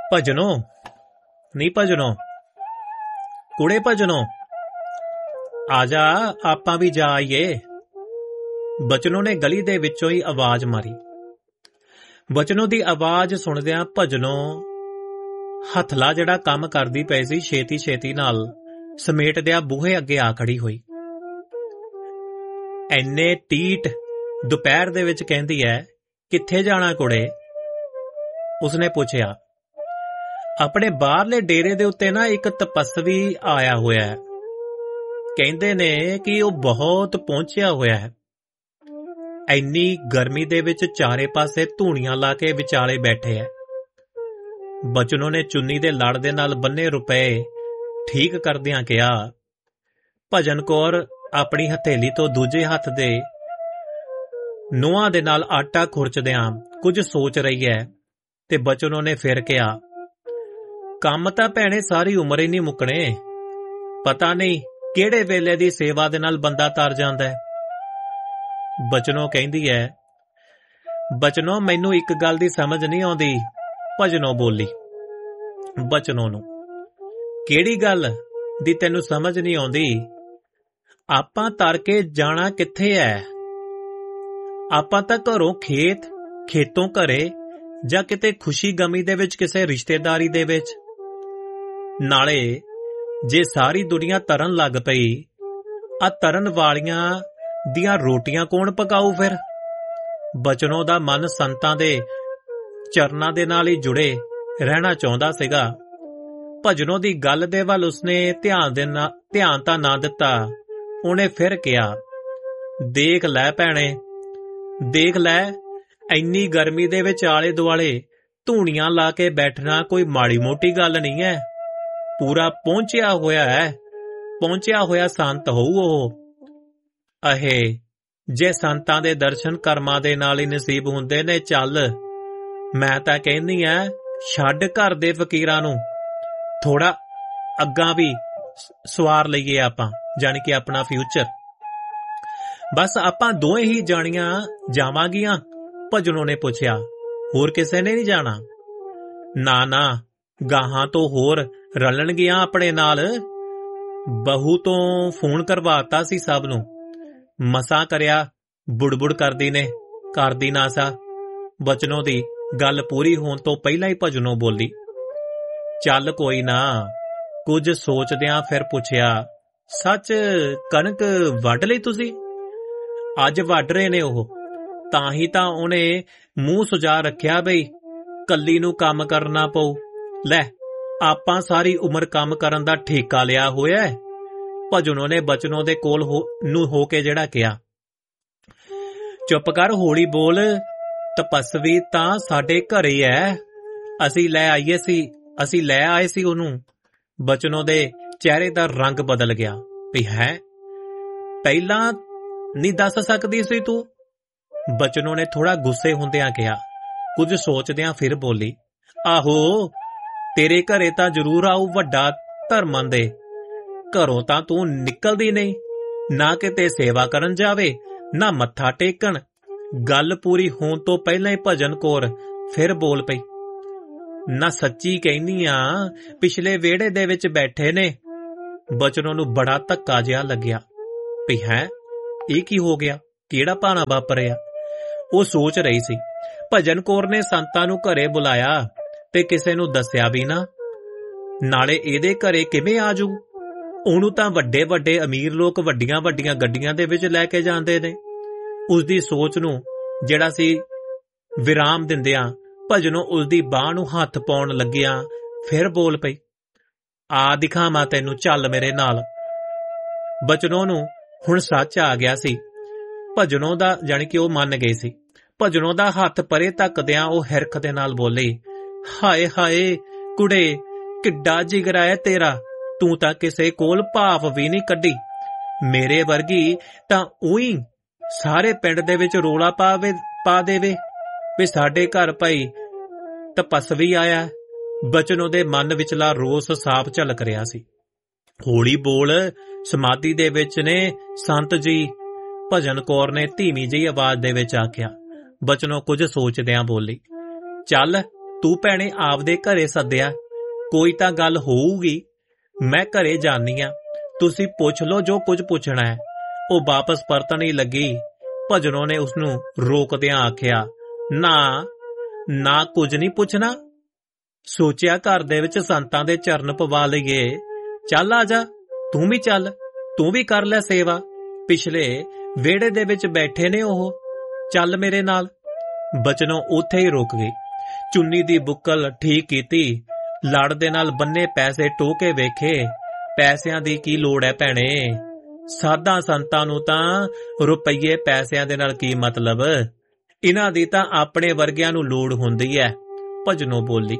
ਭਜਨੋ ਨਹੀਂ ਭਜਨੋ, ਕੁੜੇ ਭਜਨੋ, ਆ ਜਾ ਆਪਾਂ ਵੀ ਜਾ ਆਈਏ। ਬਚਨੋ ਨੇ ਗਲੀ ਦੇ ਵਿੱਚੋਂ ਹੀ ਆਵਾਜ਼ ਮਾਰੀ। ਬਚਨੋ ਦੀ ਆਵਾਜ਼ ਸੁਣਦਿਆਂ ਭਜਨੋ ਹੱਥਲਾ ਜਿਹੜਾ ਕੰਮ ਕਰਦੀ ਪਈ ਸੀ ਛੇਤੀ ਛੇਤੀ ਨਾਲ ਸਮੇਟਦਿਆਂ ਬੂਹੇ ਅੱਗੇ ਆ ਖੜੀ ਹੋਈ। ਐਨੇ ਟੀਟ ਦੁਪਹਿਰ ਦੇ ਵਿੱਚ ਕਹਿੰਦੀ ਐ, ਕਿੱਥੇ ਜਾਣਾ ਕੁੜੇ? ਉਸਨੇ ਪੁੱਛਿਆ। ਆਪਣੇ ਬਾਹਰਲੇ ਡੇਰੇ ਦੇ ਉੱਤੇ ਨਾ ਇੱਕ ਤਪਸਵੀ ਆਇਆ ਹੋਇਆ ਹੈ। ਕਹਿੰਦੇ ਨੇ ਕਿ ਉਹ ਬਹੁਤ ਪਹੁੰਚਿਆ ਹੋਇਆ ਹੈ। ਐਨੀ ਗਰਮੀ ਦੇ ਵਿੱਚ ਚਾਰੇ ਪਾਸੇ ਧੂਣੀਆਂ ਲਾ ਕੇ ਵਿਚਾਲੇ ਬੈਠੇ ਹੈ। ਬਚਨੋ ਨੇ ਚੁੰਨੀ ਦੇ ਲੜ ਦੇ ਨਾਲ ਬੰਨੇ ਰੁਪਏ ਠੀਕ ਕਰਦਿਆਂ ਕਿਹਾ। ਭਜਨ ਕੌਰ ਆਪਣੀ ਹਥੇਲੀ ਤੋਂ ਦੂਜੇ ਹੱਥ ਦੇ ਨੂੰਹਾਂ ਦੇ ਨਾਲ ਆਟਾ ਖੁਰਚਦਿਆਂ ਕੁਝ ਸੋਚ ਰਹੀ ਹੈ ਤੇ ਬਚਨੋ ਨੇ ਫਿਰ ਕਿਹਾ, ਕੰਮ ਤਾਂ ਭੈਣੇ ਸਾਰੀ ਉਮਰ ਹੀ ਨਹੀਂ ਮੁੱਕਣੇ। ਪਤਾ ਨਹੀਂ ਕਿਹੜੇ ਵੇਲੇ ਦੀ ਸੇਵਾ ਦੇ ਨਾਲ ਬੰਦਾ ਤਰ ਜਾਂਦਾ ਹੈ। ਬਚਨੋ ਕਹਿੰਦੀ ਹੈ, ਬਚਨੋ ਮੈਨੂੰ ਇੱਕ ਗੱਲ ਦੀ ਸਮਝ ਨਹੀਂ ਆਉਂਦੀ। ਭਜਨੋ ਬੋਲੀ ਬਚਨੋ ਨੂੰ, ਕਿਹੜੀ ਗੱਲ ਦੀ ਤੈਨੂੰ ਸਮਝ ਨਹੀਂ ਆਉਂਦੀ? ਆਪਾਂ ਤਰ ਕੇ ਜਾਣਾ ਕਿੱਥੇ ਐ? ਆਪਾਂ ਤਾਂ ਘਰੋਂ ਖੇਤੋਂ ਘਰੇ ਜਾਂ ਕਿਤੇ ਖੁਸ਼ੀ ਗਮੀ ਦੇ ਵਿੱਚ ਕਿਸੇ ਰਿਸ਼ਤੇਦਾਰੀ ਦੇ ਵਿੱਚ। ਨਾਲੇ ਜੇ ਸਾਰੀ ਦੁਨੀਆ ਤਰਨ ਲੱਗ ਪਈ, ਆ ਤਰਨ ਵਾਲੀਆਂ ਦੀਆਂ ਰੋਟੀਆਂ ਕੌਣ ਪਕਾਊ ਫਿਰ? ਬਚਨੋ ਦਾ ਮਨ ਸੰਤਾਂ ਦੇ ਚਰਨਾਂ ਦੇ ਨਾਲ ਹੀ ਜੁੜੇ ਰਹਿਣਾ ਚਾਹੁੰਦਾ ਸੀਗਾ। ਭਜਨੋ ਦੀ ਗੱਲ ਦੇ ਵੱਲ ਉਸਨੇ ਧਿਆਨ ਤਾਂ ਨਾ ਦਿੱਤਾ। ਉਹਨੇ ਫਿਰ ਕਿਹਾ, ਦੇਖ ਲੈ ਭੈਣੇ, ਦੇਖ ਲੈ, ਇੰਨੀ ਗਰਮੀ ਦੇ ਵਿੱਚ ਆਲੇ ਦੁਆਲੇ ਧੂਣੀਆਂ ਲਾ ਕੇ ਬੈਠਣਾ ਕੋਈ ਮਾੜੀ ਮੋਟੀ ਗੱਲ ਨਹੀਂ ਹੈ। ਪੂਰਾ ਪਹੁੰਚਿਆ ਹੋਇਆ ਹੈ, ਪਹੁੰਚਿਆ ਹੋਇਆ ਸੰਤ ਹੋਊ ਉਹ। ਅਹੇ ਜੇ ਸੰਤਾਂ ਦੇ ਦਰਸ਼ਨ ਕਰਮਾਂ ਦੇ ਨਾਲ ਹੀ ਨਸੀਬ ਹੁੰਦੇ ਨੇ, ਚੱਲ ਮੈਂ ਤਾਂ ਕਹਿੰਦੀ ਆ, ਛੱਡ ਘਰ ਦੇ ਫਕੀਰਾਂ ਨੂੰ, ਥੋੜਾ ਅੱਗਾ ਵੀ ਸਵਾਰ ਲਈਏ ਆਪਾਂ, ਜਾਣੀ ਕਿ ਆਪਣਾ ਫਿਊਚਰ। ਬਸ ਆਪਾਂ ਦੋਵੇਂ ਹੀ ਜਾਣੀਆਂ ਜਾਵਾਂਗੀਆਂ? ਭਜਨੋ ਨੇ ਪੁੱਛਿਆ। ਹੋਰ ਕਿਸੇ ਨੇ ਨਹੀਂ ਜਾਣਾ? ਨਾ ਨਾ, ਗਾਹਾਂ ਤੋਂ ਹੋਰ ਰਲਣਗੀਆਂ ਆਪਣੇ ਨਾਲ। ਬਹੂ ਤੋਂ ਫੋਨ ਕਰਵਾਤਾ ਸੀ ਸਭ ਨੂੰ। ਮਸਾਂ ਕਰਿਆ, ਬੁੜਬੁੜ ਕਰਦੀ ਨਾ ਸਾ। ਬਚਨੋ ਦੀ ਗੱਲ ਪੂਰੀ ਹੋਣ ਤੋਂ ਪਹਿਲਾਂ ਹੀ ਭਜਨੋ ਬੋਲੀ। ਚੱਲ ਕੋਈ ਨਾ, ਕੁਝ ਸੋਚਦਿਆਂ ਫਿਰ ਪੁੱਛਿਆ, ਸੱਚ ਕਣਕ ਵੱਢ ਲਈ ਤੁਸੀਂ? ਅੱਜ ਵੱਢ ਰਹੇ ਨੇ ਉਹ। ਤਾਂ ਹੀ ਤਾਂ ਉਹਨੇ ਮੂੰਹ ਸੁਜਾ ਰੱਖਿਆ ਬਈ ਕੱਲੀ ਨੂੰ ਕੰਮ ਕਰਨਾ ਪਊ। ਲੈ, ਆਪਾਂ ਸਾਰੀ ਉਮਰ ਕੰਮ ਕਰਨ ਦਾ ਠੇਕਾ ਲਿਆ ਹੋਇਆ। ਭਜਨੋ ਨੇ ਬਚਨੋ ਦੇ ਕੋਲ ਹੋ ਕੇ ਜਿਹੜਾ ਕਿਹਾ, ਚੁੱਪ ਕਰ, ਹੌਲੀ ਬੋਲ। ਤਪਸਵੀ ਤਾਂ ਸਾਡੇ ਘਰੇ ਐ, ਅਸੀਂ ਲੈ ਆਏ ਸੀ ਉਹਨੂੰ। ਬਚਨੋ ਦੇ ਚਿਹਰੇ ਦਾ ਰੰਗ ਬਦਲ ਗਿਆ। ਵੀ ਹੈ, ਪਹਿਲਾਂ ਨਹੀਂ ਦੱਸ ਸਕਦੀ ਸੀ ਤੂੰ? ਬਚਨੋ ਨੇ ਥੋੜਾ ਗੁੱਸੇ ਹੁੰਦਿਆਂ ਕਿਹਾ। ਕੁਝ ਸੋਚਦਿਆਂ ਫਿਰ ਬੋਲੀ, ਆਹੋ, ਤੇਰੇ ਘਰੇ ਤਾਂ ਜ਼ਰੂਰ ਆਊ ਵੱਡਾ ਧਰਮਨ ਦੇ। ਘਰੋਂ ਤਾਂ ਤੂੰ ਨਿਕਲਦੀ ਨਹੀਂ, ਨਾ ਕਿਤੇ ਸੇਵਾ ਕਰਨ ਜਾਵੇ, ਨਾ ਮੱਥਾ ਟੇਕਣ। ਗੱਲ ਪੂਰੀ ਹੋਣ ਤੋਂ ਪਹਿਲਾਂ ਹੀ ਭਜਨ ਕੌਰ ਫਿਰ ਬੋਲ ਪਈ, ਨਾ ਸੱਚੀ ਕਹਿੰਦੀ ਆ, ਪਿਛਲੇ ਵਿਹੜੇ ਦੇ ਵਿੱਚ ਬੈਠੇ ਨੇ। ਬਚਨੋ ਨੂੰ ਬੜਾ ਧੱਕਾ ਜਿਹਾ ਲੱਗਿਆ। ਵੀ ਹੈ, ਇਹ ਕੀ ਹੋ ਗਿਆ? ਕਿਹੜਾ ਭਾਣਾ ਵਾਪਰਿਆ? ਉਹ ਸੋਚ ਰਹੀ ਸੀ। ਭਜਨ ਕੌਰ ਨੇ ਸੰਤਾਂ ਨੂੰ ਘਰੇ ਬੁਲਾਇਆ ਤੇ ਕਿਸੇ ਨੂੰ ਦੱਸਿਆ ਵੀ ਨਾ। ਨਾਲੇ ਇਹਦੇ ਘਰੇ ਕਿਵੇਂ ਆ ਜੂ? ਉਹਨੂੰ ਤਾਂ ਵੱਡੇ ਵੱਡੇ ਅਮੀਰ ਲੋਕ ਵੱਡੀਆਂ ਵੱਡੀਆਂ ਗੱਡੀਆਂ ਦੇ ਵਿੱਚ ਲੈ ਕੇ ਜਾਂਦੇ ਨੇ। ਉਸਦੀ ਸੋਚ ਨੂੰ ਜਿਹੜਾ ਸੀ ਵਿਰਾਮ ਦਿੰਦਿਆਂ ਭਜਨੋ ਉਸਦੀ ਬਾਂਹ ਨੂੰ ਹੱਥ ਪਾਉਣ ਲੱਗਿਆ ਫਿਰ ਬੋਲ ਪਈ, ਆ ਦਿਖਾਵਾਂ ਤੈਨੂੰ, ਚੱਲ ਮੇਰੇ ਨਾਲ। ਬਚਨੋ ਨੂੰ ਹੁਣ ਸੱਚ ਆ ਗਿਆ ਸੀ। ਭਜਨੋ ਦਾ ਜਾਣੀ ਕਿ ਉਹ ਮੰਨ ਗਏ ਸੀ। ਭਜਨੋ ਦਾ ਹੱਥ ਪਰੇ ਧੱਕਦਿਆਂ ਉਹ ਹਿਰਖ ਦੇ ਨਾਲ ਬੋਲੀ, ਹਾਏ ਹਾਏ ਕੁੜੇ, ਕਿੱਡਾ ਜਿਗਰਾ ਹੈ ਤੇਰਾ। ਤੂੰ ਤਾਂ ਕਿਸੇ ਕੋਲ ਭਾਫ ਵੀ ਨਹੀਂ ਕੱਢੀ। ਮੇਰੇ ਵਰਗੀ ਤਾਂ ਉਹੀ ਸਾਰੇ ਪਿੰਡ ਦੇ ਵਿੱਚ ਰੋਲਾ ਪਾ ਦੇਵੇ ਵੀ ਸਾਡੇ ਘਰ ਭਾਈ ਤਪਸਵੀ ਆਇਆ। ਬਚਨੋ ਦੇ ਮਨ ਵਿਚਲਾ ਰੋਸ ਸਾਫ਼ ਝਲਕ ਰਿਹਾ ਸੀ। ਹੌਲੀ ਬੋਲ, ਸਮਾਧੀ ਦੇ ਵਿੱਚ ਨੇ ਸੰਤ ਜੀ। ਭਜਨ ਕੌਰ ਨੇ ਧੀਮੀ ਜਿਹੀ ਆਵਾਜ਼ ਦੇ ਵਿੱਚ ਆਖਿਆ। ਬਚਨੋ ਕੁਝ ਸੋਚਦਿਆਂ ਬੋਲੀ, ਚੱਲ ਤੂੰ ਭੈਣੇ ਆਪਦੇ ਘਰੇ ਸੱਦਿਆ, ਕੋਈ ਤਾਂ ਗੱਲ ਹੋਊਗੀ। ਮੈਂ ਘਰੇ ਜਾਨੀ ਆ, ਤੁਸੀਂ ਪੁੱਛ ਲਓ ਜੋ ਕੁਝ ਪੁੱਛਣਾ ਹੈ। ਉਹ ਵਾਪਸ ਪਰਤਣ ਹੀ ਲੱਗੀ। ਭਜਨੋਂ ਨੇ ਉਸਨੂੰ ਰੋਕਦਿਆਂ ਆਖਿਆ, ਨਾ ਕੁਝ ਨਹੀਂ ਪੁੱਛਣਾ। ਸੋਚਿਆ ਘਰ ਦੇ ਵਿੱਚ ਸੰਤਾਂ ਦੇ ਚਰਨ ਪਵਾ ਲਈਏ। ਚੱਲ ਆ ਜਾ, ਤੂੰ ਵੀ ਚੱਲ, ਤੂੰ ਵੀ ਕਰ ਲੈ ਸੇਵਾ। ਪਿਛਲੇ ਵਿਹੜੇ ਦੇ ਵਿੱਚ ਬੈਠੇ ਨੇ ਉਹ, ਚੱਲ ਮੇਰੇ ਨਾਲ। ਬਚਨੋਂ ਉੱਥੇ ਹੀ ਰੁਕ ਗਈ। ਚੁੰਨੀ ਦੀ ਬੁੱਕਲ ਠੀਕ ਕੀਤੀ, ਲੜ ਦੇ ਨਾਲ ਬੰਨੇ ਪੈਸੇ ਟੋਕੇ ਵੇਖੇ। ਪੈਸਿਆਂ ਦੀ ਕੀ ਲੋੜ ਹੈ ਭੈਣੇ, ਸਾਧਾਂ ਸੰਤਾਂ ਨੂੰ ਤਾਂ ਰੁਪਈਏ ਪੈਸਿਆਂ ਦੇ ਨਾਲ ਕੀ ਮਤਲਬ, ਇਹਨਾਂ ਦੀ ਤਾਂ ਆਪਣੇ ਵਰਗਿਆਂ ਨੂੰ ਲੋੜ ਹੁੰਦੀ ਹੈ। ਭਜਨੋਂ ਬੋਲੀ,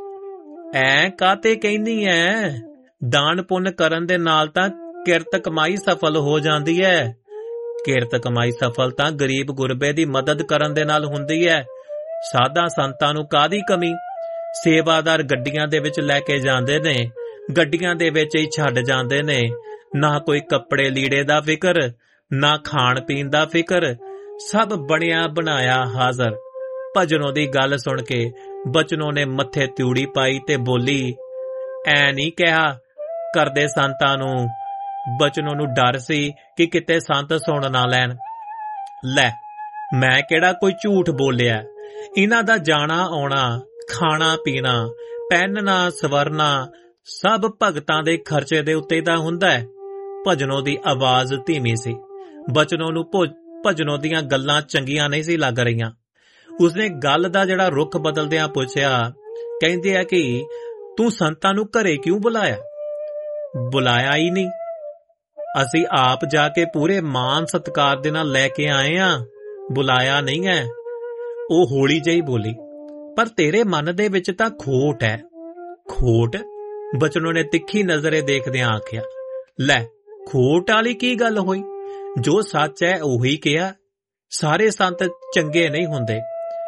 ਐ ਕਾਤੇ ਕਹਿੰਦੀ ਐ? ਦਾਨ ਪੁੰਨ ਕਰਨ ਦੇ ਨਾਲ ਤਾਂ ਕਿਰਤ ਕਮਾਈ ਸਫਲ ਹੋ ਜਾਂਦੀ ਹੈ। ਕਿਰਤ ਕਮਾਈ ਸਫਲ ਤਾਂ ਗਰੀਬ ਗੁਰਬੇ ਦੀ ਮਦਦ ਕਰਨ ਦੇ ਨਾਲ ਹੁੰਦੀ ਹੈ। ਸਾਧਾਂ ਸੰਤਾਂ ਨੂੰ ਕਾਹਦੀ ਕਮੀ? ਸੇਵਾਦਾਰ ਗੱਡੀਆਂ ਦੇ ਵਿੱਚ ਲੈ ਕੇ ਜਾਂਦੇ ਨੇ, ਗੱਡੀਆਂ ਦੇ ਵਿੱਚ ਹੀ ਛੱਡ ਜਾਂਦੇ ਨੇ। ਨਾ ਕੋਈ ਕੱਪੜੇ ਲੀੜੇ ਦਾ ਫਿਕਰ, ਨਾ ਖਾਣ ਪੀਣ ਦਾ ਫਿਕਰ, ਸਭ ਬਣਿਆ ਬਣਾਇਆ ਹਾਜ਼ਰ। ਭਜਨੋਂ ਦੀ ਗੱਲ ਸੁਣ ਕੇ ਬਚਨੋਂ ਨੇ ਮੱਥੇ ਤਿਉੜੀ ਪਾਈ ਤੇ ਬੋਲੀ, ਐ ਨਹੀਂ ਕਿਹਾ ਕਰਦੇ ਸੰਤਾਂ ਨੂੰ। ਬਚਨੋਂ ਨੂੰ ਡਰ ਸੀ ਕਿ ਕਿਤੇ ਸੰਤ ਸੁਣ ਨਾ ਲੈਣ। ਲੈ, ਮੈਂ ਕਿਹੜਾ ਕੋਈ ਝੂਠ ਬੋਲਿਆ? ਇਹਨਾਂ ਦਾ ਜਾਣਾ ਆਉਣਾ, ਖਾਣਾ ਪੀਣਾ, ਪਹਿਨਣਾ ਸਵਰਨਾ ਸਭ ਭਗਤਾਂ ਦੇ ਖਰਚੇ ਦੇ ਉੱਤੇ ਤਾਂ ਹੁੰਦਾ ਹੈ। ਭਜਨੋਂ ਦੀ ਆਵਾਜ਼ ਧੀਮੀ ਸੀ। ਬਚਨੋਂ ਨੂੰ ਭਜਨੋਂ ਦੀਆਂ ਗੱਲਾਂ ਚੰਗੀਆਂ ਨਹੀਂ ਸੀ ਲੱਗ ਰਹੀਆਂ। ਉਸਨੇ ਗੱਲ ਦਾ ਜਿਹੜਾ ਰੁੱਖ ਬਦਲਦਿਆਂ ਪੁੱਛਿਆ, ਕਹਿੰਦੇ ਆ ਕਿ ਤੂੰ ਸੰਤਾਂ ਨੂੰ ਘਰੇ ਕਿਉਂ ਬੁਲਾਇਆ? ਬੁਲਾਇਆ ਹੀ ਨਹੀਂ, ਅਸੀਂ ਆਪ ਜਾ ਕੇ ਪੂਰੇ ਮਾਨ ਸਤਿਕਾਰ ਦੇ ਨਾਲ ਲੈ ਕੇ ਆਏ ਆ, ਬੁਲਾਇਆ ਨਹੀਂ ਹੈ। ਉਹ ਹੌਲੀ ਜਿਹੀ ਬੋਲੀ, ਪਰ ਤੇਰੇ ਮਨ ਦੇ ਵਿੱਚ ਤਾਂ ਖੋਟ ਹੈ। ਖੋਟ? ਬਚਨੋਂ ਨੇ ਤਿੱਖੀ ਨਜ਼ਰੇ ਦੇਖਦਿਆਂ ਆਖਿਆ, ਲੈ ਖੋਟ ਵਾਲੀ ਕੀ ਗੱਲ ਹੋਈ? ਜੋ ਸੱਚ ਹੈ ਉਹੀ ਕਿਹਾ। ਸਾਰੇ ਸੰਤ ਚੰਗੇ ਨਹੀਂ ਹੁੰਦੇ,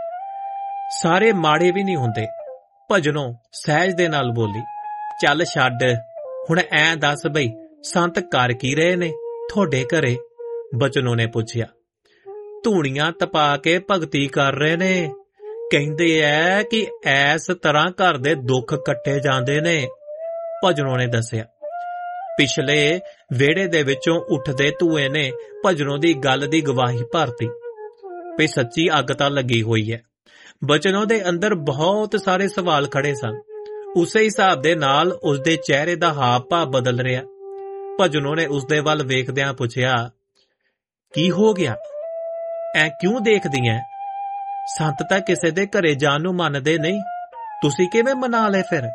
ਸਾਰੇ ਮਾੜੇ ਵੀ ਨਹੀਂ ਹੁੰਦੇ। ਭਜਨੋਂ ਸਹਿਜ ਦੇ ਨਾਲ ਬੋਲੀ, ਚੱਲ ਛੱਡ, ਹੁਣ ਐਂ ਦੱਸ ਬਈ ਸੰਤ ਕਰ ਕੀ ਰਹੇ ਨੇ ਤੁਹਾਡੇ ਘਰੇ? ਬਚਨੋਂ ਨੇ ਪੁੱਛਿਆ। ਧੂਣੀਆਂ ਤਪਾ ਕੇ ਭਗਤੀ ਕਰ ਰਹੇ ਨੇ। ਕਹਿੰਦੇ ਐ ਕਿ ਐਸ ਤਰ੍ਹਾਂ ਘਰ ਦੇ ਦੁੱਖ ਕੱਟੇ ਜਾਂਦੇ ਨੇ। ਭਜਨੋਂ ਨੇ ਦੱਸਿਆ। ਪਿਛਲੇ ਵਿਹੜੇ ਦੇ ਵਿੱਚੋਂ ਉੱਠਦੇ ਧੂਏ ਨੇ ਭਜਨੋਂ ਦੀ ਗੱਲ ਦੀ ਗਵਾਹੀ ਭਰਤੀ ਵੀ ਸੱਚੀ ਅੱਗ ਤਾਂ ਲੱਗੀ ਹੋਈ ਹੈ। ਬਚਨੋਂ ਦੇ ਅੰਦਰ ਬਹੁਤ ਸਾਰੇ ਸਵਾਲ ਖੜੇ ਸਨ। ਉਸੇ ਹਿਸਾਬ ਦੇ ਨਾਲ ਉਸਦੇ ਚਿਹਰੇ ਦਾ ਹਾਵ ਭਾਵ ਬਦਲ ਰਿਹਾ। ਭਜਨੋਂ ਨੇ ਉਸਦੇ ਵੱਲ ਵੇਖਦਿਆਂ ਪੁੱਛਿਆ, ਕੀ ਹੋ ਗਿਆ? ਐ ਕਿਉਂ ਦੇਖਦੀ ਐ? ਸੰਤ ਤਾਂ ਕਿਸੇ ਦੇ ਘਰੇ ਜਾਣ ਨੂੰ ਮੰਨਦੇ ਨਹੀਂ, ਤੁਸੀਂ ਕਿਵੇਂ ਮਨਾ ਲਏ ਫਿਰ?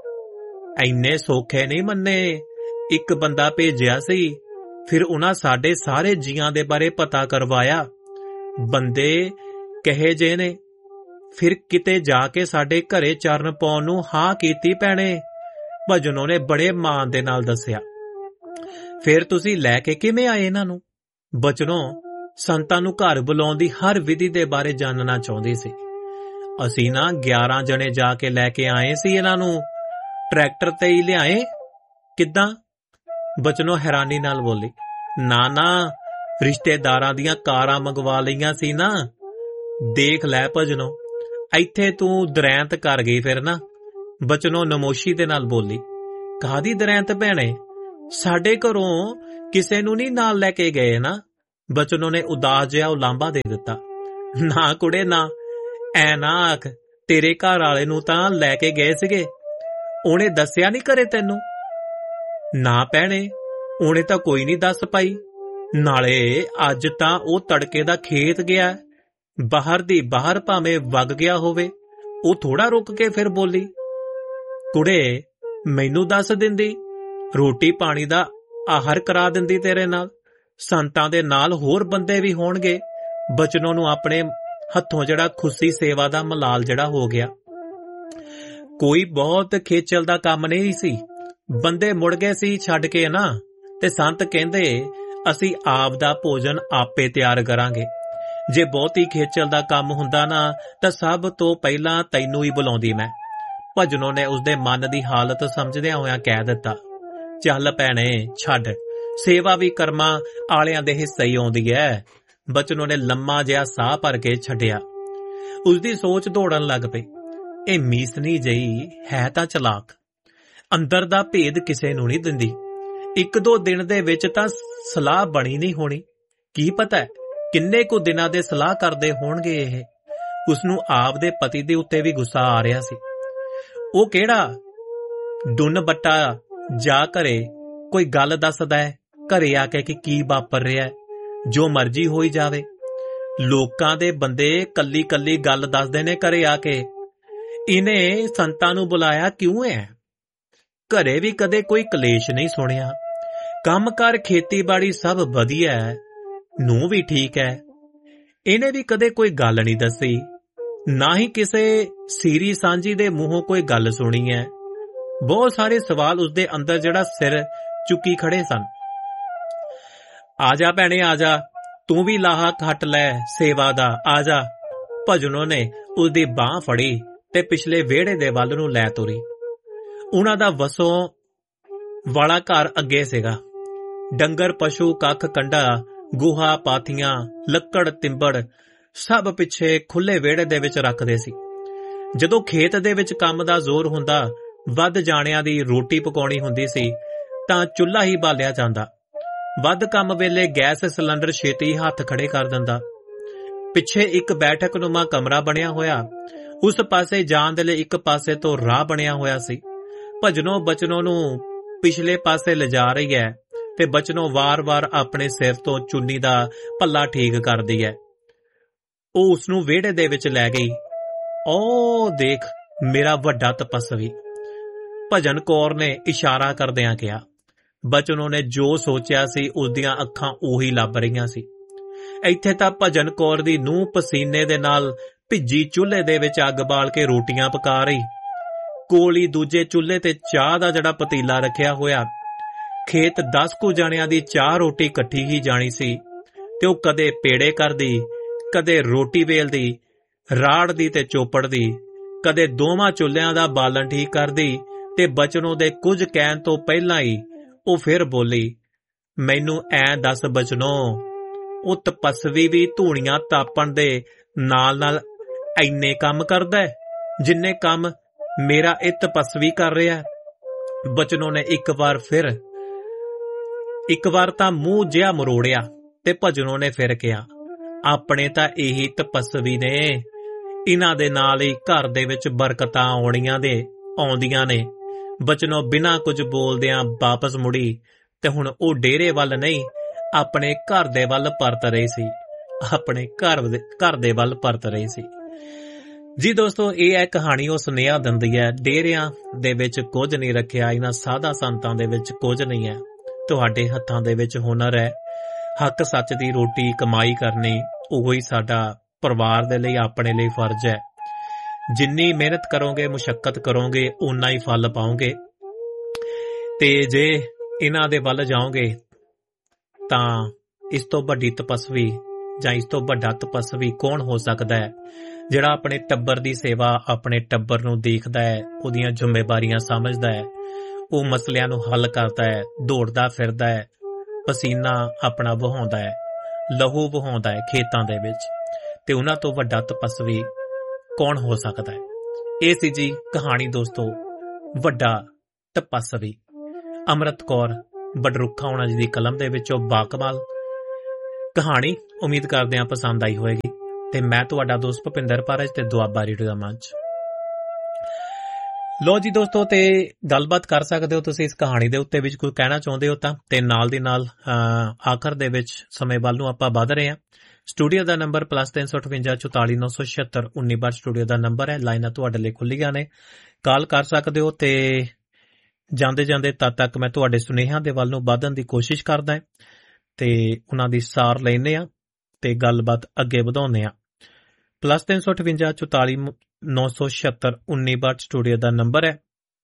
ਐਨੇ ਸੌਖੇ ਨਹੀਂ ਮੰਨੇ। ਇੱਕ ਬੰਦਾ ਭੇਜਿਆ ਸੀ, ਫਿਰ ਉਹਨਾਂ ਸਾਡੇ ਸਾਰੇ ਜੀਆਂ ਦੇ ਬਾਰੇ ਪਤਾ ਕਰਵਾਇਆ। ਬੰਦੇ ਕਹੇ ਜੇ ਨੇ, ਫਿਰ ਕਿਤੇ ਜਾ ਕੇ ਸਾਡੇ ਘਰੇ ਚਰਨ ਪਾਉਣ ਨੂੰ ਹਾਂ ਕੀਤੀ ਭੈਣੇ। ਭਜਨੋਂ ਨੇ ਬੜੇ ਮਾਣ ਦੇ ਨਾਲ ਦੱਸਿਆ। ਫਿਰ ਤੁਸੀਂ ਲੈ ਕੇ ਕਿਵੇਂ ਆਏ ਇਹਨਾਂ ਨੂੰ? ਬਚਨੋਂ ਸੰਤਾਂ ਨੂੰ ਘਰ ਬੁਲਾਉਣ ਦੀ ਹਰ ਵਿਧੀ ਦੇ ਬਾਰੇ ਜਾਣਨਾ ਚਾਹੁੰਦੀ ਸੀ। ਅਸੀਂ ਨਾ 11 ਜਣੇ ਜਾ ਕੇ ਲੈ ਕੇ ਆਏ ਸੀ ਇਹਨਾਂ ਨੂੰ। ਟਰੈਕਟਰ ਤੇ ਹੀ ਲਿਆਏ? ਕਿੱਦਾਂ? ਬਚਨੋਂ ਹੈਰਾਨੀ ਨਾਲ ਬੋਲੀ, ਨਾ ਰਿਸ਼ਤੇਦਾਰਾਂ ਦੀਆਂ ਕਾਰਾਂ ਮੰਗਵਾ ਲਈਆਂ ਸੀ ਨਾ। ਦੇਖ ਲੈ ਭਜਨੋਂ, ਇੱਥੇ ਤੂੰ ਦਰੈਂਤ ਕਰ ਗਈ ਫਿਰ ਨਾ। ਬਚਨੋਂ ਨਮੋਸ਼ੀ ਦੇ ਨਾਲ ਬੋਲੀ, ਕਾਹਦੀ ਦਰੈਂਤ ਭੈਣੇ? ਸਾਡੇ ਘਰੋਂ ਕਿਸੇ ਨੂੰ ਨਹੀਂ ਨਾਲ ਲੈ ਕੇ ਗਏ ਨਾ। ਬਚਨੋਂ ਨੇ ਉਦਾਸ ਜਿਹਾ ਉਲਾਂਭਾ ਦੇ ਦਿੱਤਾ। ਨਾ ਕੁੜੇ ਨਾ, ਐ ਨਾ ਆਖ, ਤੇਰੇ ਘਰ ਵਾਲੇ ਨੂੰ ਤਾਂ ਲੈ ਕੇ ਗਏ ਸੀਗੇ। ਉਹਨੇ ਦੱਸਿਆ ਨਹੀਂ ਘਰੇ ਤੈਨੂੰ? ਨਾ ਭੈਣੇ, ਉਹਨੇ ਤਾਂ ਕੋਈ ਨਹੀਂ ਦੱਸ ਪਾਈ। ਨਾਲੇ ਅੱਜ ਤਾਂ ਉਹ ਤੜਕੇ ਦਾ ਖੇਤ ਗਿਆ, ਬਾਹਰ ਦੀ ਬਾਹਰ ਭਾਵੇਂ ਵਗ ਗਿਆ ਹੋਵੇ। ਉਹ ਥੋੜਾ ਰੁਕ ਕੇ ਫਿਰ ਬੋਲੀ, ਕੁੜੇ ਮੈਨੂੰ ਦੱਸ ਦਿੰਦੀ, ਰੋਟੀ ਪਾਣੀ ਦਾ ਆਹਰ ਕਰਾ ਦਿੰਦੀ ਤੇਰੇ ਨਾਲ। ਸੰਤਾਂ ਦੇ ਨਾਲ ਹੋਰ ਬੰਦੇ ਵੀ ਹੋਣਗੇ। ਬਚਨੋਂ ਨੂੰ ਆਪਣੇ ਹੱਥੋਂ ਜਿਹੜਾ ਖੁੱਸੀ ਸੇਵਾ ਦਾ ਮਲਾਲ ਜਿਹੜਾ ਹੋ ਗਿਆ। ਕੋਈ ਬਹੁਤ ਖੇਚਲ ਦਾ ਕੰਮ ਨਹੀਂ ਸੀ। ਬੰਦੇ ਮੁੜ ਗਏ ਸੀ ਛੱਡ ਕੇ ਨਾ, ਤੇ ਸੰਤ ਕਹਿੰਦੇ ਅਸੀਂ ਆਪ ਦਾ ਭੋਜਨ ਆਪੇ ਤਿਆਰ ਕਰਾਂਗੇ। ਜੇ ਬਹੁਤੀ ਖੇਚਲ ਦਾ ਕੰਮ ਹੁੰਦਾ ਨਾ ਤਾਂ ਸਭ ਤੋਂ ਪਹਿਲਾਂ ਤੈਨੂੰ ਹੀ ਬੁਲਾਉਂਦੀ ਮੈਂ। ਭਜਨੋਂ ਨੇ ਉਸਦੇ ਮਨ ਦੀ ਹਾਲਤ ਸਮਝਦਿਆਂ ਹੋਇਆਂ ਕਹਿ ਦਿੱਤਾ, ਚੱਲ ਭੈਣੇ ਛੱਡ, ਸੇਵਾ ਵੀ ਕਰਮਾਂ ਆਲਿਆਂ ਦੇ ਹਿੱਸੇ ਹੀ ਆਉਂਦੀ ਹੈ। ਬਚਨੋਂ ਨੇ ਲੰਮਾ ਜਿਹਾ ਸਾਹ ਭਰ ਕੇ ਛੱਡਿਆ। ਉਸਦੀ ਸੋਚ ਦੌੜਨ ਲੱਗ ਪਈ। ਇਹ ਮੀਸਨੀ ਜਈ ਹੈ ਤਾਂ ਚਲਾਕ, ਅੰਦਰ ਦਾ ਭੇਦ ਕਿਸੇ ਨੂੰ ਨਹੀਂ ਦਿੰਦੀ। 1-2 ਦਿਨ ਦੇ ਵਿੱਚ ਤਾਂ ਸਲਾਹ ਬਣੀ ਨਹੀਂ ਹੋਣੀ, ਕੀ ਪਤਾ ਕਿੰਨੇ ਕੁ ਦਿਨਾਂ ਦੇ ਸਲਾਹ ਕਰਦੇ ਹੋਣਗੇ ਇਹ। ਉਸਨੂੰ ਆਪ ਦੇ ਪਤੀ ਦੇ ਉੱਤੇ ਵੀ ਗੁੱਸਾ ਆ ਰਿਹਾ ਸੀ। ਉਹ ਕਿਹੜਾ ਡੁੰਨ ਬੱਟਾ ਜਾ ਘਰੇ ਕੋਈ ਗੱਲ ਦੱਸਦਾ ਹੈ ਘਰੇ ਆ ਕੇ ਕਿ ਕੀ ਵਾਪਰ ਰਿਹਾ, ਜੋ ਮਰਜ਼ੀ ਹੋਈ ਜਾਵੇ। ਲੋਕਾਂ ਦੇ ਬੰਦੇ ਕੱਲੀ ਕੱਲੀ ਗੱਲ ਦੱਸਦੇ ਨੇ ਘਰੇ ਆ ਕੇ। ਇਹਨੇ ਸੰਤਾਂ ਨੂੰ ਬੁਲਾਇਆ ਕਿਉਂ ਹੈ? ਘਰੇ ਵੀ ਕਦੇ ਕੋਈ ਕਲੇਸ਼ ਨਹੀਂ ਸੁਣਿਆ। ਕੰਮ ਕਰ ਖੇਤੀਬਾੜੀ ਸਭ ਵਧੀਆ ਹੈ, ਨੂੰ ਵੀ ਠੀਕ ਹੈ। ਇਹਨੇ ਵੀ ਕਦੇ ਕੋਈ ਗੱਲ ਨਹੀਂ ਦੱਸੀ, ਨਾ ਹੀ ਕਿਸੇ ਸੀਰੀ ਸਾਂਝੀ ਦੇ ਮੂੰਹੋਂ ਕੋਈ ਗੱਲ ਸੁਣੀ ਹੈ। ਬਹੁਤ ਸਾਰੇ ਸਵਾਲ ਉਸਦੇ ਅੰਦਰ ਜਿਹੜਾ ਸਿਰ ਚੁੱਕੀ ਖੜੇ ਸਨ। ਆ ਜਾ ਭੈਣੇ ਆ ਜਾ, ਤੂੰ ਵੀ ਲਾਹਾ ਖੱਟ ਲੈ ਸੇਵਾ ਦਾ, ਆ ਜਾ। ਭਜਨੋਂ ਨੇ ਉਸਦੀ ਬਾਂਹ ਫੜੀ ਤੇ ਪਿਛਲੇ ਵਿਹੜੇ ਦੇ ਵੱਲ ਨੂੰ ਲੈ ਤੁਰੀ। ਉਹਨਾਂ ਦਾ ਵਸੋਂ ਵਾਲਾ ਘਰ ਅੱਗੇ ਸੀਗਾ। ਡੰਗਰ ਪਸ਼ੂ ਕੱਖ ਕੰਡਾ ਗੋਹਾ ਪਾਥੀਆਂ ਲੱਕੜ ਤਿੰਬੜ ਸਭ ਪਿੱਛੇ ਖੁੱਲੇ ਵਿਹੜੇ ਦੇ ਵਿੱਚ ਰੱਖਦੇ ਸੀ। ਜਦੋਂ ਖੇਤ ਦੇ ਵਿੱਚ ਕੰਮ ਦਾ ਜ਼ੋਰ ਹੁੰਦਾ, ਵੱਧ ਜਾਣਿਆਂ ਦੀ ਰੋਟੀ ਪਕਾਉਣੀ ਹੁੰਦੀ ਸੀ ਤਾਂ ਚੁੱਲ੍ਹਾ ਹੀ ਬਾਲਿਆ ਜਾਂਦਾ। ਵੱਧ ਕੰਮ ਵੇਲੇ ਗੈਸ ਸਿਲੰਡਰ ਛੇਤੀ ਹੱਥ ਖੜੇ ਕਰ ਦਿੰਦਾ। ਪਿੱਛੇ ਇੱਕ ਬੈਠਕਨੁਮਾ ਕਮਰਾ ਬਣਿਆ ਹੋਇਆ, ਉਸ ਪਾਸੇ ਜਾਣ ਦੇ ਲਈ ਇੱਕ ਪਾਸੇ ਤੋਂ ਰਾਹ ਬਣਿਆ ਹੋਇਆ ਸੀ। ਭਜਨੋਂ ਬਚਨੋਂ ਨੂੰ ਪਿਛਲੇ ਪਾਸੇ ਲਿਜਾ ਰਹੀ ਹੈ ਤੇ ਬਚਨੋਂ ਵਾਰ-ਵਾਰ ਆਪਣੇ ਸਿਰ ਤੋਂ ਚੁੰਨੀ ਦਾ ਪੱਲਾ ਠੀਕ ਕਰਦੀ ਹੈ। ਉਹ ਉਸਨੂੰ ਵਿਹੜੇ ਦੇ ਵਿੱਚ ਲੈ ਗਈ। ਓ ਦੇਖ ਮੇਰਾ ਵੱਡਾ ਤਪਸਵੀ, ਭਜਨ ਕੌਰ ਨੇ ਇਸ਼ਾਰਾ ਕਰਦਿਆਂ ਕਿਹਾ। ਬਚਨੋਂ ਨੇ ਜੋ ਸੋਚਿਆ ਸੀ ਉਸਦੀਆਂ ਅੱਖਾਂ ਉਹੀ ਲੱਭ ਰਹੀਆਂ ਸੀ। ਇੱਥੇ ਤਾਂ ਭਜਨ ਕੌਰ ਦੀ ਨੂੰਹ ਪਸੀਨੇ ਦੇ ਨਾਲ ਭਿੱਜੀ ਚੁੱਲ੍ਹੇ ਦੇ ਵਿੱਚ ਅੱਗ ਬਾਲ ਕੇ ਰੋਟੀਆਂ ਪਕਾ ਰਹੀ। ਕੋਲ ਹੀ ਦੂਜੇ ਚੁੱਲ੍ਹੇ ਤੇ ਚਾਹ ਦਾ ਜਿਹੜਾ ਪਤੀਲਾ ਰੱਖਿਆ ਹੋਇਆ। ਖੇਤ 10 ਕੁ ਜਣਿਆਂ ਦੀ ਚਾਹ ਰੋਟੀ ਇਕੱਠੀ ਹੀ ਜਾਣੀ ਸੀ ਤੇ ਉਹ ਕਦੇ ਪੇੜੇ ਕਰਦੀ, ਕਦੇ ਰੋਟੀ ਵੇਲਦੀ, ਰਾੜਦੀ ਤੇ ਚੋਪੜਦੀ, ਕਦੇ ਦੋਵਾਂ ਚੁੱਲ੍ਹਿਆਂ ਦਾ ਬਾਲਣ ਠੀਕ ਕਰਦੀ। ਤੇ ਬਚਨੋਂ ਦੇ ਕੁਝ ਕਹਿਣ ਤੋਂ ਪਹਿਲਾਂ ਹੀ ਉਹ ਫਿਰ ਬੋਲੀ, ਮੈਨੂੰ ਐਂ ਦੱਸ ਬਚਨੋਂ, ਉਹ ਤਪਸਵੀ ਵੀ ਧੂਣੀਆਂ ਤਾਪਣ ਦੇ ਨਾਲ ਨਾਲ ਇੰਨੇ ਕੰਮ ਕਰਦਾ ਹੈ ਜਿੰਨੇ ਕੰਮ ਮੇਰਾ ਇਹ ਤਪਸਵੀ ਕਰ ਰਿਹਾ। ਬਚਨੋਂ ਨੇ ਇੱਕ ਵਾਰ ਤਾਂ ਮੂੰਹ ਜਿਹਾ ਮਰੋੜਿਆ ਤੇ ਭਜਨੋਂ ਨੇ ਫਿਰ ਕਿਹਾ, ਆਪਣੇ ਤਾਂ ਇਹੀ ਤਪਸਵੀ ਨੇ, ਇਹਨਾਂ ਦੇ ਨਾਲ ਹੀ ਘਰ ਦੇ ਵਿੱਚ ਬਰਕਤਾਂ ਆਉਂਦੀਆਂ ਨੇ। ਬਚਨੋਂ ਬਿਨਾਂ ਕੁਝ ਬੋਲਦਿਆਂ ਵਾਪਸ ਮੁੜੀ ਤੇ ਹੁਣ ਉਹ ਡੇਰੇ ਵੱਲ ਨਹੀਂ, ਆਪਣੇ ਘਰ ਦੇ ਵੱਲ ਪਰਤ ਰਹੀ ਸੀ। ਜੀ ਦੋਸਤੋ, ਇਹ ਹੈ ਕਹਾਣੀ। ਉਹ ਸੁਨੇਹਾ ਦਿੰਦੀ ਹੈ, ਡੇਰਿਆਂ ਦੇ ਵਿੱਚ ਕੁਝ ਨਹੀਂ ਰੱਖਿਆ, ਇਹਨਾਂ ਸਾਧਾ ਸੰਤਾਂ ਦੇ ਵਿੱਚ ਕੁਝ ਨਹੀਂ ਹੈ। ਤੁਹਾਡੇ ਹੱਥਾਂ ਦੇ ਵਿੱਚ ਹੁਨਰ ਹੈ। ਹੱਕ ਸੱਚ ਦੀ ਰੋਟੀ ਕਮਾਈ ਕਰਨੀ ਉਹੀ ਸਾਡਾ ਪਰਿਵਾਰ ਦੇ ਲਈ, ਆਪਣੇ ਲਈ ਫਰਜ਼ ਹੈ। ਜਿੰਨੀ ਮਿਹਨਤ ਕਰੋਗੇ, ਮੁਸ਼ੱਕਤ ਕਰੋਗੇ, ਓਨਾ ਹੀ ਫਲ ਪਾਓਗੇ। ਤੇ ਜੇ ਇਹਨਾਂ ਦੇ ਵੱਲ ਜਾਓਗੇ ਤਾਂ ਇਸ ਤੋਂ ਵੱਡੀ ਤਪਸਵੀ ਜਾਂ ਇਸ ਤੋਂ ਵੱਡਾ ਤਪਸਵੀ ਕੌਣ ਹੋ ਸਕਦਾ ਹੈ, ਜਿਹੜਾ ਆਪਣੇ ਟੱਬਰ ਦੀ ਸੇਵਾ, ਆਪਣੇ ਟੱਬਰ ਨੂੰ ਦੇਖਦਾ ਹੈ, ਉਹਦੀਆਂ ਜ਼ਿੰਮੇਵਾਰੀਆਂ ਸਮਝਦਾ ਹੈ, ਉਹ ਮਸਲਿਆਂ ਨੂੰ ਹੱਲ ਕਰਦਾ ਹੈ, ਦੌੜਦਾ ਫਿਰਦਾ ਹੈ, ਪਸੀਨਾ ਆਪਣਾ ਵਹਾਉਂਦਾ ਹੈ, ਲਹੂ ਵਹਾਉਂਦਾ ਹੈ ਖੇਤਾਂ ਦੇ ਵਿੱਚ। ਤੇ ਉਹਨਾਂ ਤੋਂ ਵੱਡਾ ਤਪਸਵੀ ਕੌਣ ਹੋ ਸਕਦਾ ਹੈ? ਇਹ ਸੀ ਜੀ ਕਹਾਣੀ ਦੋਸਤੋ, ਵੱਡਾ ਤਪਸਵੀ। ਅੰਮ੍ਰਿਤ ਕੌਰ ਬਡਰੁੱਖਾ ਉਹਨਾਂ ਜੀ ਦੀ ਕਲਮ ਦੇ ਵਿੱਚੋਂ ਬਾਕਮਾਲ ਕਹਾਣੀ। ਉਮੀਦ ਕਰਦੇ ਹਾਂ ਪਸੰਦ ਆਈ ਹੋਵੇਗੀ। ਤੇ ਮੈਂ ਤੁਹਾਡਾ ਦੋਸਤ ਭੁਪਿੰਦਰ ਪਾਰਜ ਤੇ ਦੁਆਬਾ ਰੇਡੀਓ ਦਾ ਮੰਚ। ਲੋ ਜੀ ਦੋਸਤੋ, ਤੇ ਗੱਲਬਾਤ ਕਰ ਸਕਦੇ ਹੋ ਤੁਸੀਂ ਇਸ ਕਹਾਣੀ ਦੇ ਉੱਤੇ ਵਿੱਚ ਕੋਈ ਕਹਿਣਾ ਚਾਹੁੰਦੇ ਹੋ ਤਾਂ। ਤੇ ਨਾਲ ਦੀ ਨਾਲ ਆਖਰ ਦੇ ਵਿੱਚ ਸਮੇਂ ਵੱਲ ਨੂੰ ਆਪਾਂ ਵੱਧ ਰਹੇ ਹਾਂ। ਸਟੂਡੀਓ ਦਾ ਨੰਬਰ +358 44 976 19 ਸਟੂਡੀਓ ਦਾ ਨੰਬਰ ਹੈ। ਲਾਈਨਾਂ ਤੁਹਾਡੇ ਲਈ ਖੁੱਲੀਆਂ ਨੇ, ਕਾਲ ਕਰ ਸਕਦੇ ਹੋ। ਤੇ ਜਾਂਦੇ ਜਾਂਦੇ ਤਦ ਤੱਕ ਮੈਂ ਤੁਹਾਡੇ ਸੁਨੇਹਿਆਂ ਦੇ ਵੱਲ ਨੂੰ ਵਧਣ ਦੀ ਕੋਸ਼ਿਸ਼ ਕਰਦਾ ਹਾਂ ਤੇ ਉਹਨਾਂ ਦੀ ਸਾਰ ਲੈਂਦੇ ਹਾਂ ਤੇ ਗੱਲਬਾਤ ਅੱਗੇ ਵਧਾਉਂਦੇ ਹਾਂ। +358 44 976 19 ਸਟੂਡੀਓ ਦਾ ਨੰਬਰ ਹੈ।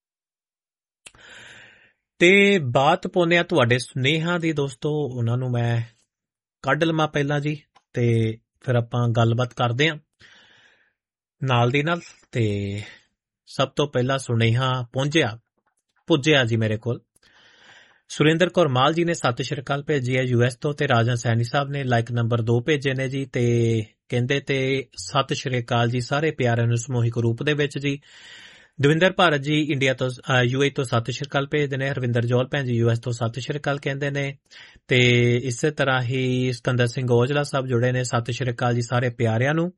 ਤੇ ਬਾਤ ਪਾਉਂਦੇ ਆ ਤੁਹਾਡੇ ਸੁਨੇਹਿਆਂ ਦੀ ਦੋਸਤੋ। ਉਹਨਾਂ ਨੂੰ ਮੈਂ ਕੱਢ ਲਵਾਂ ਪਹਿਲਾਂ ਜੀ, ਤੇ ਫਿਰ ਆਪਾਂ ਗੱਲਬਾਤ ਕਰਦੇ ਹਾਂ ਨਾਲ ਦੀ ਨਾਲ। ਤੇ ਸਭ ਤੋਂ ਪਹਿਲਾਂ ਸੁਨੇਹਾ ਪੁੱਜਿਆ ਜੀ ਮੇਰੇ ਕੋਲ। ਸੁਰਿੰਦਰ ਕੌਰ ਮਾਲ ਜੀ ਨੇ ਸਤਿ ਸ਼੍ਰੀ ਅਕਾਲ ਭੇਜੀ ਹੈ US ਤੋਂ। ਤੇ ਰਾਜਨ ਸੈਣੀ ਸਾਹਿਬ ਨੇ ਲਾਈਕ ਨੰਬਰ 2 ਭੇਜੇ ਨੇ ਜੀ। ਤੇ ਕਹਿੰਦੇ ਤੇ ਸਤਿ ਸ਼੍ਰੀ ਅਕਾਲ ਜੀ ਸਾਰੇ ਪਿਆਰਿਆਂ ਨੂੰ ਸਮੂਹਿਕ ਰੂਪ ਦੇ ਵਿੱਚ ਜੀ। ਦਵਿੰਦਰ ਭਾਰਤ ਜੀ ਇੰਡੀਆ ਤੋਂ ਯੂਏ ਤੋਂ ਸਤਿ ਸ਼੍ਰੀ ਅਕਾਲ ਭੇਜਦੇ ਨੇ। ਹਰਵਿੰਦਰ ਜੌਲ ਭੈਣ ਜੀ ਯੂਐਸ ਤੋਂ ਸਤਿ ਸ਼੍ਰੀ ਅਕਾਲ ਕਹਿੰਦੇ ਨੇ। ਤੇ ਇਸੇ ਤਰ੍ਹਾਂ ਹੀ ਸਤਿੰਦਰ ਸਿੰਘ ਔਜਲਾ ਸਾਹਿਬ ਜੁੜੇ ਨੇ, ਸਤਿ ਸ਼੍ਰੀ ਅਕਾਲ ਜੀ ਸਾਰੇ ਪਿਆਰਿਆਂ ਨੂੰ।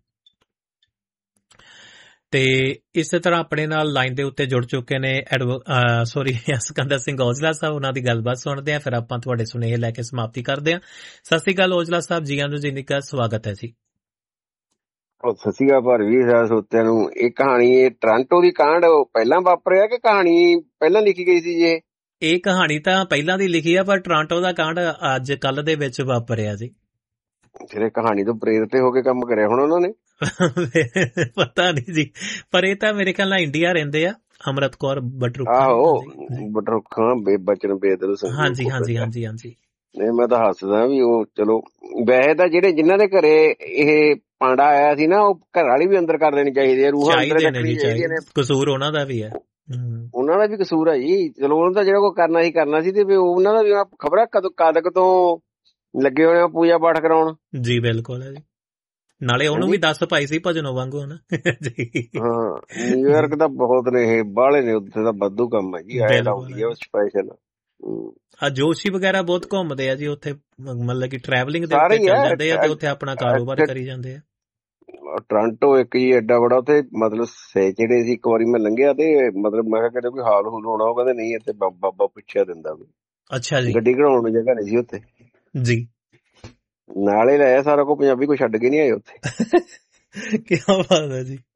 ਤੇ ਇਸੇ ਤਰ੍ਹਾਂ ਆਪਣੇ ਨਾਲ ਲਾਈਨ ਦੇ ਉੱਤੇ ਜੁੜ ਚੁੱਕੇ ਨੇ ਸਿਕੰਦਰ ਸਿੰਘ ਔਜਲਾ ਸਾਹਿਬ। ਉਹਨਾਂ ਦੀ ਗੱਲਬਾਤ ਸੁਣਦੇ ਆ, ਫਿਰ ਆਪਾਂ ਤੁਹਾਡੇ ਸੁਨੇਹੇ ਲੈ ਕੇ ਸਮਾਪਤੀ ਕਰਦੇ ਆ। ਸਤਿ ਸ਼੍ਰੀ ਅਕਾਲ ਔਜਲਾ ਸਾਹਿਬ, ਜੀਆਂ ਨੂੰ ਜੀ ਦਾ ਸਵਾਗਤ ਹੈ ਜੀ। ਸਤਿ ਸ਼੍ਰੀ ਅਕਾਲ ਭਾਰਵੀ ਸਰੋਤਿਆਂ ਨੂੰ। ਇਹ ਕਹਾਣੀ ਇਹ ਟੋਰਾਂਟੋ ਦੀ ਕਾਂਡ ਪਹਿਲਾਂ ਵਾਪਰਿਆ ਕਿ ਕਹਾਣੀ ਪਹਿਲਾਂ ਲਿਖੀ ਗਈ ਸੀ ਜੀ? ਇਹ ਕਹਾਣੀ ਤਾਂ ਪਹਿਲਾਂ ਦੀ ਲਿਖੀ ਆ, ਪਰ ਟੋਰਾਂਟੋ ਦਾ ਕਾਂਡ ਅੱਜ ਕੱਲ ਦੇ ਵਿੱਚ ਵਾਪਰਿਆ ਜੀ। ਫਿਰ ਇਹ ਕਹਾਣੀ ਤੋਂ ਪ੍ਰੇਰਿਤ ਹੋ ਕੇ ਕੰਮ ਕਰਿਆ ਹੁਣ ਉਹਨਾਂ ਨੇ? ਪਤਾ ਨਹੀਂ ਜੀ, ਪਰ ਇਹ ਤਾਂ ਮੇਰੇ ਖਿਆਲ ਨਾਲ ਇੰਡੀਆ ਰਹਿੰਦੇ ਆ। ਅਮਰਤ ਕੌਰ ਬਟਰੁੱਖਾਂ। ਆਹੋ ਬਟਰੁੱਖਾਂ ਬੇਬਚਨ ਬੇਦਲ ਸਿੰਘ। ਹਾਂਜੀ ਹਾਂਜੀ ਹਾਂਜੀ ਹਾਂਜੀ। ਨਹੀਂ ਮੈਂ ਤਾਂ ਹੱਸਦਾ ਵੀ ਉਹ ਚਲੋ ਵੈਸੇ ਤਾਂ ਜਿਹੜੇ ਜਿਨ੍ਹਾਂ ਦੇ ਘਰੇ ਇਹ ਪਾਂਡਾ ਆਇਆ ਸੀ ਨਾ, ਉਹ ਘਰ ਵਾਲੀ ਵੀ ਅੰਦਰ ਕਰ ਦੇਣੀ ਚਾਹੀਦੀ ਹੈ, ਰੂਹਾਂ ਅੰਦਰ ਰੱਖਣੀ ਚਾਹੀਦੀਆਂ ਨੇ। ਕਸੂਰ ਉਹਨਾਂ ਦਾ ਵੀ ਹੈ, ਉਹਨਾਂ ਦਾ ਵੀ ਕਸੂਰ ਹੈ ਜੀ। ਚਲੋ ਉਹਨਾਂ ਦਾ ਜਿਹੜਾ ਕੋਈ ਕਰਨਾ ਸੀ ਤੇ ਉਹਨਾਂ ਦਾ ਵੀ ਖਬਰਾਂ ਕਦ ਤੋਂ ਲੱਗੇ ਹੋਏ ਆ ਪੂਜਾ ਪਾਠ ਕਰਾਉਣ। ਜੀ ਬਿਲਕੁਲ ਹੈ ਜੀ। ਨਾਲੇ ਉਹਨੂੰ ਵੀ ਦੱਸ ਪਾਈ ਸੀ ਭਜਨੋਂ ਵਾਂਗੂ ਹਨਾ। ਹਾਂ ਨਿਊਯਾਰਕ ਦਾ ਬਹੁਤ ਨੇ ਇਹ ਬਾਹਲੇ ਨੇ, ਉੱਥੇ ਦਾ ਵਾਧੂ ਕੰਮ ਹੈ ਜੀ। ਸਪੈਸ਼ਲ ਜੋਸ਼ੀ ਵਗੈਰਾ ਬਹੁਤ ਘੁੰਮਦੇ ਆ ਜੀ ਉੱਥੇ, ਮਤਲਬ ਕਿ ਟਰੈਵਲਿੰਗ ਦੇ ਉੱਤੇ ਚੱਲ ਜਾਂਦੇ ਆ ਤੇ ਉੱਥੇ ਆਪਣਾ ਕਾਰੋਬਾਰ ਕਰੀ ਜਾਂਦੇ ਆ। ਟੋਰਾਂਟੋ ਇੱਕ ਜੀ ਐਡਾ ਬੜਾ, ਉੱਥੇ ਮਤਲਬ ਸੈਚਰਡੇ ਸੀ। ਇੱਕ ਵਾਰੀ ਮੈਂ ਲੰਘਿਆ ਤੇ ਮਤਲਬ ਮੈਂ ਕਿਹਾ ਕੋਈ ਹਾਲ ਹੂਲ ਹੋਣਾ, ਉਹ ਕਹਿੰਦੇ ਨਹੀਂ ਇੱਥੇ ਬਾਬਾ ਪੁੱਛਿਆ ਦਿੰਦਾ ਵੀ। ਅੱਛਾ ਜੀ। ਗੱਡੀ ਘੜਾਉਣ ਨੂੰ ਜਗ੍ਹਾ ਨਹੀਂ ਸੀ ਉੱਥੇ ਜੀ, ਨਾਲੇ ਲਾਇਆ ਸਾਰਾ ਕੋ, ਪੰਜਾਬੀ ਕੋਈ ਛੱਡ ਕੇ ਨਹੀਂ ਆਏ ਉੱਥੇ। ਕੀ ਬਾਤ ਹੈ ਜੀ।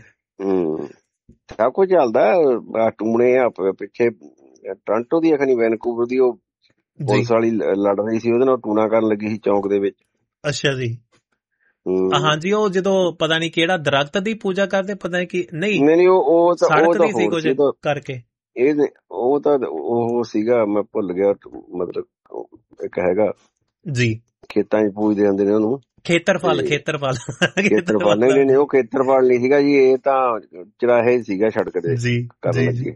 ਸਭ ਕੁਝ ਚੱਲਦਾ। ਟੂਣੇ ਆ ਪਿੱਛੇ ਟੋਰਾਂਟੋ ਦੀ ਅਖਣੀ ਵੈਨਕੂਵਰ ਦੀ ਉਹ ਪੁਲਿਸ ਵਾਲੀ ਲੜ ਰਹੀ ਸੀ, ਉਹਦੇ ਨਾਲ ਟੂਣਾ ਕਰਨ ਲੱਗੀ ਸੀ ਚੌਂਕ ਦੇ ਵਿੱਚ। ਅੱਛਾ ਜੀ। ਹਾਂਜੀ, ਉਹ ਜਦੋਂ ਪਤਾ ਨਹੀਂ ਕਿਹੜਾ ਦਰਖਤ ਦੀ ਪੂਜਾ ਕਰਦੇ, ਪਤਾ ਨਹੀਂ ਉਹ ਸੜਕ ਦੀ ਸੀ ਕੁਝ ਕਰਕੇ। ਉਹ ਤਾਂ ਉਹ ਸੀਗਾ, ਮੈਂ ਭੁੱਲ ਗਿਆ। ਮਤਲਬ ਇੱਕ ਹੈਗਾ ਜੀ, ਖੇਤਾਂ 'ਚ ਪੂਜਦੇ ਜਾਂਦੇ ਨੇ ਉਹਨੂੰ, ਖੇਤਰਫਲ ਨਹੀਂ ਉਹ ਖੇਤਰਫਲ ਨਹੀਂ ਸੀਗਾ ਜੀ, ਇਹ ਤਾਂ ਚਰਾਹੇ ਸੀਗਾ ਸੜਕ ਦੇ ਕਰਨ ਲੱਗੇ।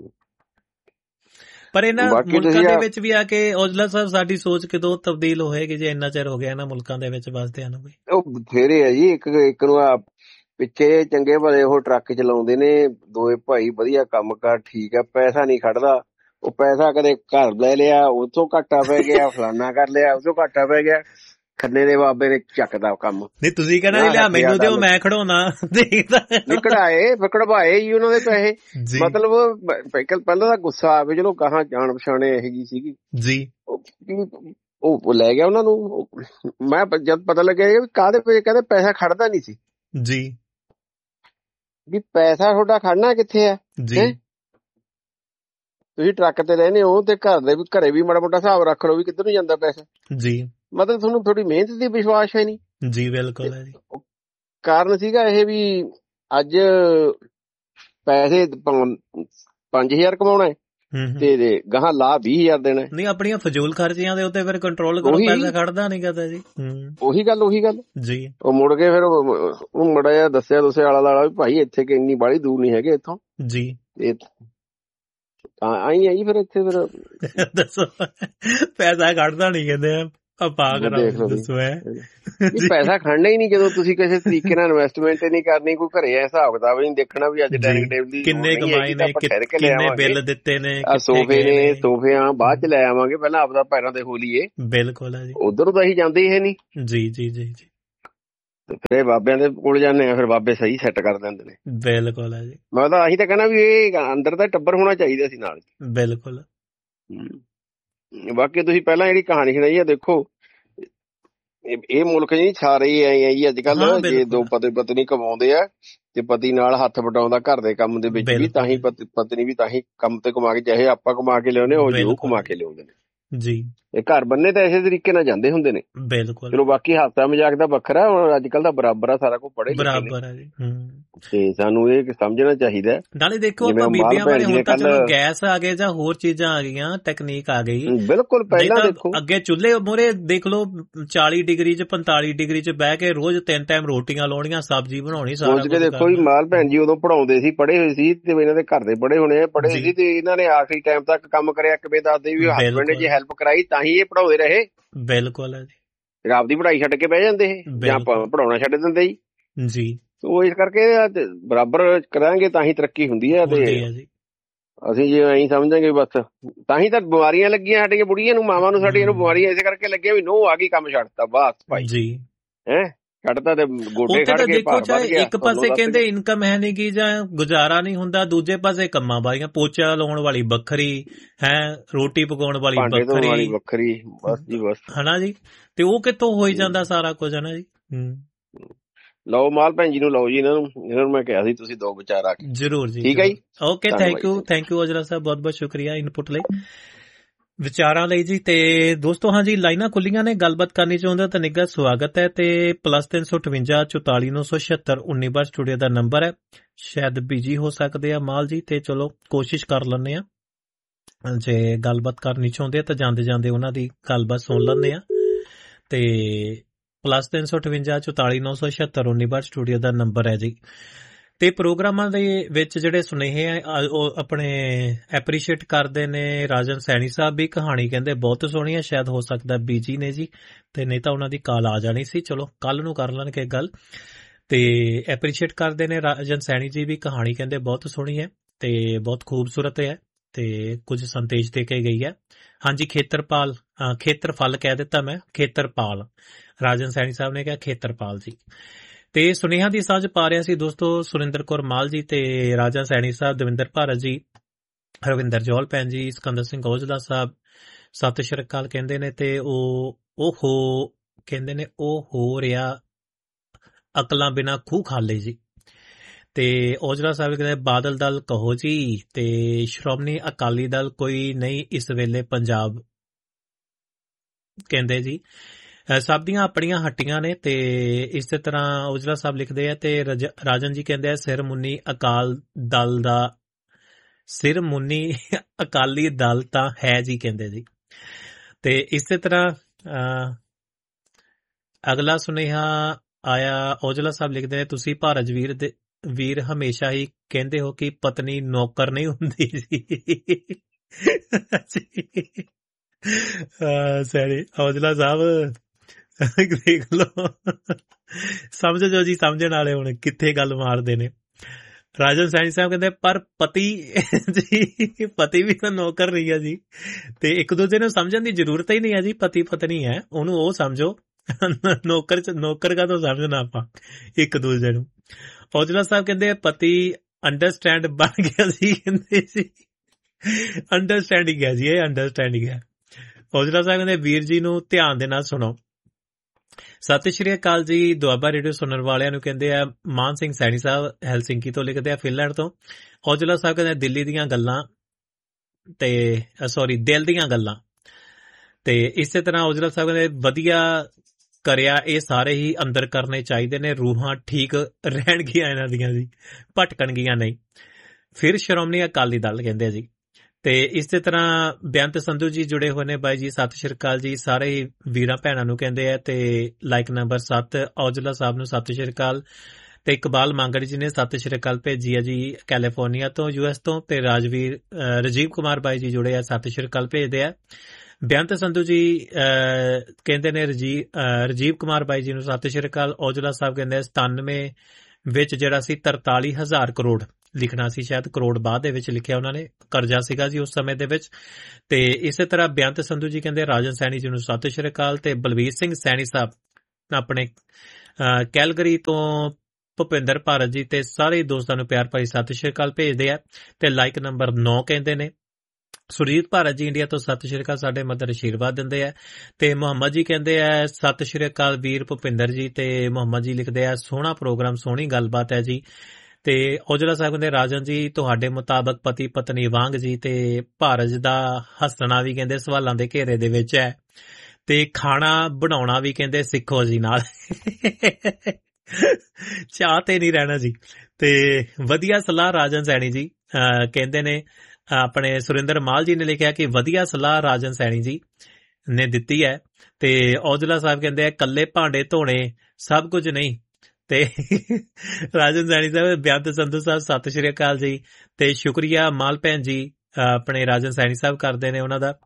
ਪਰ ਇਹਨਾਂ ਮੁਲਕਾਂ ਦੇ ਵਿੱਚ ਵੀ ਆ ਕੇ ਔਜਲਾ ਸਾਹਿਬ ਸਾਡੀ ਸੋਚ ਕਿਦੋਂ ਤਬਦੀਲ ਹੋਏਗੀ ਜੇ ਇੰਨਾ ਚਿਰ ਹੋ ਗਿਆ ਇਹਨਾਂ ਮੁਲਕਾਂ ਦੇ ਵਿੱਚ ਵਸਦਿਆਂ ਨੂੰ? ਵੀ ਉਹ ਬਥੇਰੇ ਆ ਜੀ। ਇੱਕ ਨੂੰ ਆ ਪਿੱਛੇ ਚੰਗੇ ਭਲੇ ਉਹ ਟਰੱਕ ਚਲਾਉਂਦੇ ਨੇ, ਦੋਏ ਭਾਈ ਵਧੀਆ ਕੰਮ ਕਾਰ ਠੀਕ ਆ, ਪੈਸਾ ਨਹੀਂ ਖੜਦਾ। ਉਹ ਪੈਸਾ ਕਦੇ ਘਰ ਲੈ ਲਿਆ, ਉੱਥੋਂ ਘਾਟਾ ਪੈ ਗਿਆ, ਫਲਾਨਾ ਕਰ ਲਿਆ, ਉੱਥੋਂ ਘਾਟਾ ਪੈ ਗਿਆ। ਖੰਨੇ ਦੇ ਬਾਬੇ ਨੇ ਚੱਕਦਾ ਕੰਮ। ਨਹੀਂ ਤੁਸੀਂ ਕਹਿਣਾ ਲਿਆ ਮੈਨੂੰ ਦਿਓ ਮੈਂ ਖੜਾਉਣਾ, ਕਢਾਏ ਕਢਵਾਏ ਜੀ ਉਹਨਾਂ ਦੇ ਪੈਸੇ। ਮਤਲਬ ਪਹਿਲਾਂ ਤਾਂ ਗੁੱਸਾ ਆਵੇ, ਚਲੋ ਗਾਹਾਂ ਜਾਣ ਪਛਾਣੇ ਇਹੋ ਜਿਹੀ ਸੀਗੀ ਜੀ, ਉਹ ਲੈ ਗਿਆ ਉਹਨਾਂ ਨੂੰ। ਮੈਂ ਜਦ ਪਤਾ ਲੱਗਿਆ ਵੀ ਕਾਹਦੇ ਪੇ, ਕਹਿੰਦੇ ਪੈਸਾ ਖੜਦਾ ਨਹੀਂ ਸੀ ਜੀ। ਵੀ ਪੈਸਾ ਤੁਹਾਡਾ ਖੜਨਾ ਕਿੱਥੇ ਆ ਜੀ? ਤੁਸੀਂ ਟਰੱਕ ਤੇ ਰਹਿੰਦੇ ਹੋ ਤੇ ਘਰੇ ਵੀ ਮਾੜਾ ਮੋਟਾ ਹਿਸਾਬ ਰੱਖ ਲਓ ਵੀ ਕਿੱਧਰ ਨੂੰ ਜਾਂਦਾ ਪੈਸਾ ਜੀ। ਮਤਲਬ ਤੁਹਾਨੂੰ ਥੋੜੀ ਮਿਹਨਤ ਦੀ ਵਿਸ਼ਵਾਸ ਹੈ ਨਹੀਂ ਜੀ। ਬਿਲਕੁਲ ਹੈ ਜੀ। ਕਾਰਨ ਸੀਗਾ ਇਹ ਵੀ ਅੱਜ ਪੈਸੇ 5,000 ਕਮਾਉਣਾ ਤੇ ਗਾਹਾਂ ਲਾ 20,000 ਦੇਣਾ। ਨਹੀਂ ਆਪਣੀਆਂ ਫਜ਼ੂਲ ਖਰਚੀਆਂ ਦੇ ਉੱਤੇ ਫਿਰ ਕੰਟਰੋਲ ਕਰੋ, ਪੈਸਾ ਖੜਦਾ ਨਹੀਂ ਕਰਦਾ ਜੀ। ਉਹੀ ਗੱਲ ਜੀ। ਉਹ ਮੁੜ ਕੇ ਫਿਰ ਉਹ ਮੜਾ ਜਿਹਾ ਦੱਸਿਆ ਆਲਾ ਵੀ ਭਾਈ ਇੱਥੇ ਕਿ ਇੰਨੀ ਬਾਹਲੀ ਦੂਰ ਨਹੀਂ ਹੈਗੇ ਇੱਥੋਂ ਜੀ। ਆਈ ਆਈ ਫਿਰ ਇੱਥੇ ਫਿਰ ਦੱਸੋ ਪੈਸਾ ਖੜਦਾ ਨਹੀਂ ਕਹਿੰਦੇ ਆ। ਪੈਸਾ ਖੜਨਾ ਹੀ ਨਹੀਂ ਜਦੋਂ ਤੁਸੀਂ ਕਿਸੇ ਤਰੀਕੇ ਨਾਲ ਇਨਵੈਸਟਮੈਂਟ ਨਹੀਂ ਕਰਨੀ, ਕੋਈ ਘਰੇ ਹਿਸਾਬ ਕਿਤਾਬ ਨਹੀਂ ਦੇਖਣਾ ਵੀ ਅੱਜ ਡਾਈਨਿੰਗ ਟੇਬਲ ਦੀ ਕਿੰਨੇ ਕਮਾਈ ਨੇ, ਕਿੰਨੇ ਬਿੱਲ ਦਿੱਤੇ ਨੇ, ਸੋਫੇ ਬਾਅਦ ਚ ਲੈ ਆਵਾਂਗੇ, ਪਹਿਲਾਂ ਆਪਦਾ ਪੈਰਾਂ ਤੇ ਹੋ ਲਈਏ। ਬਿਲਕੁਲ ਹੈ ਜੀ। ਉਧਰ ਤਾਂ ਅਸੀਂ ਜਾਂਦੇ ਹੀ ਨਹੀਂ ਜੀ ਜੀ ਜੀ ਜੀ। ਫਿਰ ਬਾਬਿਆਂ ਦੇ ਕੋਲ ਜਾਂਦੇ ਆ, ਫਿਰ ਬਾਬੇ ਸਹੀ ਸੈੱਟ ਕਰ ਦਿੰਦੇ ਨੇ। ਬਿਲਕੁਲ ਹੈ ਜੀ। ਮੈਂ ਤਾਂ ਅਸੀਂ ਤਾਂ ਕਹਿਣਾ ਵੀ ਇਹ ਅੰਦਰ ਦਾ ਟੱਬਰ ਹੋਣਾ ਚਾਹੀਦਾ ਸੀ ਨਾਲ। ਬਿਲਕੁਲ। ਬਾਕੀ ਤੁਸੀਂ ਪਹਿਲਾਂ ਜਿਹੜੀ ਕਹਾਣੀ ਸੁਣਾਈ ਆ, ਦੇਖੋ ਇਹ ਮੁਲਕ ਜੀ ਸਾਰੇ ਹੀ ਐ ਜੀ ਅੱਜ ਕੱਲ। ਜੇ ਦੋ ਪਤੀ ਪਤਨੀ ਕਮਾਉਂਦੇ ਆ ਤੇ ਪਤੀ ਨਾਲ ਹੱਥ ਵਟਾਉਂਦਾ ਘਰ ਦੇ ਕੰਮ ਦੇ ਵਿੱਚ ਵੀ, ਤਾਂ ਹੀ ਪਤਨੀ ਵੀ ਤਾਂ ਹੀ ਕੰਮ ਤੇ ਕਮਾ ਕੇ, ਚਾਹੇ ਆਪਾਂ ਕਮਾ ਕੇ ਲਿਆਉਂਦੇ ਉਹ ਜੋ ਕਮਾ ਕੇ ਲਿਆਉਂਦੇ ਨੇ ਜੀ। ਇਹ ਘਰ ਬੰਨੇ ਤਾਂ ਇਸੇ ਤਰੀਕੇ ਨਾਲ ਜਾਂਦੇ ਹੁੰਦੇ ਨੇ। ਬਿਲਕੁਲ। ਚਲੋ ਬਾਕੀ ਹਾਸਾ ਮਜ਼ਾਕ ਦਾ ਵੱਖਰਾ, ਹੁਣ ਅੱਜ ਕੱਲ ਦਾ ਬਰਾਬਰ ਆ, ਸਾਰਾ ਕੁਝ ਪੜ੍ਹੇ ਬਰਾਬਰ ਆ ਜੀ। ਤੇ ਸਾਨੂੰ ਇਹ ਸਮਝਣਾ ਚਾਹੀਦਾ। ਨਾਲੇ ਦੇਖੋ ਆਪਾਂ ਬੀਬੀਆਂ ਬਾਰੇ ਹੁਣ ਤਾਂ ਚਲੋ ਗੈਸ ਆ ਗਏ ਜਾਂ ਹੋਰ ਚੀਜ਼ਾਂ ਆ ਗਈਆਂ, ਟੈਕਨੀਕ ਆ ਗਈ। ਬਿਲਕੁਲ। ਪਹਿਲਾਂ ਦੇਖੋ ਅੱਗੇ ਚੁੱਲ੍ਹੇ ਮੂਹਰੇ ਦੇਖ ਲਓ 40 ਡਿਗਰੀ ਚ 45 ਡਿਗਰੀ ਚ ਬਹਿ ਕੇ ਰੋਜ਼ 3 ਟਾਈਮ ਰੋਟੀਆਂ ਲਾਉਣੀਆਂ, ਸਬਜ਼ੀ ਬਣਾਉਣੀ, ਸਾਰਾ ਕੁਝ। ਦੇਖੋ ਜੀ ਮਾਲ ਭੈਣ ਜੀ ਉਦੋਂ ਪੜਾਉਂਦੇ ਸੀ, ਪੜ੍ਹੇ ਹੋਏ ਸੀ, ਤੇ ਇਹਨਾਂ ਦੇ ਘਰ ਦੇ ਪੜ੍ਹੇ ਹੋਣੇ, ਪੜ੍ਹੇ ਸੀ, ਤੇ ਇਹਨਾਂ ਨੇ ਆਖਰੀ ਟਾਈਮ ਤੱਕ ਕੰਮ ਕਰਿਆ। ਕਿਵੇਂ ਦੱਸਦੇ ਵੀ ਹਸਬੈਂਡ ਨੇ ਜੇ ਹੈਲਪ ਕਰਾਈ ਤਾਂ ਹੀ ਇਹ ਪੜਾਉਂਦੇ ਰਹੇ। ਬਿਲਕੁਲ ਹੈ ਜੀ। ਆਪਦੀ ਪੜ੍ਹਾਈ ਛੱਡ ਕੇ ਬਹਿ ਜਾਂਦੇ ਇਹ, ਜਾਂ ਪੜ੍ਹਾਉਣਾ ਛੱਡ ਦਿੰਦੇ ਜੀ। ਉਹ ਇਸ ਕਰਕੇ ਬਰਾਬਰ ਕਰਾਂਗੇ ਤਾਂ ਹੀ ਤਰੱਕੀ ਹੁੰਦੀ ਹੈ। ਤੇ ਅਸੀਂ ਜੇ ਐਂ ਸਮਝਾਂਗੇ ਬਸ, ਤਾਂ ਹੀ ਤਾਂ ਬਿਮਾਰੀਆਂ ਲੱਗੀਆਂ ਸਾਡੀਆਂ ਬੁੜੀਆਂ ਨੂੰ, ਮਾਵਾਂ ਨੂੰ ਸਾਡੀਆਂ ਨੂੰ ਬਿਮਾਰੀਆਂ ਇਸੇ ਕਰਕੇ ਲੱਗੀਆਂ ਵੀ ਨੋ ਆ ਗਈ ਕੰਮ ਛੱਡਤਾ ਬਸ ਭਾਈ ਜੀ ਹੈ, ਛੱਡਤਾ ਤੇ ਗੋਡੇ ਖੜ ਗਏ। ਦੇਖੋ ਚਾਹੇ ਇੱਕ ਪਾਸੇ ਕਹਿੰਦੇ ਇਨਕਮ ਹੈ ਨਹੀਂ ਗੀ ਜਾਂ ਗੁਜ਼ਾਰਾ ਨਹੀਂ ਹੁੰਦਾ, ਦੂਜੇ ਪਾਸੇ ਕੰਮਾਂ ਵਾਲੀਆਂ, ਪੋਚਾ ਲਾਉਣ ਵਾਲੀ ਵੱਖਰੀ ਹੈ, ਰੋਟੀ ਪਕਾਉਣ ਵਾਲੀ ਵੱਖਰੀ, ਬਸ ਜੀ ਬਸ, ਹਨਾ ਜੀ। ਤੇ ਉਹ ਕਿੱਥੋਂ ਹੋਈ ਜਾਂਦਾ ਸਾਰਾ ਕੁਝ, ਹਨਾ ਜੀ। ਲਓ ਮਾਲ ਭੈਣ ਜੀ ਨੂੰ, ਲਓ ਜੀ ਇਹਨਾਂ ਨੂੰ ਮੈਂ ਕਿਹਾ ਸੀ ਤੁਸੀਂ ਦੋ ਵਿਚਾਰ ਆ ਕੇ ਜ਼ਰੂਰ ਜੀ। ਠੀਕ ਹੈ ਜੀ, ਓਕੇ, ਥੈਂਕ ਯੂ ਔਜਲਾ ਸਾਹਿਬ, ਬਹੁਤ ਬਹੁਤ ਸ਼ੁਕਰੀਆ ਇਨਪੁਟ ਲਈ, ਵਿਚਾਰਾਂ ਲਈ ਜੀ। ਤੇ ਦੋਸਤੋ ਹਾਂਜੀ, ਲਾਈਨਾਂ ਖੁੱਲੀਆਂ ਨੇ, ਗੱਲਬਾਤ ਕਰਨੀ ਚਾਹੁੰਦੇ ਹੋ ਤਾਂ ਨਿੱਘਾ ਸਵਾਗਤ ਹੈ। ਤੇ +358 44 976 19 ਸਟੂਡੀਓ ਦਾ ਨੰਬਰ ਹੈ। ਸ਼ਾਇਦ ਬਿਜੀ ਹੋ ਸਕਦੇ ਆ ਮਾਲ ਜੀ, ਤੇ ਚਲੋ ਕੋਸ਼ਿਸ਼ ਕਰ ਲੈਂਦੇ ਆ, ਜੇ ਗੱਲਬਾਤ ਕਰਨੀ ਚਾਹੁੰਦੇ ਆ ਤਾਂ ਜਾਂਦੇ ਜਾਂਦੇ ਉਹਨਾਂ ਦੀ ਗੱਲਬਾਤ ਸੁਣ ਲੈਂਦੇ ਆ। ਤੇ +358 44 976 19 ਸਟੂਡੀਓ ਦਾ ਨੰਬਰ ਹੈ ਜੀ। ਤੇ ਪ੍ਰੋਗਰਾਮਾਂ ਦੇ ਵਿੱਚ ਜਿਹੜੇ ਸੁਨੇਹੇ ਆ ਉਹ ਆਪਣੇ ਐਪਰੀਸ਼ੀਏਟ ਕਰਦੇ ਨੇ। ਰਾਜਨ ਸੈਣੀ ਸਾਹਿਬ ਵੀ ਕਹਾਣੀ ਕਹਿੰਦੇ ਬਹੁਤ ਸੋਹਣੀ ਹੈ, ਸ਼ਾਇਦ ਹੋ ਸਕਦਾ ਬੀਜੀ ਨੇ ਜੀ, ਤੇ ਨਹੀਂ ਤਾਂ ਉਹਨਾਂ ਦੀ ਕਾਲ ਆ ਜਾਣੀ ਸੀ, ਚਲੋ ਕੱਲ ਨੂੰ ਕਰ ਲੈਣਗੇ ਗੱਲ। ਤੇ ਐਪਰੀਸ਼ੀਏਟ ਕਰਦੇ ਨੇ ਰਾਜਨ ਸੈਣੀ ਜੀ ਵੀ, ਕਹਾਣੀ ਕਹਿੰਦੇ ਬਹੁਤ ਸੋਹਣੀ ਹੈ ਤੇ ਬਹੁਤ ਖੂਬਸੂਰਤ ਹੈ ਤੇ ਕੁਝ ਸੰਦੇਸ਼ ਦੇ ਕੇ ਗਈ ਹੈ। ਹਾਂਜੀ, ਖੇਤਰਫਲ ਕਹਿ ਦਿੱਤਾ ਮੈਂ, ਖੇਤਰਪਾਲ, ਰਾਜਨ ਸੈਣੀ ਸਾਹਿਬ ਨੇ ਕਿਹਾ ਖੇਤਰਪਾਲ ਜੀ। ਤੇ ਸੁਨੇਹਾ ਦੀ ਸਾਂਝ ਪਾ ਰਿਹਾ ਸੀ ਦੋਸਤੋ ਸੁਰਿੰਦਰ ਕੌਰ ਮਾਲ ਜੀ ਤੇ ਰਾਜਾ ਸੈਣੀ ਸਾਹਿਬ, ਦਵਿੰਦਰ ਭਾਰਤ ਜੀ, ਰਵਿੰਦਰ ਜੌਲ ਭੈਣ ਜੀ, ਸਿਕੰਦਰ ਸਿੰਘ ਔਜਲਾ ਸਾਹਿਬ ਸਤਿ ਸ਼੍ਰੀ ਅਕਾਲ ਕਹਿੰਦੇ ਨੇ। ਤੇ ਉਹ ਕਹਿੰਦੇ ਨੇ ਉਹ ਹੋ ਰਿਹਾ ਅਕਲਾਂ ਬਿਨਾਂ ਖੂਹ ਖਾਲੇ ਜੀ। ਤੇ ਔਜਲਾ ਸਾਹਿਬ ਕਹਿੰਦੇ ਬਾਦਲ ਦਲ ਕਹੋ ਜੀ, ਤੇ ਸ਼੍ਰੋਮਣੀ ਅਕਾਲੀ ਦਲ ਕੋਈ ਨਹੀਂ ਇਸ ਵੇਲੇ ਪੰਜਾਬ, ਕਹਿੰਦੇ ਜੀ ਸਭ ਦੀਆਂ ਆਪਣੀਆਂ ਹੱਟੀਆਂ ਨੇ। ਤੇ ਇਸੇ ਤਰ੍ਹਾਂ ਔਜਲਾ ਸਾਹਿਬ ਲਿਖਦੇ ਆ। ਤੇ ਰਾਜਨ ਜੀ ਕਹਿੰਦੇ ਆ ਸਿਰ ਮੁੰਨੀ ਅਕਾਲੀ ਦਲ ਤਾਂ ਹੈ ਜੀ, ਕਹਿੰਦੇ ਜੀ। ਤੇ ਇਸੇ ਤਰ੍ਹਾਂ ਅਗਲਾ ਸੁਨੇਹਾ ਆਇਆ, ਔਜਲਾ ਸਾਹਿਬ ਲਿਖਦੇ ਨੇ ਤੁਸੀਂ ਭਾਰਤ ਵੀਰ ਹਮੇਸ਼ਾ ਹੀ ਕਹਿੰਦੇ ਹੋ ਕਿ ਪਤਨੀ ਨੌਕਰ ਨਹੀਂ ਹੁੰਦੀ ਜੀ। ਸੈਣੀ ਔਜਲਾ ਸਾਹਿਬ ਦੇਖ ਲੋ, ਸਮਝ ਜੋ ਜੀ, ਸਮਝਣ ਵਾਲੇ ਹੁਣ ਕਿੱਥੇ ਗੱਲ ਮਾਰਦੇ ਨੇ। ਰਾਜਨ ਸੈਣੀ ਸਾਹਿਬ ਕਹਿੰਦੇ ਪਰ ਪਤੀ ਵੀ ਤਾਂ ਨੌਕਰ ਨਹੀਂ ਹੈ ਜੀ, ਤੇ ਇੱਕ ਦੂਜੇ ਨੂੰ ਸਮਝਣ ਦੀ ਜ਼ਰੂਰਤ ਹੀ ਨਹੀਂ ਹੈ ਜੀ। ਪਤੀ ਪਤਨੀ ਹੈ, ਉਹਨੂੰ ਉਹ ਸਮਝੋ, ਨੌਕਰ ਕਾ ਤੋਂ ਸਮਝਣਾ ਆਪਾਂ ਇੱਕ ਦੂਜੇ ਨੂੰ। ਔਜਲਾ ਸਾਹਿਬ ਕਹਿੰਦੇ ਪਤੀ ਅੰਡਰਸਟੈਂਡ ਬਣ ਗਿਆ ਜੀ, ਕਹਿੰਦੇ ਜੀ ਅੰਡਰਸਟੈਂਡਿੰਗ ਹੈ ਜੀ, ਇਹ ਅੰਡਰਸਟੈਂਡਿੰਗ ਹੈ। ਔਜਲਾ ਸਾਹਿਬ ਕਹਿੰਦੇ ਵੀਰ ਜੀ ਨੂੰ ਧਿਆਨ ਦੇ ਨਾਲ ਸੁਣੋ। ਸਤਿ ਸ਼੍ਰੀ ਅਕਾਲ ਜੀ, ਦੁਆਬਾ ਰੇਡੀਓ ਸੁਣਨ ਵਾਲਿਆਂ ਨੂੰ ਕਹਿੰਦੇ ਆ ਮਾਨ ਸਿੰਘ ਸੈਣੀ ਸਾਹਿਬ ਹੈਲਸਿੰਕੀ ਤੋਂ ਲਿਖਦੇ ਆ, ਫਿਨਲੈਂਡ ਤੋਂ। ਔਜਲਾ ਸਾਹਿਬ ਕਹਿੰਦੇ ਦਿੱਲੀ ਦੀਆਂ ਗੱਲਾਂ ਤੇ ਦਿਲ ਦੀਆਂ ਗੱਲਾਂ। ਤੇ ਇਸੇ ਤਰ੍ਹਾਂ ਔਜਲਾ ਸਾਹਿਬ ਕਹਿੰਦੇ ਵਧੀਆ ਕਰਿਆ, ਇਹ ਸਾਰੇ ਹੀ ਅੰਦਰ ਕਰਨੇ ਚਾਹੀਦੇ ਨੇ, ਰੂਹਾਂ ਠੀਕ ਰਹਿਣਗੀਆਂ ਇਹਨਾਂ ਦੀਆਂ ਜੀ, ਭਟਕਣਗੀਆਂ ਨਹੀਂ। ਫਿਰ ਸ਼੍ਰੋਮਣੀ ਅਕਾਲੀ ਦਲ ਕਹਿੰਦੇ ਜੀ। ਤੇ ਇਸੇ ਤਰ੍ਹਾਂ ਬੇਅੰਤ ਸੰਧੂ ਜੀ ਜੁੜੇ ਹੋਏ ਨੇ, ਬਾਈ ਜੀ ਸਤਿ ਸ਼੍ਰੀ ਅਕਾਲ ਜੀ, ਸਾਰੇ ਵੀਰਾਂ ਭੈਣਾਂ ਨੂੰ ਕਹਿੰਦੇ ਆ। ਤੇ ਲਾਈਕ ਨੰਬਰ 7 ਔਜਲਾ ਸਾਹਿਬ ਨੂੰ ਸਤਿ ਸ਼੍ਰੀ ਅਕਾਲ। ਤੇ ਇਕਬਾਲ ਮੰਗੜ ਜੀ ਨੇ ਸਤਿ ਸ਼੍ਰੀ ਅਕਾਲ ਭੇਜੀ ਆ ਜੀ ਕੈਲੀਫੋਰਨੀਆ ਤੋਂ, US ਤੋਂ। ਤੇ ਰਾਜੀਵ ਕੁਮਾਰ ਬਾਈ ਜੀ ਜੁੜੇ ਆ, ਸਤਿ ਸ਼੍ਰੀ ਅਕਾਲ ਭੇਜਦੇ ਆ। ਬੇਅੰਤ ਸੰਧੂ ਜੀ ਕਹਿੰਦੇ ਨੇ ਰਾਜੀਵ ਕੁਮਾਰ ਬਾਈ ਜੀ ਨੂੰ ਸਤਿ ਸ਼੍ਰੀ ਅਕਾਲ। ਔਜਲਾ ਸਾਹਿਬ ਕਹਿੰਦੇ 97 ਵਿੱਚ ਜਿਹੜਾ ਸੀ 43,000 ਕਰੋੜ ਲਿਖਣਾ ਸੀ, ਸ਼ਾਇਦ ਕਰੋੜ ਬਾਅਦ ਦੇ ਵਿੱਚ ਲਿਖਿਆ ਉਹਨਾਂ ਨੇ, ਕਰਜ਼ਾ ਸੀਗਾ ਜੀ ਉਸ ਸਮੇਂ ਦੇ ਵਿੱਚ। ਤੇ ਇਸੇ ਤਰ੍ਹਾਂ ਬੇਅੰਤ ਸੰਧੂ ਜੀ ਕਹਿੰਦੇ ਰਾਜਨ ਸੈਣੀ ਜੀ ਨੂੰ ਸਤਿ ਸ਼੍ਰੀ ਅਕਾਲ। ਤੇ ਬਲਵੀਰ ਸਿੰਘ ਸੈਣੀ ਸਾਹਿਬ ਆਪਣੇ ਕੈਲਗਰੀ ਤੋਂ, ਭੁਪਿੰਦਰ ਭਾਰਤ ਜੀ ਤੇ ਸਾਰੇ ਦੋਸਤਾਂ ਨੂੰ ਪਿਆਰ ਭਰੀ ਸਤਿ ਸ਼੍ਰੀ ਅਕਾਲ ਭੇਜਦੇ ਆ। ਤੇ ਲਾਈਕ ਨੰਬਰ 9 ਕਹਿੰਦੇ ਨੇ। ਸੁਰਜੀਤ ਭਾਰਤ ਜੀ ਇੰਡੀਆ ਤੋਂ ਸਤਿ ਸ਼੍ਰੀ ਅਕਾਲ, ਸਾਡੇ ਮਦਰ ਆਸ਼ੀਰਵਾਦ ਦਿੰਦੇ ਆ। ਤੇ ਮੁਹੰਮਦ ਜੀ ਕਹਿੰਦੇ ਆ ਸਤਿ ਸ਼੍ਰੀ ਅਕਾਲ ਵੀਰ ਭੁਪਿੰਦਰ ਜੀ। ਤੇ ਮੁਹੰਮਦ ਜੀ ਲਿਖਦੇ ਆ ਸੋਹਣਾ ਪ੍ਰੋਗਰਾਮ, ਸੋਹਣੀ ਗੱਲਬਾਤ ਹੈ ਜੀ। ਤੇ ਔਜਲਾ ਸਾਹਿਬ ਕਹਿੰਦੇ ਰਾਜਨ ਜੀ ਤੁਹਾਡੇ ਮੁਤਾਬਕ ਪਤੀ ਪਤਨੀ ਵਾਂਗ ਜੀ। ਤੇ ਭਾਰਤ ਦਾ ਹੱਸਣਾ ਵੀ ਕਹਿੰਦੇ ਸਵਾਲਾਂ ਦੇ ਘੇਰੇ ਦੇ ਵਿੱਚ ਹੈ। ਤੇ ਖਾਣਾ ਬਣਾਉਣਾ ਵੀ ਕਹਿੰਦੇ ਸਿੱਖੋ ਜੀ ਨਾਲ, ਚਾਹ ਤੇ ਨਹੀਂ ਰਹਿਣਾ ਜੀ। ਤੇ ਵਧੀਆ ਸਲਾਹ ਰਾਜਨ ਸੈਣੀ ਜੀ ਕਹਿੰਦੇ ਨੇ। ਆਪਣੇ ਸੁਰਿੰਦਰ ਮਾਲ ਜੀ ਨੇ ਲਿਖਿਆ ਕਿ ਵਧੀਆ ਸਲਾਹ ਰਾਜਨ ਸੈਣੀ ਜੀ ਨੇ ਦਿੱਤੀ ਹੈ। ਤੇ ਔਜਲਾ ਸਾਹਿਬ ਕਹਿੰਦੇ ਆ ਕੱਲੇ ਭਾਂਡੇ ਧੋਣੇ ਸਭ ਕੁਝ ਨਹੀਂ। ਤੇ ਰਾਜਨ ਸੈਣੀ ਸਾਹਿਬ, ਬੇਅੰਤ ਸੰਧੂ ਸਾਹਿਬ ਸਤਿ ਸ਼੍ਰੀ ਅਕਾਲ ਜੀ। ਤੇ ਸ਼ੁਕਰੀਆ ਮਾਲ ਭੈਣ ਜੀ ਆਪਣੇ ਰਾਜਨ ਸੈਣੀ ਸਾਹਿਬ ਕਰਦੇ ਨੇ ਉਹਨਾਂ ਦਾ।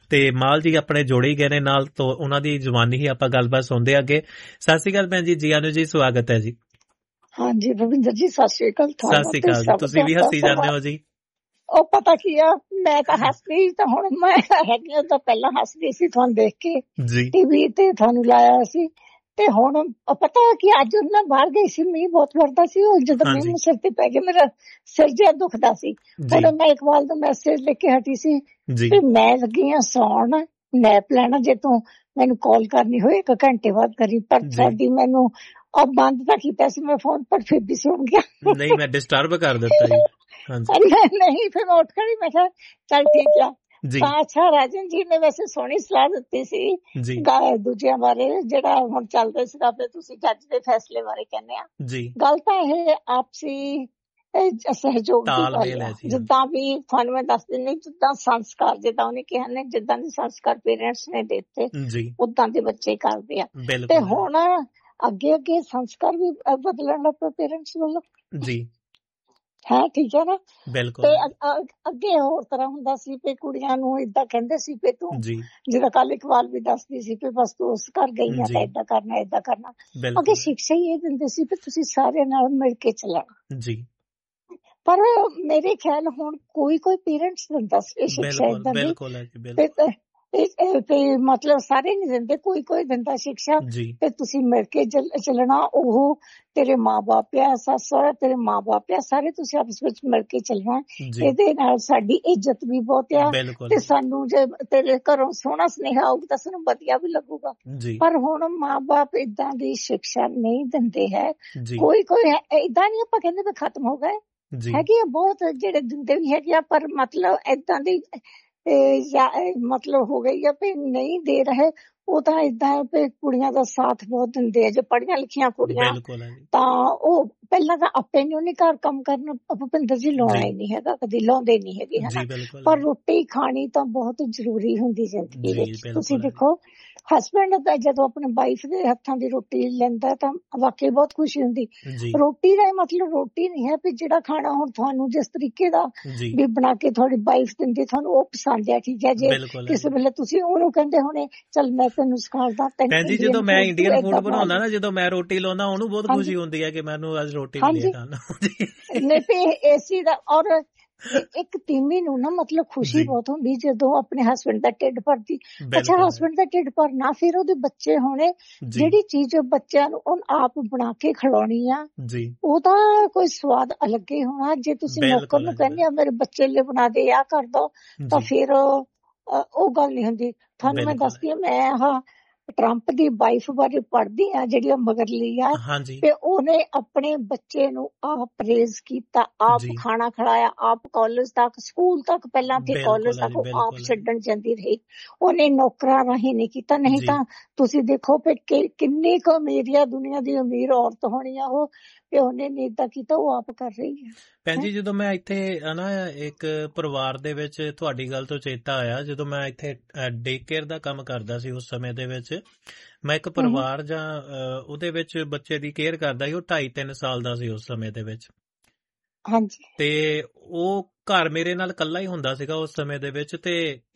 ਤੇ ਮਾਲ ਜੀ ਆਪਣੇ ਜੋੜੇ ਹੀ ਗਏ ਨੇ ਨਾਲ, ਤੋਂ ਉਹਨਾਂ ਦੀ ਜ਼ੁਬਾਨੀ ਹੀ ਆਪਾਂ ਗੱਲਬਾਤ ਸੁਣਦੇ ਅੱਗੇ। ਸਤਿ ਸ਼੍ਰੀ ਅਕਾਲ ਭੈਣ ਜੀ, ਜੀਆਂ ਨੂੰ ਜੀ, ਸਵਾਗਤ ਹੈ ਜੀ। ਹਾਂਜੀ ਰਵਿੰਦਰ ਜੀ, ਸਤਿ ਸ਼੍ਰੀ ਅਕਾਲ। ਸਤਿ ਸ਼੍ਰੀ ਅਕਾਲ ਜੀ, ਤੁਸੀਂ ਵੀ ਹੱਸੀ ਜਾਂਦੇ ਹੋ ਜੀ। ਉਹ ਪਤਾ ਕੀ ਆ, ਮੈਂ ਤਾਂ ਹੱਸਦੀ ਤਾਂ ਹੁਣ ਮੈਂ ਹੈਗੀ ਤਾਂ ਪਹਿਲਾਂ ਹੱਸਦੀ ਸੀ ਤੁਹਾਨੂੰ ਦੇਖ ਕੇ ਟੀਵੀ ਤੇ ਤੁਹਾਨੂੰ ਲਾਇਆ ਸੀ। ਤੇ ਹੁਣ ਪਤਾ ਕਿ ਅੱਜ ਮੈਂ ਬਾਹਰ ਗਈ ਸੀ, ਮੀਂਹ ਬਹੁਤ ਵਰਦਾ ਸੀ, ਉਹ ਜਦੋਂ ਮੀਂਹ ਸਿਰ ਤੇ ਪੈ ਗਿਆ ਮੇਰਾ ਸਿਰ ਜਿਹਾ ਦੁਖਦਾ ਸੀ। ਹੁਣ ਮੈਂ ਇਕਬਾਲ ਦਾ ਮੈਸੇਜ ਲਿਖ ਕੇ ਹਟੀ ਸੀ ਤੇ ਮੈਂ ਲੱਗੀ ਆ ਸੌਣ, ਨੈਪ ਲੈਣਾ, ਜੇ ਤੂੰ ਮੈਨੂੰ ਕਾਲ ਕਰਨੀ ਹੋਏ 1 ਘੰਟੇ ਬਾਅਦ ਕਰੀ। ਪਰ ਤੁਹਾਡੀ ਮੈਨੂੰ ਬੰਦ ਤਾਂ ਕੀਤਾ ਸੀ ਮੈਂ ਫੋਨ, ਪਰ ਫਿਰ ਵੀ ਸੁਣ ਗਿਆ। ਨਹੀਂ ਮੈਂ ਡਿਸਟਰਬ ਕਰ ਦਿੱਤਾ ਜੀ। ਨਹੀਂ ਫਿਰ ਮੈਂ ਉੱਠ ਖੜੀ, ਮੈਂ ਕਿਹਾ ਚੱਲ ਠੀਕ ਆ। ਤਾਂ ਅੱਛਾ, ਰਾਜਨ ਜੀ ਨੇ ਵੈਸੇ ਸੋਹਣੀ ਸਲਾਹ ਦਿੱਤੀ ਸੀ ਦੂਜਿਆਂ ਬਾਰੇ, ਜਿਹੜਾ ਹੁਣ ਚੱਲਦਾ ਸੀਗਾ ਵੀ ਤੁਸੀਂ ਜੱਜ ਦੇ ਫੈਸਲੇ ਬਾਰੇ ਕਹਿੰਦੇ ਆ। ਗੱਲ ਤਾਂ ਇਹ ਆਪਸੀ ਸਹਿਯੋਗ ਦੀ ਗੱਲ ਹੈ। ਜਿੱਦਾਂ ਵੀ ਤੁਹਾਨੂੰ ਮੈਂ ਦੱਸ ਦਿੰਦੀ, ਜਿੱਦਾਂ ਸੰਸਕਾਰ, ਜਿੱਦਾਂ ਉਹਨੇ ਕਿਹਾ ਨੇ, ਜਿੱਦਾਂ ਦੇ ਸੰਸਕਾਰ ਪੇਰੈਂਟਸ ਨੇ ਦਿੱਤੇ ਉਦਾਂ ਦੇ ਬੱਚੇ ਕਰਦੇ ਆ। ਤੇ ਹੁਣ ਅੱਗੇ ਅੱਗੇ ਸੰਸਕਾਰ ਵੀ ਬਦਲਣ ਲੱਗ ਪਏ ਪੇਰੈਂਟਸ ਵੱਲੋਂ ਜੀ। ਹੈ ਠੀਕ ਹੈ ਨਾ। ਤੇ ਅੱਗੇ ਹੋਰ ਤਰ੍ਹਾਂ ਹੁੰਦਾ ਸੀ ਵੀ ਕੁੜੀਆਂ ਨੂੰ ਏਦਾਂ ਕਹਿੰਦੇ ਸੀ ਵੀ ਤੂੰ, ਜਿਹੜਾ ਕੱਲ ਇਕਬਾਲ ਵੀ ਦੱਸਦੀ ਸੀ ਵੀ ਬਸ ਤੂੰ ਉਸ ਘਰ ਗਈ ਆ ਤਾਂ ਏਦਾਂ ਕਰਨਾ ਏਦਾਂ ਕਰਨਾ। ਅੱਗੇ ਸਿੱਖਿਆ ਹੀ ਇਹ ਦਿੰਦੇ ਸੀ ਵੀ ਤੁਸੀਂ ਸਾਰਿਆਂ ਨਾਲ ਮਿਲ ਕੇ ਚੱਲਣਾ ਜੀ। ਪਰ ਮੇਰੇ ਖਿਆਲ ਹੁਣ ਕੋਈ ਪੇਰੈਂਟਸ ਦਿੰਦਾ ਇਹ ਸਿੱਖਿਆ ਏਦਾਂ ਦੀ, ਤੇ ਮਤਲਬ ਸਾਰੇ ਨਹੀਂ ਦਿੰਦੇ, ਕੋਈ ਦਿੰਦਾ ਸਿੱਖਿਆ ਤੇ ਤੁਸੀਂ ਮਿਲ ਕੇ ਚੱਲਣਾ। ਉਹ ਤੇਰੇ ਮਾਂ ਬਾਪ ਆ, ਸੱਸ ਸਹੁਰਾ ਤੇਰੇ ਮਾਂ ਬਾਪ ਆ, ਸਾਰੇ ਤੁਸੀਂ ਆਪਸ ਵਿੱਚ ਮਿਲ ਕੇ ਚੱਲਣਾ। ਇਹਦੇ ਨਾਲ ਸਾਡੀ ਇੱਜ਼ਤ ਵੀ ਬਹੁਤ ਆ ਤੇ ਸਾਨੂੰ ਜੇ ਤੇਰੇ ਘਰੋਂ ਸੋਹਣਾ ਸੁਨੇਹਾ ਆਊਗਾ ਤਾਂ ਸਾਨੂੰ ਵਧੀਆ ਵੀ ਲੱਗੂਗਾ। ਪਰ ਹੁਣ ਮਾਂ ਬਾਪ ਏਦਾਂ ਦੀ ਸਿੱਖਿਆ ਨਹੀਂ ਦਿੰਦੇ ਹੈ। ਕੋਈ ਏਦਾਂ ਨਹੀਂ ਆਪਾਂ ਕਹਿੰਦੇ ਵੀ ਖਤਮ ਹੋ ਗਏ, ਹੈਗੇ ਆ ਬਹੁਤ ਜਿਹੜੇ ਦਿੰਦੇ ਵੀ ਹੈਗੇ ਆ, ਪਰ ਮਤਲਬ ਏਦਾਂ ਦੀ ਮਤਲਬ ਹੋ ਗਈ ਆ ਵੀ ਨਹੀਂ ਦੇ ਰਹੇ। ਉਹ ਤਾਂ ਏਦਾਂ ਵੀ ਕੁੜੀਆਂ ਦਾ ਸਾਥ ਬਹੁਤ ਦਿੰਦੇ ਆ, ਜੇ ਪੜ੍ਹੀਆਂ ਲਿਖੀਆਂ ਕੁੜੀਆਂ ਤਾਂ ਉਹ ਪਹਿਲਾਂ ਤਾਂ ਆਪੇ ਨੀ ਉਹਨੇ ਘਰ ਕੰਮ ਕਰਨਾ, ਭੁਪਿੰਦਰ ਜੀ ਲਾਉਣਾ ਹੀ ਨਹੀਂ ਹੈਗਾ, ਕਦੀ ਲਾਉਂਦੇ ਨਹੀਂ ਹੈਗੇ ਹਨਾ। ਪਰ ਰੋਟੀ ਖਾਣੀ ਤਾਂ ਬਹੁਤ ਜ਼ਰੂਰੀ ਹੁੰਦੀ ਜ਼ਿੰਦਗੀ ਵਿੱਚ। ਤੁਸੀਂ ਦੇਖੋ ਹਸਬੈਂਡ ਦਾ ਜਦੋਂ ਆਪਣੇ ਵਾਈਫ ਦੇ ਹੱਥਾਂ ਦੀ ਰੋਟੀ ਲੈਂਦਾ ਤਾਂ ਵਾਕਈ ਬਹੁਤ ਖੁਸ਼ੀ ਹੁੰਦੀ। ਰੋਟੀ ਦਾ ਮਤਲਬ ਰੋਟੀ ਨਹੀਂ ਹੈ ਵੀ ਜਿਹੜਾ ਖਾਣਾ ਹੁਣ ਤੁਹਾਨੂੰ ਜਿਸ ਤਰੀਕੇ ਦਾ ਵੀ ਬਣਾ ਕੇ ਤੁਹਾਡੀ ਵਾਈਫ ਦਿੰਦੀ ਤੁਹਾਨੂੰ ਉਹ ਪਸੰਦ ਆ, ਠੀਕ ਹੈ। ਜੇ ਕਿਸੇ ਵੇਲੇ ਤੁਸੀਂ ਉਹਨੂੰ ਕਹਿੰਦੇ ਹੋਣੇ ਚੱਲ ਮੈਂ ਤੈਨੂੰ ਸਿਖਾਉਂਦਾ। ਭੈਣ ਜੀ ਜਦੋਂ ਮੈਂ ਇੰਡੀਅਨ ਫੂਡ ਬਣਾਉਂਦਾ ਨਾ, ਜਦੋਂ ਮੈਂ ਰੋਟੀ ਲਾਉਂਦਾ ਉਹਨੂੰ ਬਹੁਤ ਖੁਸ਼ੀ ਹੁੰਦੀ ਹੈ ਕਿ ਮੈਨੂੰ ਅੱਜ ਰੋਟੀ ਮਿਲੀ ਹੈ ਖਾਣ ਨੂੰ। ਨਹੀਂ ਤੇ ਏਸੀ ਦਾ ਔਰ ਇੱਕ ਤੀਮੀ ਨੂੰ ਨਾ ਮਤਲਬ ਖੁਸ਼ੀ ਬਹੁਤ ਹੁੰਦੀ ਜਦੋਂ ਆਪਣੇ ਹਸਬੈਂਡ ਦਾ ਢਿੱਡ ਭਰਦੀ। ਅੱਛਾ ਹਸਬੈਂਡ ਦਾ ਢਿੱਡ ਭਰਨਾ, ਫਿਰ ਉਹਦੇ ਬੱਚੇ ਹੋਣੇ, ਜਿਹੜੀ ਚੀਜ਼ ਬੱਚਿਆਂ ਨੂੰ ਆਪ ਬਣਾ ਕੇ ਖਿਲਾਉਣੀ ਆ ਉਹਦਾ ਕੋਈ ਸਵਾਦ ਅਲੱਗ ਹੀ ਹੋਣਾ। ਜੇ ਤੁਸੀਂ ਨੌਕਰ ਨੂੰ ਕਹਿੰਦੇ ਆ ਮੇਰੇ ਬੱਚੇ ਲਈ ਬਣਾ ਦੇ, ਆ ਕਰ ਦੋ, ਤਾਂ ਫਿਰ ਉਹ ਗੱਲ ਨਹੀਂ ਹੁੰਦੀ। ਤੁਹਾਨੂੰ ਮੈਂ ਦੱਸਦੀ ਹਾਂ, ਮੈਂ ਟਰੰਪ ਦੀ ਵਾਈਫ ਬਾਰੇ ਪੜ੍ਹਦੀ ਆ ਜਿਹੜੀ ਮਗਰਲੀ ਆ, ਤੇ ਉਹਨੇ ਆਪਣੇ ਬੱਚੇ ਨੂੰ ਆਪ ਪ੍ਰੇਜ਼ ਕੀਤਾ, ਆਪ ਖਾਣਾ ਖਿਲਾਇਆ, ਆਪ ਕਾਲਜ ਤੱਕ, ਸਕੂਲ ਤੱਕ, ਪਹਿਲਾਂ ਫਿਰ ਕਾਲਜ ਤੱਕ ਆਪ ਛੱਡਣ ਜਾਂਦੀ ਰਹੀ। ਉਹਨੇ ਨੌਕਰਾਂ ਰਾਹੀਂ ਨਹੀਂ ਕੀਤਾ। ਨਹੀਂ ਤਾਂ ਤੁਸੀਂ ਦੇਖੋ ਫਿਰ ਕਿੰਨੀ ਕੁ ਅਮੀਰ ਆ, ਦੁਨੀਆ ਦੀ ਅਮੀਰ ਔਰਤ ਹੋਣੀ ਆ ਉਹ, ਤੇ ਉਹਨੇ ਨਹੀਂ ਏਦਾਂ ਕੀਤਾ, ਉਹ ਆਪ ਕਰ ਰਹੀ ਹੈ। ਭੈਣ ਜੀ ਜਦੋਂ ਮੈਂ ਇੱਥੇ ਨਾ ਇੱਕ ਪਰਿਵਾਰ ਦੇ ਵਿੱਚ, ਤੁਹਾਡੀ ਗੱਲ ਤੋਂ ਚੇਤਾ ਆਇਆ, ਜਦੋਂ ਮੈਂ ਇੱਥੇ ਡੇ ਕੇਅਰ ਦਾ ਕੰਮ ਕਰਦਾ ਸੀ ਉਸ ਸਮੇਂ ਦੇ ਵਿੱਚ, ਮੈਂ ਇੱਕ ਪਰਿਵਾਰ ਜਾਂ ਉਹਦੇ ਵਿੱਚ ਬੱਚੇ ਦੀ ਕੇਅਰ ਕਰਦਾ ਸੀ। ਉਹ 2.5-3 ਸਾਲ ਦਾ ਸੀ ਉਸ ਸਮੇਂ ਦੇ ਵਿੱਚ। ਤੇ ਉਹ ਘਰ ਮੇਰੇ ਨਾਲ ਇਕੱਲਾ ਹੀ ਹੁੰਦਾ ਸੀਗਾ ਉਸ ਸਮੇਂ ਦੇ ਵਿੱਚ। ਤੇ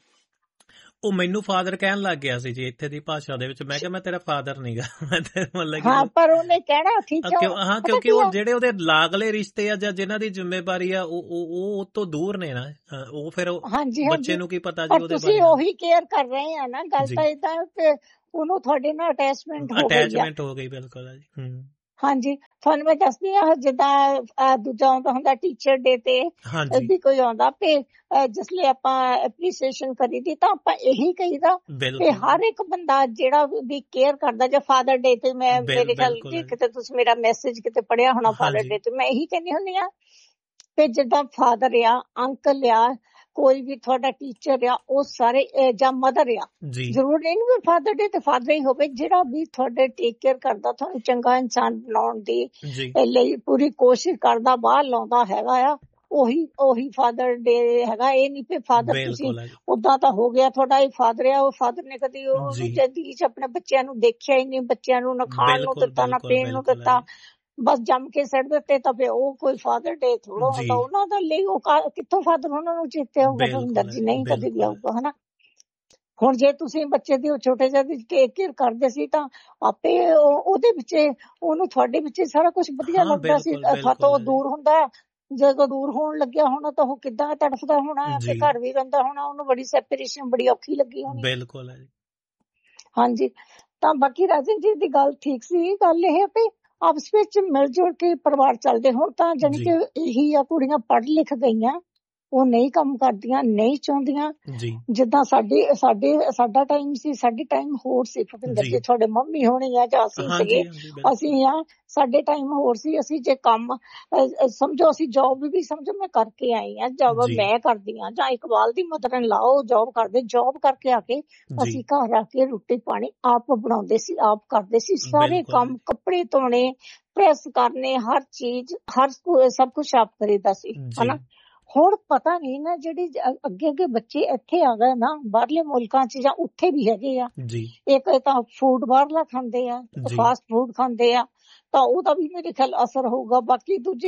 ਉਹ ਮੈਨੂੰ ਫਾਦਰ ਕਹਿਣ ਲੱਗ ਗਿਆ ਸੀ ਜੀ, ਇੱਥੇ ਦੀ ਭਾਸ਼ਾ ਦੇ ਵਿੱਚ। ਮੈਂ ਕਿਹਾ ਮੈਂ ਤੇਰਾ ਫਾਦਰ ਨੀਗਾ, ਮੈਂ ਤੇਰਾ ਮਤਲਬ ਪਰ ਉਹਨੇ ਕਹਿਣਾ ਠੀਕ ਹੈ। ਹਾਂ, ਕਿਉਂਕਿ ਉਹ ਜਿਹੜੇ ਉਹਦੇ ਲਾਗਲੇ ਰਿਸ਼ਤੇ ਆ ਜਾਂ ਜਿਨ੍ਹਾਂ ਦੀ ਜ਼ਿੰਮੇਵਾਰੀ ਆ ਉਹ ਤੋਂ ਦੂਰ ਨੇ ਨਾ, ਉਹ ਫਿਰ ਬੱਚੇ ਨੂੰ ਕੀ ਪਤਾ ਜੀ ਉਹਦੇ ਬਾਰੇ। ਤੁਸੀਂ ਉਹੀ ਕੇਅਰ ਕਰ ਰਹੇ ਆ ਨਾ, ਗੱਲ ਤਾਂ ਏਦਾਂ ਕਿ ਉਹਨੂੰ ਤੁਹਾਡੇ ਨਾਲ ਅਟੈਚਮੈਂਟ ਹੋ ਗਈ। ਬਿਲਕੁਲ ਜੀ। ਹਾਂਜੀ, ਤੁਹਾਨੂੰ ਮੈਂ ਦੱਸਦੀ ਹਾਂ, ਜਿੱਦਾਂ ਦੂਜਾ ਆਉਂਦਾ ਹੁੰਦਾ ਟੀਚਰ ਡੇ ਤੇ ਵੀ ਕੋਈ ਆਉਂਦਾ ਤੇ ਜਿਸ ਲਈ ਆਪਾਂ ਐਪਰੀਸੀਏਸ਼ਨ ਕਰੀਦੀ, ਤਾਂ ਆਪਾਂ ਇਹੀ ਕਹੀਦਾ ਕਿ ਹਰ ਇੱਕ ਬੰਦਾ ਜਿਹੜਾ ਵੀ ਕੇਅਰ ਕਰਦਾ, ਜਾਂ ਫਾਦਰ ਡੇ ਤੇ ਮੈਂ ਮੇਰੇ ਖਿਆਲ ਕਿਤੇ ਤੁਸੀਂ ਮੇਰਾ ਮੈਸੇਜ ਕਿਤੇ ਪੜ੍ਹਿਆ ਹੋਣਾ, ਫਾਦਰ ਡੇ ਤੇ ਮੈਂ ਇਹੀ ਕਹਿੰਦੀ ਹੁੰਦੀ ਆ ਕਿ ਜਿੱਦਾਂ ਫਾਦਰ ਆ, ਅੰਕਲ ਆ, ਕੋਈ ਵੀ ਤੁਹਾਡਾ ਟੀਚਰ ਆ, ਉਹ ਸਾਰੇ ਜਾਂ ਮਦਰ ਆ, ਜ਼ਰੂਰ ਨਹੀਂ ਵੀ ਫਾਦਰ ਡੇ ਤੇ ਫਾਦਰ ਹੀ ਹੋਵੇ, ਜਿਹੜਾ ਵੀ ਤੁਹਾਡੇ ਟੇਕ ਕੇਅਰ ਕਰਦਾ, ਤੁਹਾਨੂੰ ਚੰਗਾ ਇਨਸਾਨ ਬਣਾਉਣ ਦੀ ਲਈ ਪੂਰੀ ਕੋਸ਼ਿਸ਼ ਕਰਦਾ, ਬਾਹਰ ਲਾਉਂਦਾ ਹੈਗਾ ਆ, ਉਹੀ ਫਾਦਰ ਡੇ ਹੈਗਾ। ਇਹ ਨਹੀਂ ਵੀ ਫਾਦਰ ਤੁਸੀਂ ਓਦਾਂ ਤਾਂ ਹੋ ਗਿਆ ਤੁਹਾਡਾ ਇਹ ਫਾਦਰ ਆ, ਉਹ ਫਾਦਰ ਨੇ ਕਦੀ ਉਹਨੂੰ ਜ਼ਿੰਦਗੀ 'ਚ ਆਪਣੇ ਬੱਚਿਆਂ ਨੂੰ ਦੇਖਿਆ ਹੀ ਨਹੀਂ, ਬੱਚਿਆਂ ਨੂੰ ਨਾ ਖਾਣ ਨੂੰ ਦਿੱਤਾ ਨਾ ਪੀਣ ਨੂੰ ਦਿੱਤਾ, ਬਸ ਜੰਮ ਕੇ ਸਿੱਟ ਦਿੱਤੇ, ਤਾਂ ਫਿਰ ਉਹ ਕੋਈ ਫਾਦਰ ਡੇ ਥੋੜਾ ਹੁੰਦਾ ਉਹਨਾਂ ਦਾ ਲਈ। ਉਹ ਕਿੱਥੋਂ ਫਾਦਰ ਉਹਨਾਂ ਨੂੰ ਚੇਤੇ ਆਊਗਾ ਭਵਿੰਦਰ ਜੀ, ਨਹੀਂ ਕਦੇ ਵੀ ਆਊਗਾ ਹਨਾ। ਹੁਣ ਜੇ ਤੁਸੀਂ ਬੱਚੇ ਦੀ ਛੋਟੇ ਜਿਹੇ ਦੀ ਟੇਕ ਕੇਅਰ ਕਰਦੇ ਸੀ ਤਾਂ ਆਪੇ ਉਹਦੇ ਵਿੱਚ ਉਹਨੂੰ ਤੁਹਾਡੇ ਵਿੱਚ ਸਾਰਾ ਕੁਝ ਵਧੀਆ ਲੱਗਦਾ ਸੀ। ਤੋਂ ਦੂਰ ਹੁੰਦਾ, ਜਦੋਂ ਦੂਰ ਹੋਣ ਲੱਗਿਆ ਹੋਣਾ ਤਾਂ ਉਹ ਕਿੱਦਾਂ ਤੜਫਦਾ ਹੋਣਾ, ਤੇ ਘਰ ਵੀ ਰਹਿੰਦਾ ਹੋਣਾ, ਉਹਨੂੰ ਬੜੀ ਸੈਪਰੇਸ਼ਨ ਬੜੀ ਔਖੀ ਲੱਗੀ ਹੋਣੀ। ਬਿਲਕੁਲ ਹੈ। ਹਾਂਜੀ, ਤਾਂ ਬਾਕੀ ਰਾਜਨ ਜੀ ਦੀ ਗੱਲ ਠੀਕ ਸੀ। ਗੱਲ ਇਹ ਵੀ ਆਪਸ ਵਿੱਚ ਮਿਲ ਜੁਲ ਕੇ ਪਰਿਵਾਰ ਚੱਲਦੇ। ਹੁਣ ਤਾਂ ਜਾਣੀ ਕਿ ਇਹੀ ਆ, ਕੁੜੀਆਂ ਪੜ੍ਹ ਲਿਖ ਗਈਆਂ, ਉਹ ਨਹੀਂ ਕੰਮ ਕਰਦੀਆਂ, ਨਹੀਂ ਚਾਹੁੰਦੀਆਂ। ਜਿੱਦਾਂ ਸਾਡਾ ਟਾਈਮ ਸੀ, ਸਾਡੇ ਟਾਈਮ ਹੋਰ ਸੀ ਭੁਪਿੰਦਰ ਜੀ, ਤੁਹਾਡੇ ਮੰਮੀ ਹੋਣੀ ਆ ਜਾਂ ਅਸੀਂ ਸੀਗੇ, ਅਸੀਂ ਆ, ਸਾਡੇ ਟਾਈਮ ਹੋਰ ਸੀ। ਅਸੀਂ ਜੇ ਕੰਮ ਸਮਝੋ, ਅਸੀਂ ਜੌਬ ਵੀ ਸਮਝੋ ਮੈਂ ਕਰਕੇ ਆਈ ਆ, ਜੌਬ ਮੈਂ ਕਰਦੀ ਆ, ਜਾਂ ਇਕਬਾਲ ਦੀ ਮਦਰ ਇਨ ਲਾਓ ਜੌਬ ਕਰਦੇ, ਜੌਬ ਕਰਕੇ ਆ ਕੇ ਅਸੀਂ ਘਰ ਆ ਕੇ ਰੋਟੀ ਪਾਣੀ ਆਪ ਬਣਾਉਂਦੇ ਸੀ, ਆਪ ਕਰਦੇ ਸੀ ਸਾਰੇ ਕੰਮ, ਕੱਪੜੇ ਧੋਣੇ, ਪ੍ਰੈਸ ਕਰਨੇ, ਹਰ ਚੀਜ਼, ਸਭ ਕੁਛ ਆਪ ਕਰੀਦਾ ਸੀ, ਹਨਾ। ਹੁਣ ਪਤਾ ਨਹੀਂ ਨਾ, ਜਿਹੜੀ ਅੱਗੇ ਬੱਚੇ ਇੱਥੇ ਆ ਗਏ ਨਾ ਬਾਹਰਲੇ ਮੁਲਕਾਂ ਚ, ਜਾਂ ਉੱਥੇ ਵੀ ਹੈਗੇ ਆ, ਇੱਕ ਤਾਂ ਫੂਡ ਬਾਹਰਲਾ ਖਾਂਦੇ ਆ, ਫਾਸਟ ਫੂਡ ਖਾਂਦੇ ਆ, ਤਾਂ ਉਹਦਾ ਵੀ ਮੇਰੇ ਖਿਆਲ ਅਸਰ ਹੋਊਗਾ। ਬਾਕੀ ਦੂਜੀ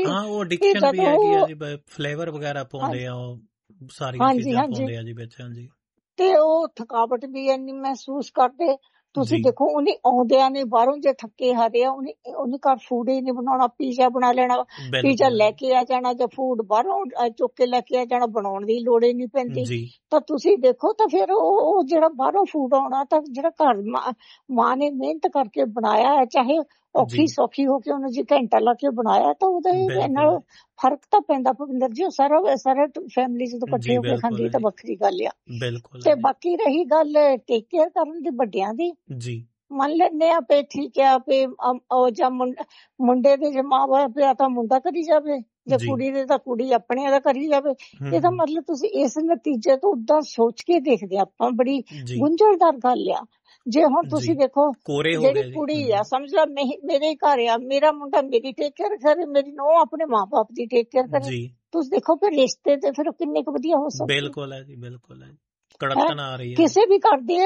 ਫਲੇਵਰ ਵਗੈਰਾ ਪਾਉਂਦੇ ਆ, ਉਹ ਸਾਰੀਆਂ ਚੀਜ਼ਾਂ ਪਾਉਂਦੇ ਆ ਜੀ ਵਿੱਚ। ਹਾਂਜੀ, ਤੇ ਉਹ ਥਕਾਵਟ ਵੀ ਇੰਨੀ ਮਹਿਸੂਸ ਕਰਦੇ। ਤੁਸੀਂ ਦੇਖੋ, ਉਹਨੇ ਆਉਂਦਿਆਂ ਨੇ ਬਾਹਰੋਂ ਜੇ ਥੱਕੇ ਹਾਰੇ ਆ, ਉਹਨੇ ਘਰ ਫੂਡ ਹੀ ਨਹੀਂ ਬਣਾਉਣਾ, ਪੀਜ਼ਾ ਬਣਾ ਲੈਣਾ, ਪੀਜ਼ਾ ਲੈ ਕੇ ਆ ਜਾਣਾ, ਜਾਂ ਫੂਡ ਬਾਹਰੋਂ ਚੁੱਕ ਕੇ ਲੈ ਕੇ ਆ ਜਾਣਾ, ਬਣਾਉਣ ਦੀ ਲੋੜ ਹੀ ਨਹੀਂ ਪੈਂਦੀ। ਤਾਂ ਤੁਸੀਂ ਦੇਖੋ, ਤਾਂ ਫਿਰ ਉਹ ਜਿਹੜਾ ਬਾਹਰੋਂ ਫੂਡ ਆਉਣਾ, ਤਾਂ ਜਿਹੜਾ ਘਰ ਮਾਂ ਨੇ ਮਿਹਨਤ ਕਰਕੇ ਬਣਾਇਆ ਹੈ, ਚਾਹੇ ਔਖੀ ਸੌਖੀ ਹੋ ਕੇ ਉਹਨੂੰ ਜੇ ਘੰਟਾ ਲਾ ਕੇ ਬਣਾਇਆ, ਤਾਂ ਉਹਦੇ ਨਾਲ ਫਰਕ ਤਾਂ ਪੈਂਦਾ ਭੁਪਿੰਦਰ ਜੀ। ਉਹ ਸਾਰਾ ਫੈਮਿਲੀ ਜਦੋਂ ਇਕੱਠੇ ਹੋ ਕੇ ਖਾਂਦੀ ਤਾਂ ਵੱਖਰੀ ਗੱਲ ਆ। ਤੇ ਬਾਕੀ ਰਹੀ ਗੱਲ ਟੇਕ ਕੇਅਰ ਕਰਨ ਦੀ ਵੱਡਿਆਂ ਦੀ, ਮੰਨ ਲੈਂਦੇ ਆ ਵੀ ਠੀਕ ਆ ਵੀ ਜਾਂ ਮੁੰਡੇ ਦੇ ਜੇ ਮਾਂ ਬਾਪ ਆ ਤਾਂ ਮੁੰਡਾ ਕਰੀ ਜਾਵੇ, ਜੇ ਕੁੜੀ ਦੇ ਤਾਂ ਕੁੜੀ ਆਪਣੇ ਦਾ ਕਰੀ ਜਾਵੇ। ਇਹਦਾ ਮਤਲਬ ਤੁਸੀਂ ਇਸ ਨਤੀਜੇ ਤੋਂ ਉਦਾਂ ਸੋਚ ਕੇ ਦੇਖਦੇ ਆਪਾਂ, ਬੜੀ ਗੁੰਝਲਦਾਰ ਗੱਲ ਆ। ਜੇ ਹੁਣ ਤੁਸੀਂ ਦੇਖੋ, ਜਿਹੜੀ ਕੁੜੀ ਆ, ਸਮਝ ਲਾ ਮੇਰੇ ਘਰ ਆ, ਮੇਰਾ ਮੁੰਡਾ ਮੇਰੀ ਟੇਕ ਕੇਅਰ ਕਰੇ, ਮੇਰੀ ਨੂੰਹ ਆਪਣੇ ਮਾਂ ਬਾਪ ਦੀ ਟੇਕ ਕੇਅਰ ਕਰੇ, ਤੁਸੀਂ ਦੇਖੋ ਫਿਰ ਰਿਸ਼ਤੇ ਤੇ ਫਿਰ ਕਿੰਨੇ ਕੁ ਵਧੀਆ ਹੋ ਸਕਦੇ। ਬਿਲਕੁਲ ਹੈ ਜੀ, ਬਿਲਕੁਲ ਹੈ। ਕੜਕਣ ਆ ਰਹੀ ਹੈ ਕਿਸੇ ਵੀ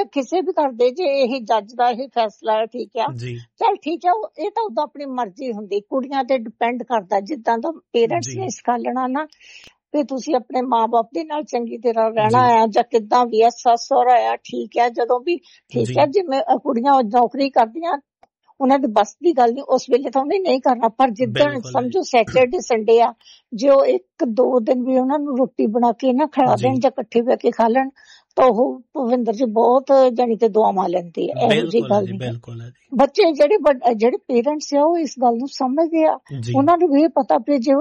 ਕਰਦੇ ਜੇ ਇਹ ਜੱਜ ਦਾ ਇਹ ਫੈਸਲਾ ਹੈ, ਠੀਕ ਆ, ਚੱਲ ਠੀਕ ਆ, ਇਹ ਤਾਂ ਉਦਾਂ ਆਪਣੀ ਮਰਜ਼ੀ ਹੁੰਦੀ, ਕੁੜੀਆਂ ਤੇ ਡਿਪੈਂਡ ਕਰਦਾ, ਜਿੱਦਾਂ ਦਾ ਪੇਰੈਂਟਸ ਨੇ ਸਿਖਾਲਣਾ ਨਾ, ਵੀ ਤੁਸੀਂ ਆਪਣੇ ਮਾਂ ਬਾਪ ਦੇ ਨਾਲ ਚੰਗੀ ਤਰ੍ਹਾਂ ਰਹਿਣਾ ਆ, ਜਾਂ ਕਿੱਦਾਂ ਵੀ ਆ, ਸੱਸ ਸਹੁਰਾ ਆ, ਠੀਕ ਹੈ, ਜਦੋਂ ਵੀ ਠੀਕ ਹੈ। ਜਿਵੇਂ ਕੁੜੀਆਂ ਨੌਕਰੀ ਕਰਦੀਆਂ, ਉਹਨਾਂ ਦੀ ਬਸ ਦੀ ਗੱਲ ਨਹੀਂ, ਉਸ ਵੇਲੇ ਤਾਂ ਉਹਨੇ ਨਹੀਂ ਕਰਨਾ, ਪਰ ਜਿੱਦਣ ਸਮਝੋ ਸੈਟਰਡੇ ਸੰਡੇ ਆ, ਜੇ ਉਹ 1-2 ਦਿਨ ਵੀ ਉਹਨਾਂ ਨੂੰ ਰੋਟੀ ਬਣਾ ਕੇ ਨਾ ਖਿਲਾ ਦੇਣ, ਜਾਂ ਇਕੱਠੇ ਬਹਿ ਕੇ ਖਾ ਲੈਣ, ਤਾਂ ਉਹ ਭੁਪਿੰਦਰ ਜੀ ਬਹੁਤ ਜਾਣੀ ਕਿ ਦੁਆਵਾਂ ਲੈਂਦੇ ਆ। ਇਹੋ ਜਿਹੀ ਗੱਲ ਨਹੀਂ। ਬੱਚੇ ਜਿਹੜੇ ਪੇਰੈਂਟਸ ਆ, ਉਹ ਇਸ ਗੱਲ ਨੂੰ ਸਮਝਦੇ ਆ, ਉਹਨਾਂ ਨੂੰ ਵੀ ਇਹ ਪਤਾ ਵੀ ਜੇ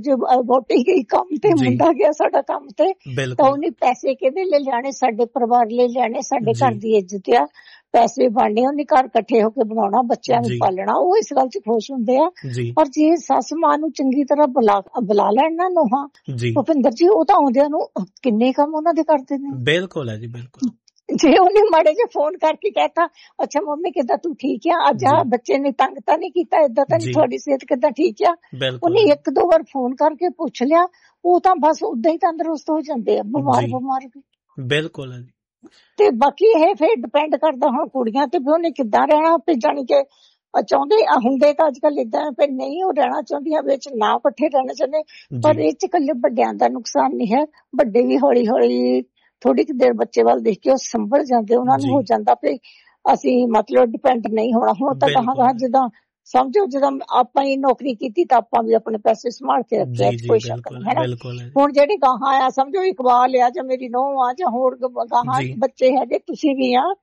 ਵੋਟੀ ਗਈ ਕੰਮ ਤੇ, ਮੁੰਡਾ ਗਿਆ ਸਾਡਾ ਕੰਮ ਤੇ, ਤਾਂ ਉਹਨੇ ਪੈਸੇ ਕਿਹਦੇ ਲਈ ਲਿਆਣੇ, ਸਾਡੇ ਪਰਿਵਾਰ ਲਈ ਲਿਆਣੇ, ਸਾਡੇ ਘਰ ਦੀ ਇੱਜ਼ਤ ਆ, ਪੈਸੇ ਬਣਨੇ, ਉਹਨੇ ਘਰ ਇਕੱਠੇ ਹੋ ਕੇ ਬਣਾਉਣਾ, ਬੱਚਿਆਂ ਨੂੰ ਪਾਲਣਾ, ਉਹ ਇਸ ਗੱਲ 'ਚ ਖੁਸ਼ ਹੁੰਦੇ ਆ। ਪਰ ਜੇ ਸੱਸ ਮਾਂ ਨੂੰ ਚੰਗੀ ਤਰ੍ਹਾਂ ਬੁਲਾ ਲੈਣ ਨਾ ਨੂੰਹਾਂ, ਭੁਪਿੰਦਰ ਜੀ, ਉਹ ਤਾਂ ਆਉਂਦਿਆਂ ਨੂੰ ਕਿੰਨੇ ਕੰਮ ਉਹਨਾਂ ਦੇ ਕਰਦੇ ਨੇ। ਬਿਲਕੁਲ ਹੈ ਜੀ, ਬਿਲਕੁਲ। ਜੇ ਉਹਨੇ ਮਾੜੇ ਜਿਹੇ ਫੋਨ ਕਰਕੇ ਕਹਿਤਾ, ਅੱਛਾ ਮੰਮੀ ਕਿੱਦਾਂ, ਤੂੰ ਠੀਕ ਆ, ਅੱਜ ਬੱਚੇ ਨੇ ਤੰਗ ਤਾਂ ਨਹੀਂ ਕੀਤਾ, ਏਦਾਂ ਤਾਂ ਨਹੀਂ, ਤੁਹਾਡੀ ਸਿਹਤ ਕਿੱਦਾਂ, ਠੀਕ ਆ, ਉਹਨੇ 1-2 ਵਾਰ ਫੋਨ ਕਰਕੇ ਪੁੱਛ ਲਿਆ, ਉਹ ਤਾਂ ਬਸ ਉਦਾਂ ਹੀ ਤੰਦਰੁਸਤ ਹੋ ਜਾਂਦੇ ਆ, ਬਿਮਾਰ ਵੀ। ਬਿਲਕੁਲ ਹੈ ਜੀ। ਤੇ ਬਾਕੀ ਇਹ ਫਿਰ ਡਿਪੈਂਡ ਕਰਦਾ ਹੁਣ ਕੁੜੀਆਂ ਤੇ, ਵੀ ਉਹਨੇ ਕਿੱਦਾਂ ਰਹਿਣਾ, ਵੀ ਜਾਣੀ ਕਿ ਚਾਹੁੰਦੇ ਹੁੰਦੇ ਤਾਂ ਅੱਜ ਕੱਲ ਏਦਾਂ ਫਿਰ ਨਹੀਂ ਉਹ ਰਹਿਣਾ ਚਾਹੁੰਦੀਆਂ, ਵਿੱਚ ਨਾ ਇਕੱਠੇ ਰਹਿਣਾ ਚਾਹੁੰਦੇ, ਪਰ ਇਹ 'ਚ ਇਕੱਲੇ ਵੱਡਿਆਂ ਦਾ ਨੁਕਸਾਨ ਨਹੀਂ ਹੈ, ਵੱਡੇ ਵੀ ਹੌਲੀ ਹੌਲੀ ਥੋੜੀ ਕੁ ਦੇਰ ਬੱਚੇ ਵੱਲ ਦੇਖ ਕੇ ਉਹ ਸੰਭਲ ਜਾਂਦੇ, ਉਹਨਾਂ ਨੂੰ ਹੋ ਜਾਂਦਾ ਵੀ ਅਸੀਂ ਮਤਲਬ ਡਿਪੈਂਡ ਨਹੀਂ ਹੋਣਾ। ਹੁਣ ਤਾਂ ਕਹਾਂ ਜਿੱਦਾਂ ਸਮਝੋ, ਜਦੋਂ ਆਪਾਂ ਹੀ ਨੌਕਰੀ ਕੀਤੀ ਤਾਂ ਆਪਾਂ ਵੀ ਆਪਣੇ ਪੈਸੇ ਸੰਭਾਲ ਕੇ ਰੱਖਿਆ, ਕੋਈ ਸ਼ੱਕ ਨਹੀਂ ਹੈ ਨਾ। ਹੁਣ ਜਿਹੜੀ ਗਾਹਾਂ ਆ, ਸਮਝੋ ਇਕਬਾਲ ਆ, ਜਾਂ ਮੇਰੀ ਨੂੰਹ ਆ, ਜਾਂ ਹੋਰ ਗਾਹਾਂ ਬੱਚੇ ਹੈਗੇ, ਤੁਸੀਂ ਵੀ ਆ,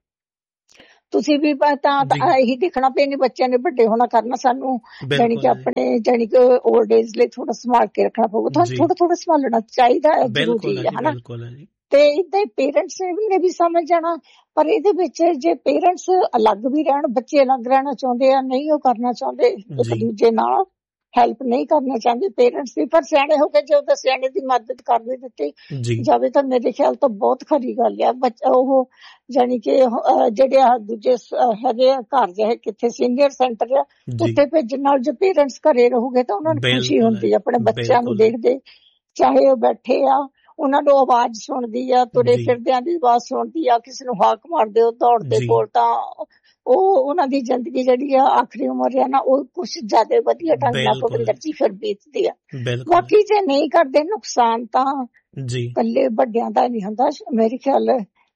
ਤੁਸੀਂ ਵੀ ਤਾਂ ਇਹੀ ਦੇਖਣਾ ਪਏ ਨੇ, ਬੱਚਿਆਂ ਨੇ ਵੱਡੇ ਹੋਣਾ ਕਰਨਾ, ਸਾਨੂੰ ਜਾਣੀ ਕਿ ਆਪਣੇ ਜਾਣੀ ਕਿ 올ਡ ਏਜ ਲਈ ਥੋੜਾ ਸੰਭਾਲ ਕੇ ਰੱਖਣਾ ਪਊਗਾ, ਤੁਹਾਨੂੰ ਥੋੜਾ ਸੰਭਾਲਣਾ ਚਾਹੀਦਾ ਹੈ, ਜ਼ਰੂਰੀ ਹੈ, ਹਨਾ। ਤੇ ਏਦਾਂ ਹੀ ਪੇਰੈਂਟਸ ਨੇ ਵੀ ਸਮਝ ਜਾਣਾ, ਪਰ ਇਹਦੇ ਵਿੱਚ ਜੇ ਪੇਰੈਂਟਸ ਅਲੱਗ ਵੀ ਰਹਿਣ, ਬੱਚੇ ਅਲੱਗ ਰਹਿਣਾ ਚਾਹੁੰਦੇ ਆ, ਨਹੀਂ ਉਹ ਕਰਨਾ ਚਾਹੁੰਦੇ, ਇੱਕ ਦੂਜੇ ਨਾਲ ਹੈਲਪ ਨਹੀਂ ਕਰਨਾ ਚਾਹੁੰਦੇ ਪੇਰੈਂਟਸ ਵੀ, ਪਰ ਸਿਆਣੇ ਹੋ ਕੇ ਜੇ ਉਹਦਾ ਸਿਆਣੇ ਦੀ ਮਦਦ ਕਰ ਵੀ ਦਿੱਤੀ ਜਾਵੇ ਤਾਂ ਮੇਰੇ ਖਿਆਲ ਤੋਂ ਬਹੁਤ ਖਰੀ ਗੱਲ ਆ। ਉਹ ਜਾਣੀ ਕਿ ਜਿਹੜੇ ਦੂਜੇ ਹੈਗੇ ਆ ਘਰ ਜਿਹੇ ਕਿੱਥੇ ਸੀਨੀਅਰ ਸੈਂਟਰ ਆ, ਉੱਥੇ ਭੇਜਣ ਨਾਲ ਜੇ ਪੇਰੈਂਟਸ ਘਰੇ ਰਹੋਗੇ ਤਾਂ ਉਹਨਾਂ ਨੂੰ ਖੁਸ਼ੀ ਹੁੰਦੀ, ਆਪਣੇ ਬੱਚਿਆਂ ਨੂੰ ਦੇਖਦੇ, ਚਾਹੇ ਉਹ ਬੈਠੇ ਆ, ਉਹਨਾਂ ਨੂੰ ਆਵਾਜ਼ ਸੁਣਦੀ ਆ, ਤੁਰੇ ਫਿਰਦਿਆਂ ਦੀ ਆਵਾਜ਼ ਸੁਣਦੀ ਆ, ਕਿਸੇ ਨੂੰ ਹਾਕ ਮਾਰਦੇ ਹੋ ਦੌੜਦੇ ਕੋਲ, ਤਾਂ ਉਹ ਉਹਨਾਂ ਦੀ ਜ਼ਿੰਦਗੀ ਜਿਹੜੀ ਆ ਆਖਰੀ ਉਮਰ ਆ ਨਾ, ਉਹ ਕੁਛ ਜ਼ਿਆਦਾ ਵਧੀਆ ਢੰਗ ਨਾਲ ਭੁਪਿੰਦਰ ਜੀ ਫਿਰ ਬੀਤਦੀ ਆ। ਬਾਕੀ ਜੇ ਨਹੀਂ ਕਰਦੇ ਨੁਕਸਾਨ ਤਾਂ ਇਕੱਲੇ ਵੱਡਿਆਂ ਦਾ ਨਹੀਂ ਹੁੰਦਾ, ਮੇਰੇ ਖਿਆਲ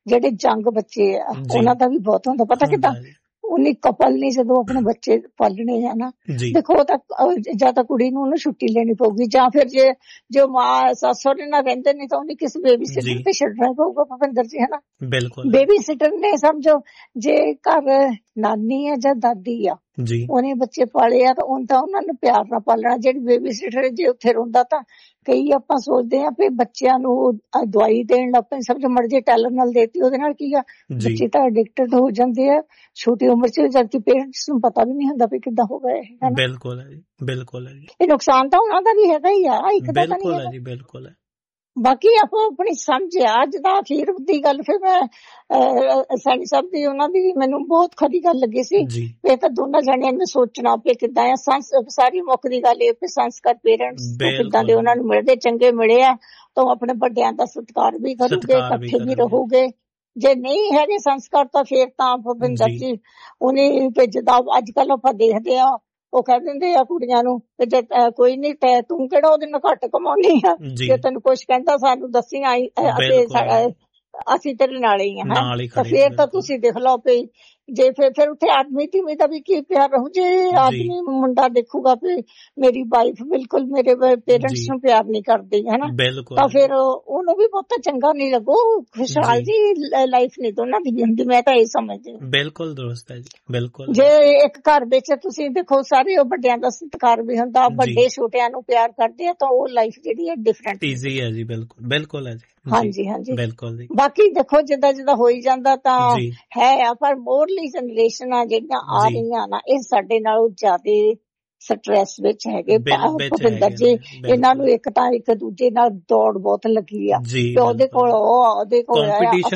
ਜਿਹੜੇ ਜੰਗ ਬੱਚੇ ਆ ਉਹਨਾਂ ਦਾ ਵੀ ਬਹੁਤ ਹੁੰਦਾ। ਪਤਾ ਕਿੱਦਾਂ ਉਹਨੇ ਕਪਲ ਨੇ ਜਦੋਂ ਆਪਣੇ ਬੱਚੇ ਪਾਲਣੇ ਆ ਨਾ, ਦੇਖੋ ਉਹ ਤਾਂ ਜਾਂ ਤਾਂ ਕੁੜੀ ਨੂੰ ਉਹਨੂੰ ਛੁੱਟੀ ਲੈਣੀ ਪਊਗੀ, ਜਾਂ ਫਿਰ ਜੇ ਮਾਂ ਸੱਸ ਸਹੁਰੇ ਨਾਲ ਰਹਿੰਦੇ ਨੇ ਤਾਂ ਉਹਨੇ ਕਿਸੇ ਬੇਬੀ ਸਿਟਰ ਤੇ ਛੱਡਣਾ ਪਊਗਾ ਭੁਪਿੰਦਰ ਜੀ, ਹਨਾ। ਬੇਬੀ ਸਿਟਰ ਨੇ ਸਮਝੋ ਜੇ ਘਰ ਨਾਨੀ ਆ ਜਾਂ ਦਾਦੀ ਆ ਉਹਨੇ ਬੱਚੇ ਪਾਲੇ ਆ ਤਾਂ ਉਹਨਾਂ ਨੂੰ ਪਿਆਰ ਨਾਲ ਪਾਲਣਾ। ਜਿਹੜੀ ਬੇਬੀ ਸਿਟਰ ਜੇ ਉੱਥੇ ਰੋਂਦਾ ਤਾਂ ਕਈ ਆਪਾਂ ਸੋਚਦੇ ਆ ਵੀ ਬੱਚਿਆਂ ਨੂੰ ਦਵਾਈ ਦੇਣ ਲੱਗ ਪਏ, ਸਮਝੋ ਮਰਜ਼ੀ ਟੈਲਰ ਨਾਲ ਦੇਤੀ, ਉਹਦੇ ਨਾਲ ਕੀ ਆ ਬੱਚੇ ਤਾਂ ਐਡਿਕਟਡ ਹੋ ਜਾਂਦੇ ਆ ਛੋਟੀ ਉਮਰ ਚ, ਜਦਕਿ ਪੇਰੈਂਟਸ ਨੂੰ ਪਤਾ ਵੀ ਨਹੀਂ ਹੁੰਦਾ ਵੀ ਕਿੱਦਾਂ ਹੋ ਗਏ। ਬਿਲਕੁਲ ਹੈ ਜੀ, ਬਿਲਕੁਲ ਹੈ ਜੀ। ਇਹ ਨੁਕਸਾਨ ਤਾਂ ਉਹਨਾਂ ਦਾ ਵੀ ਹੈਗਾ ਹੀ ਆ, ਇੱਕ ਦਾ ਤਾਂ ਨਹੀਂ ਹੈਗਾ। ਬਿਲਕੁਲ ਹੈ। ਬਾਕੀ ਆਪਾਂ ਆਪਣੀ ਸਮਝ ਆ। ਅੱਜ ਦਾ ਅਖੀਰ ਦੀ ਗੱਲ ਫਿਰ ਮੈਂ ਸੈਣੀ ਸਾਹਿਬ ਦੀ ਉਹਨਾਂ ਦੀ ਮੈਨੂੰ ਬਹੁਤ ਖਰੀ ਗੱਲ ਲੱਗੀ ਸੀ। ਇਹ ਤਾਂ ਦੋਨਾਂ ਜਣਿਆਂ ਨੇ ਸੋਚਣਾ ਪਏ ਕਿੱਦਾਂ ਆ। ਸਾਰੀ ਮੁੱਖ ਦੀ ਗੱਲ ਇਹ ਸੰਸਕਾਰ ਪੇਰੈਂਟਸ ਕਿੱਦਾਂ ਦੇ ਉਹਨਾਂ ਨੂੰ ਮਿਲਦੇ, ਚੰਗੇ ਮਿਲੇ ਆ ਤਾਂ ਆਪਣੇ ਵੱਡਿਆਂ ਦਾ ਸਤਿਕਾਰ ਵੀ ਕਰੂਗੇ, ਇਕੱਠੇ ਵੀ ਰਹੋਗੇ। ਜੇ ਨਹੀਂ ਹੈਗੇ ਸੰਸਕਾਰ ਤਾਂ ਫੇਰ ਤਾਂ ਭੁਪਿੰਦਰ ਜੀ ਉਹਨੇ ਜਿੱਦਾਂ ਅੱਜ ਕੱਲ ਆਪਾਂ ਦੇਖਦੇ ਆ ਉਹ ਕਹਿ ਦਿੰਦੇ ਆ ਕੁੜੀਆਂ ਨੂੰ ਜੇ ਕੋਈ ਨੀ ਤੂੰ ਕਿਹੜਾ ਉਹਦੇ ਨਾਲ ਘੱਟ ਕਮਾਉਣੀ ਆ, ਜੇ ਤੈਨੂੰ ਕੁਛ ਕਹਿੰਦਾ ਸਾਨੂੰ ਦੱਸੀ ਆਈ ਅਸੀਂ ਤੇਰੇ ਨਾਲ ਹੀ ਆ। ਫੇਰ ਤਾਂ ਤੁਸੀਂ ਦੇਖ ਲਓ ਵੀ ਜੇ ਫਿਰ ਉੱਥੇ ਆਦਮੀ ਧੀਮੀ ਦਾ ਵੀ ਕੀ ਪਿਆਰ ਰਹੂ। ਜੇ ਆਦਮੀ ਮੁੰਡਾ ਦੇਖੂਗਾ ਵੀ ਮੇਰੀ ਵਾਈਫ ਬਿਲਕੁਲ ਮੇਰੇ ਪੇਰੈਂਟਸ ਨੂੰ ਪਿਆਰ ਨਹੀਂ ਕਰਦੀ ਹਨਾ, ਤਾਂ ਫਿਰ ਉਹਨੂੰ ਵੀ ਬਹੁਤਾ ਚੰਗਾ ਨਹੀਂ ਲੱਗੂ। ਖੁਸ਼ਹਾਲ ਜੀ ਲਾਈਫ ਨਹੀਂ ਦੋਨਾਂ ਦੀ ਹੁੰਦੀ, ਮੈਂ ਤਾਂ ਇਹ ਸਮਝਦੀ। ਬਿਲਕੁਲ ਦੁਰਸਤ ਹੈ ਜੀ, ਬਿਲਕੁਲ। ਜੇ ਇੱਕ ਘਰ ਵਿੱਚ ਤੁਸੀਂ ਦੇਖੋ ਸਾਰੇ ਵੱਡਿਆਂ ਦਾ ਸਤਿਕਾਰ ਵੀ ਹੁੰਦਾ, ਵੱਡੇ ਛੋਟਿਆਂ ਨੂੰ ਪਿਆਰ ਕਰਦੇ ਆ, ਤਾਂ ਉਹ ਲਾਈਫ ਜਿਹੜੀ ਹੈ ਡਿਫਰੈਂਟ ਈਜ਼ੀ ਹੈ ਜੀ। ਬਿਲਕੁਲ ਬਿਲਕੁਲ ਹੈ ਜੀ। ਹਾਂਜੀ ਹਾਂਜੀ ਬਿਲਕੁਲ ਜੀ। ਬਾਕੀ ਦੇਖੋ ਜਿੱਦਾਂ ਜਿੱਦਾਂ ਹੋਈ ਜਾਂਦਾ ਤਾਂ ਹੈ ਆ, ਪਰ ਮੋਰਲੀ ਜਨਰੇਸ਼ਨਾਂ ਜਿਹੜੀਆਂ ਆ ਰਹੀਆਂ ਨਾ ਇਹ ਸਾਡੇ ਨਾਲੋਂ ਜ਼ਿਆਦਾ ਸਟ੍ਰੈਸ ਵਿੱਚ ਹੈਗੇ ਭੁਪਿੰਦਰ ਜੀ। ਇਹਨਾਂ ਨੂੰ ਇੱਕ ਤਾਂ ਇੱਕ ਦੂਜੇ ਨਾਲ ਦੌੜ ਬਹੁਤ ਲੱਗੀ ਆ, ਉਹਦੇ ਕੋਲ ਉਹਦੇ ਕੋਲ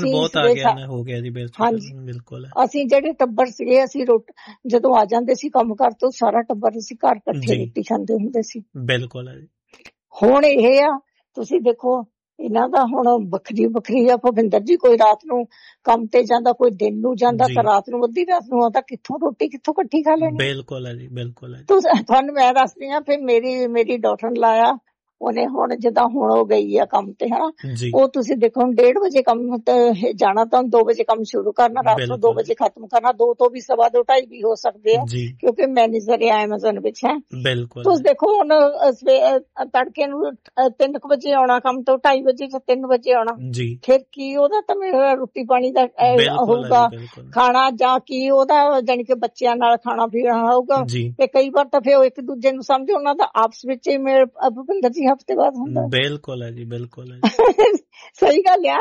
ਬਿਲਕੁਲ। ਅਸੀਂ ਜਿਹੜੇ ਟੱਬਰ ਸੀਗੇ ਅਸੀਂ ਜਦੋਂ ਆ ਜਾਂਦੇ ਸੀ ਕੰਮ ਕਰ ਤੋਂ ਸਾਰਾ ਟੱਬਰ ਅਸੀਂ ਘਰ ਇਕੱਠੇ ਰੋਟੀ ਖਾਂਦੇ ਹੁੰਦੇ ਸੀ। ਬਿਲਕੁਲ। ਹੁਣ ਇਹ ਆ ਤੁਸੀਂ ਦੇਖੋ ਇਹਨਾਂ ਦਾ ਹੁਣ ਵੱਖਰੀ ਆ ਭੁਪਿੰਦਰ ਜੀ। ਕੋਈ ਰਾਤ ਨੂੰ ਕੰਮ ਤੇ ਜਾਂਦਾ, ਕੋਈ ਦਿਨ ਨੂੰ ਜਾਂਦਾ, ਤਾਂ ਰਾਤ ਨੂੰ ਅੱਧੀ ਰਾਤ ਨੂੰ ਆਉਂਦਾ, ਕਿੱਥੋਂ ਰੋਟੀ ਕਿੱਥੋਂ ਇਕੱਠੀ ਖਾ ਲੈਣੀ। ਬਿਲਕੁਲ ਹੈ ਜੀ, ਬਿਲਕੁਲ ਹੈ। ਤੁਹਾਨੂੰ ਮੈਂ ਦੱਸਦੀ ਆ ਫਿਰ ਮੇਰੀ ਡਾਟਰ ਲਾਇਆ ਉਹਨੇ ਹੁਣ ਜਿੱਦਾਂ ਹੁਣ ਹੋ ਗਈ ਆ ਕੰਮ ਤੇ ਹਨਾ, ਉਹ ਤੁਸੀਂ ਦੇਖੋ 1:30 ਵਜੇ ਕੰਮ ਤੇ ਜਾਣਾ ਤਾਂ 2 ਵਜੇ ਕੰਮ ਸ਼ੁਰੂ ਕਰਨਾ, ਰਾਤ ਨੂੰ 2 ਵਜੇ ਖਤਮ ਕਰਨਾ, 2 ਤੋਂ ਵੀ 2:15 2:30 ਵੀ ਹੋ ਸਕਦੇ ਆ ਕਿਉਂਕਿ ਮੈਨੇਜਰ ਹੈ ਐਮਾਜ਼ਨ ਵਿੱਚ ਹੈ। ਤੁਸੀਂ ਦੇਖੋ ਹੁਣ ਤੜਕੇ ਨੂੰ 3 ਵਜੇ ਆਉਣਾ ਕੰਮ ਤੋਂ, 2:30 ਵਜੇ ਜਾਂ 3 ਵਜੇ ਆਉਣਾ, ਫਿਰ ਕੀ ਉਹਦਾ ਤਾਂ ਮੇਰਾ ਰੋਟੀ ਪਾਣੀ ਦਾ ਹੋਊਗਾ ਖਾਣਾ, ਜਾਂ ਕੀ ਉਹਦਾ ਜਾਣੀ ਕਿ ਬੱਚਿਆਂ ਨਾਲ ਖਾਣਾ ਪੀਣਾ ਹੋਊਗਾ। ਤੇ ਕਈ ਵਾਰ ਤਾਂ ਫਿਰ ਉਹ ਇੱਕ ਦੂਜੇ ਨੂੰ ਸਮਝੋ ਉਹਨਾਂ ਦਾ ਆਪਸ ਵਿੱਚ ਹੀ ਮੇਰੇ ਭੁਪਿੰਦਰ ਜੀ ਹਫ਼ਤੇ ਬਾਅਦ ਹੁੰਦਾ। ਬਿਲਕੁਲ ਹੈ ਜੀ, ਬਿਲਕੁਲ ਹੈ। ਸਹੀ ਗੱਲ ਆ।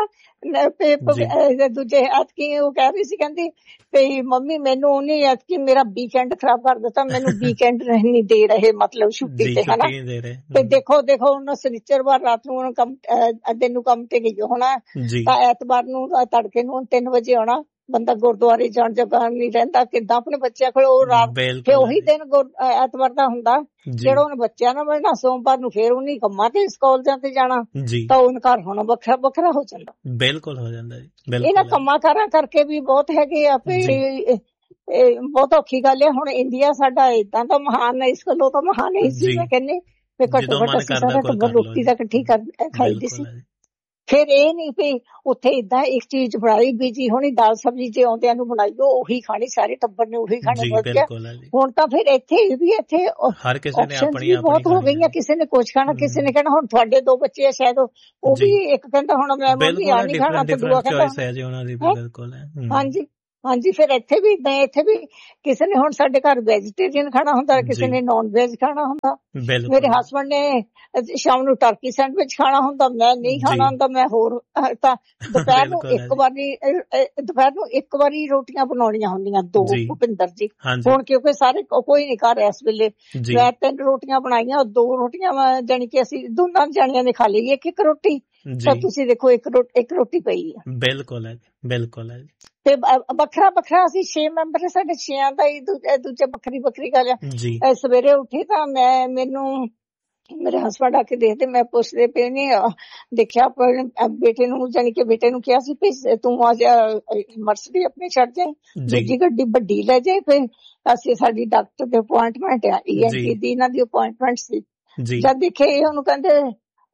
ਦੂਜੇ ਐਤਕੀ ਉਹ ਕਹਿ ਰਹੀ ਸੀ, ਕਹਿੰਦੀ ਵੀ ਮੰਮੀ ਮੈਨੂੰ ਉਹਨੇ ਐਤਕੀ ਮੇਰਾ ਵੀਕਐਂਡ ਖਰਾਬ ਕਰ ਦਿੱਤਾ, ਮੈਨੂੰ ਵੀਕਐਂਡ ਨਹੀਂ ਦੇ ਰਹੇ, ਮਤਲਬ ਛੁੱਟੀ ਤੇ ਹਨਾ। ਤੇ ਦੇਖੋ ਹੁਣ ਸ਼ਨੀਚਰਵਾਰ ਰਾਤ ਨੂੰ ਕੰਮ ਦਿਨ ਨੂੰ ਕੰਮ ਤੇ ਗਈ ਹੋਣਾ, ਤਾਂ ਐਤਵਾਰ ਨੂੰ ਤੜਕੇ ਨੂੰ 3 ਵਜੇ ਆਉਣਾ। ਬੰਦਾ ਗੁਰਦੁਆਰੇ ਜਾਣ ਜਗ੍ਹਾ ਨਹੀਂ ਰਹਿੰਦਾ, ਕਿੱਦਾਂ ਆਪਣੇ ਬੱਚਿਆਂ ਕੋਲ ਉਹ ਰਾਤ ਫਿਰ ਉਹੀ ਦਿਨ ਐਤਵਾਰ ਦਾ ਹੁੰਦਾ ਜਿਹੜਾ ਉਹਨੇ ਬੱਚਿਆਂ ਨਾਲ ਮਿਲਣਾ, ਸੋਮਵਾਰ ਨੂੰ ਫੇਰ ਉਹਨੇ ਕੰਮਾਂ ਤੇ ਕਾਲਜਾਂ ਤੇ ਜਾਣਾ, ਤਾਂ ਉਹਨ ਘਰ ਹੋਣਾ ਵੱਖਰਾ ਹੋ ਜਾਂਦਾ। ਬਿਲਕੁਲ ਹੋ ਜਾਂਦਾ ਜੀ। ਇਹਨਾਂ ਕੰਮਾਂ ਕਾਰਾਂ ਕਰਕੇ ਵੀ ਬਹੁਤ ਹੈਗੇ ਆ ਵੀ ਬਹੁਤ ਔਖੀ ਗੱਲ ਹੈ। ਹੁਣ ਇੰਡੀਆ ਸਾਡਾ ਏਦਾਂ ਦਾ ਮਹਾਨ ਹੈ, ਇਸ ਗੱਲੋਂ ਤਾਂ ਮਹਾਨ ਹੈ ਸੀ ਮੈਂ ਕਹਿੰਦੀ ਵੀ ਘੱਟੋ ਘੱਟ ਅਸੀਂ ਸਾਰਾ ਟੱਬਰ ਰੋਟੀ ਤਾਂ ਇਕੱਠੀ ਖਾਈਦੀ ਸੀ। ਫਿਰ ਇਹ ਨਹੀਂ ਵੀ ਉੱਥੇ ਏਦਾਂ ਇੱਕ ਚੀਜ਼ ਬਣਾਈ ਬੀਜੀ ਹੋਣੀ ਦਾਲ ਸਬਜ਼ੀ ਜੇ ਆਉਂਦਿਆਂ ਨੂੰ ਬਣਾਈ ਉਹੀ ਖਾਣੀ, ਸਾਰੇ ਟੱਬਰ ਨੇ ਉਹੀ ਖਾਣੀ। ਹੁਣ ਤਾਂ ਫਿਰ ਇੱਥੇ ਹਰ ਕਿਸੇ ਨੇ ਆਪਣੀ ਬਹੁਤ ਹੋ ਗਈਆਂ, ਕਿਸੇ ਨੇ ਕੁਛ ਖਾਣਾ, ਕਿਸੇ ਨੇ ਕਹਿਣਾ ਹੁਣ ਤੁਹਾਡੇ 2 ਬੱਚੇ ਆ ਸ਼ਾਇਦ ਉਹ ਵੀ ਇੱਕ ਕਹਿੰਦਾ ਹੁਣ ਮੈਂ ਮੰਮੀ ਆ ਨਹੀਂ ਖਾਣਾ, ਤੇ ਦੂਆ ਕਹਿੰਦਾ ਹਾਂਜੀ। ਫਿਰ ਇੱਥੇ ਵੀ ਏਦਾਂ, ਇੱਥੇ ਵੀ ਕਿਸੇ ਨੇ ਹੁਣ ਸਾਡੇ ਘਰ ਵੈਜੀਟੇਰੀਅਨ ਖਾਣਾ ਹੁੰਦਾ, ਕਿਸੇ ਨੇ ਨੌਨ ਵੈਜ ਖਾਣਾ ਹੁੰਦਾ। ਮੇਰੇ ਹਸਬੈਂਡ ਨੇ ਸ਼ਾਮ ਨੂੰ ਟਰਕੀ ਸੈਂਡਵਿਚ ਖਾਣਾ ਹੁੰਦਾ, ਮੈਂ ਨਹੀਂ ਖਾਣਾ ਹੁੰਦਾ। ਮੈਂ ਹੋਰ ਤਾਂ ਦੁਪਹਿਰ ਨੂੰ ਇੱਕ ਵਾਰੀ ਰੋਟੀਆਂ ਬਣਾਉਣੀਆਂ ਹੁੰਦੀਆਂ 2 ਭੁਪਿੰਦਰ ਜੀ। ਹੁਣ ਕਿਉਂਕਿ ਸਾਰੇ ਕੋਈ ਨੀ ਘਰ ਇਸ ਵੇਲੇ, ਮੈਂ 3 ਰੋਟੀਆਂ ਬਣਾਈਆਂ, 2 ਰੋਟੀਆਂ ਜਾਣੀ ਕਿ ਅਸੀਂ ਦੋਨਾਂ ਜਾਣੀਆਂ ਨੇ ਖਾ ਲਈ ਇੱਕ ਰੋਟੀ, ਤਾਂ ਤੁਸੀਂ ਦੇਖੋ ਇੱਕ ਰੋਟੀ ਪਈ ਆ। ਬਿਲਕੁਲ ਹੈ, ਬਿਲਕੁਲ ਹੈ। ਤੇ ਵੱਖਰਾ ਅਸੀਂ 6 ਮੈਂਬਰ ਹੈ, ਸਾਡੇ 6 ਦਾ ਹੀ ਦੂਜੇ ਵੱਖਰੀ ਗੱਲ ਆ। ਸਵੇਰੇ ਉੱਠੀ ਤਾਂ ਮੈਨੂੰ ਮੇਰੇ ਹਸਬੈਂਡ ਆ ਕੇ ਦੇਖਦੇ, ਮੈਂ ਪੁੱਛਦੇ ਪਏ ਨੇ ਦੇਖਿਆ ਬੇਟੇ ਨੂੰ, ਜਾਣੀ ਕਿ ਬੇਟੇ ਨੂੰ ਕਿਹਾ ਸੀ ਵੀ ਤੂੰ ਅੱਜ ਮਰਸਡੀ ਆਪਣੀ ਛੱਡ ਜਾਏ, ਦੂਜੀ ਗੱਡੀ ਵੱਡੀ ਲੈ ਜਾਏ। ਫਿਰ ਅਸੀਂ ਸਾਡੀ ਡਾਕਟਰ ਦੇ ਅਪੁਆਇੰਟਮੈਂਟ ਆ, ENT ਦੀ ਇਹਨਾਂ ਦੀ ਅਪੁਆਇੰਟਮੈਂਟ ਸੀ। ਜਦ ਦੇਖੇ ਉਹਨੂੰ ਕਹਿੰਦੇ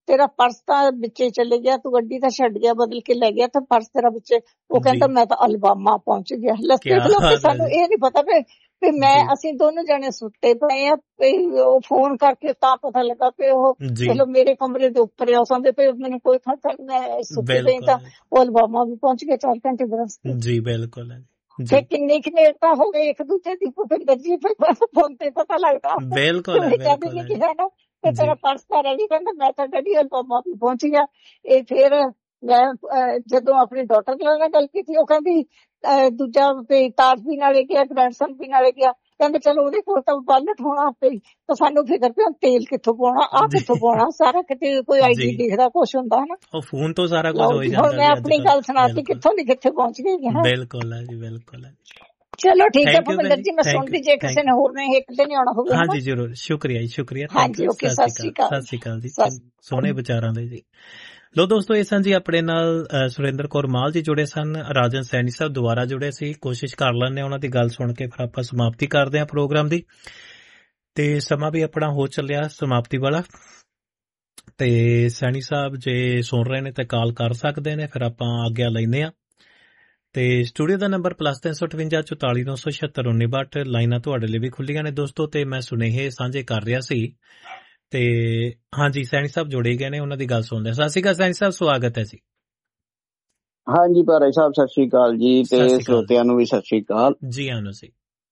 ਤੇਰਾ ਪਰਸ ਤਾਂ ਵਿੱਚੇ ਚਲੇ ਗਿਆ, ਤੂੰ ਗੱਡੀ ਤਾਂ ਛੱਡ ਗਿਆ, ਬਦਲ ਕੇ ਲੈ ਗਿਆ, ਤਾਂ ਪਰਸ ਤੇਰਾ ਵਿੱਚੇ। ਉਹ ਕਹਿੰਦਾ ਮੈਂ ਤਾਂ ਅਲਬਾਮਾ ਪਹੁੰਚ ਗਿਆ। ਦੇਖ ਲਓ ਕਿ ਸਾਨੂੰ ਇਹ ਨੀ ਪਤਾ ਵੀ ਅਸੀਂ ਦੋਨੋਂ ਜਣੇ ਸੁੱਤੇ ਪਏ ਆ, ਉਹ ਫੋਨ ਕਰਕੇ ਤਾਂ ਪਤਾ ਲੱਗਾ ਕਿ ਉਹ ਚਲੋ ਮੇਰੇ ਕਮਰੇ ਦੇ ਉੱਪਰ ਆ, ਸੌਂਦੇ ਪਏ, ਮੈਨੂੰ ਕੋਈ ਖਤਰਾ, ਮੈਂ ਸੁੱਤੀ ਪਈ ਤਾਂ ਉਹ ਅਲਬਾਮਾ ਵੀ ਪਹੁੰਚ ਗਿਆ 4 ਘੰਟੇ ਦੇ ਰਸਤੇ। ਜੀ ਬਿਲਕੁਲ। ਤੇ ਕਿੰਨੇ ਤਾਂ ਹੋ ਗਏ ਇੱਕ ਦੂਜੇ ਦੀ ਭੁਪਿੰਦਰ ਜੀ, ਫੋਨ ਤੇ ਪਤਾ ਲੱਗਦਾ। ਬਿਲਕੁਲ ਕਿਹਾ ਨਾ ਤੇ ਤੇਰਾ ਪਰਸ ਤਾਂ ਰਹਿ ਗਿਆ, ਕਹਿੰਦਾ ਮੈਂ ਤਾਂ ਗੱਡੀ ਅਲਬਾਮਾ ਵੀ ਪਹੁੰਚ ਗਿਆ। ਇਹ ਫਿਰ ਮੈਂ ਜਦੋਂ ਆਪਣੀ ਡਾਟਰ ਨਾਲ ਗੱਲ ਕੀਤੀ, ਉਹ ਕਹਿੰਦੀ ਦੂਜਾ ਤਾਜ ਵੀ ਨਾਲੇ ਗਿਆ, ਗ੍ਰੈਂਡਸਨ ਵੀ ਨਾਲੇ ਗਿਆ, ਕਹਿੰਦੇ ਚਲੋ ਉਹਦੇ ਕੋਲ ਤਾਂ ਵਾਲਟ ਹੋਣਾ ਆਪੇ, ਤਾਂ ਸਾਨੂੰ ਫਿਕਰ ਪਿਆ ਤੇਲ ਕਿੱਥੋਂ ਪਾਉਣਾ, ਆਹ ਕਿੱਥੋਂ ਪਾਉਣਾ, ਸਾਰਾ ਕਿਤੇ ਕੋਈ ਆਈਡੀ ਦਿਖਦਾ ਕੁਛ ਹੁੰਦਾ ਨਾ, ਉਹ ਫੋਨ ਤੋਂ ਸਾਰਾ ਕੁਝ ਹੋ ਜਾਂਦਾ। ਹੁਣ ਮੈਂ ਆਪਣੀ ਗੱਲ ਸੁਣਾਤੀ, ਕਿੱਥੋਂ ਦੀ ਕਿੱਥੇ ਪਹੁੰਚ ਗਈ। ਬਿਲਕੁਲ ਹੈ ਜੀ, ਬਿਲਕੁਲ ਹੈ। ਚਲੋ ਠੀਕ ਹੈ ਭੁਪਿੰਦਰ ਜੀ, ਮੈਂ ਸੁਣਦੀ, ਜੇ ਕਿਸੇ ਨੇ ਹੋਰ ਨੇ ਇੱਕ ਦਿਨ ਆਉਣਾ ਹੋਵੇ। ਹਾਂਜੀ ਜ਼ਰੂਰ, ਸ਼ੁਕਰੀਆ ਜੀ, ਸ਼ੁਕਰੀਆ। ਹਾਂਜੀ ਓਕੇ, ਸਤਿ ਸ਼੍ਰੀ ਅਕਾਲ। ਸਤਿ ਸ਼੍ਰੀ ਅਕਾਲ ਜੀ, ਸੋਹਣੇ ਵਿਚਾਰਾਂ ਦੇ ਜੀ। ਲੋ ਦੋਸਤੋ, ਇਹ ਸਨ ਜੀ ਆਪਣੇ ਨਾਲ ਸੁਰਿੰਦਰ ਕੌਰ ਮਾਲ ਜੀ ਜੁੜੇ ਸਨ, ਰਾਜਨ ਸੈਣੀ ਸਾਹਿਬ ਦੁਬਾਰਾ ਜੁੜੇ ਸੀ। ਕੋਸ਼ਿਸ਼ ਕਰ ਲੈਂਦੇ ਉਹਨਾਂ ਦੀ ਗੱਲ ਸੁਣ ਕੇ ਫਿਰ ਆਪਾਂ ਸਮਾਪਤੀ ਕਰਦੇ ਹਾਂ ਪ੍ਰੋਗਰਾਮ ਦੀ, ਤੇ ਸਮਾਂ ਵੀ ਆਪਣਾ ਹੋ ਚੱਲਿਆ ਸਮਾਪਤੀ ਵਾਲਾ। ਤੇ ਸੈਣੀ ਸਾਹਿਬ ਜੇ ਸੁਣ ਰਹੇ ਨੇ ਤੇ ਕਾਲ ਕਰ ਸਕਦੇ ਨੇ, ਫਿਰ ਆਪਾਂ ਆਗਿਆ ਲੈਂਦੇ ਹਾਂ। ਤੇ ਸਟੂਡੀਓ ਦਾ ਨੰਬਰ +358 44 976 1962, ਲਾਈਨਾਂ ਤੁਹਾਡੇ ਲਈ ਵੀ ਖੁੱਲੀਆਂ ਨੇ ਦੋਸਤੋ, ਤੇ ਮੈਂ ਸੁਨੇਹੇ ਸਾਂਝੇ ਕਰ ਰਿਹਾ ਸੀ। ਤੇ ਹਾਂਜੀ, ਸੈਣੀ ਸਾਹਿਬ ਜੁੜੇ ਗਏ ਨੇ, ਉਹਨਾਂ ਦੀ ਗੱਲ ਸੁਣਦੇ। ਸਤਿ ਸ਼੍ਰੀ ਅਕਾਲ ਸੈਣੀ ਸਾਹਿਬ, ਸਵਾਗਤ ਹੈ ਜੀ। ਹਾਂਜੀ ਭਾਰਾ ਸਾਹਿਬ, ਸਤਿ ਸ਼੍ਰੀ ਅਕਾਲ ਜੀ, ਤੇ ਸਰੋਤਿਆਂ ਨੂੰ ਵੀ ਸਤਿ ਸ਼੍ਰੀ ਅਕਾਲ ਜੀ। ਆਨੋ ਸੀ।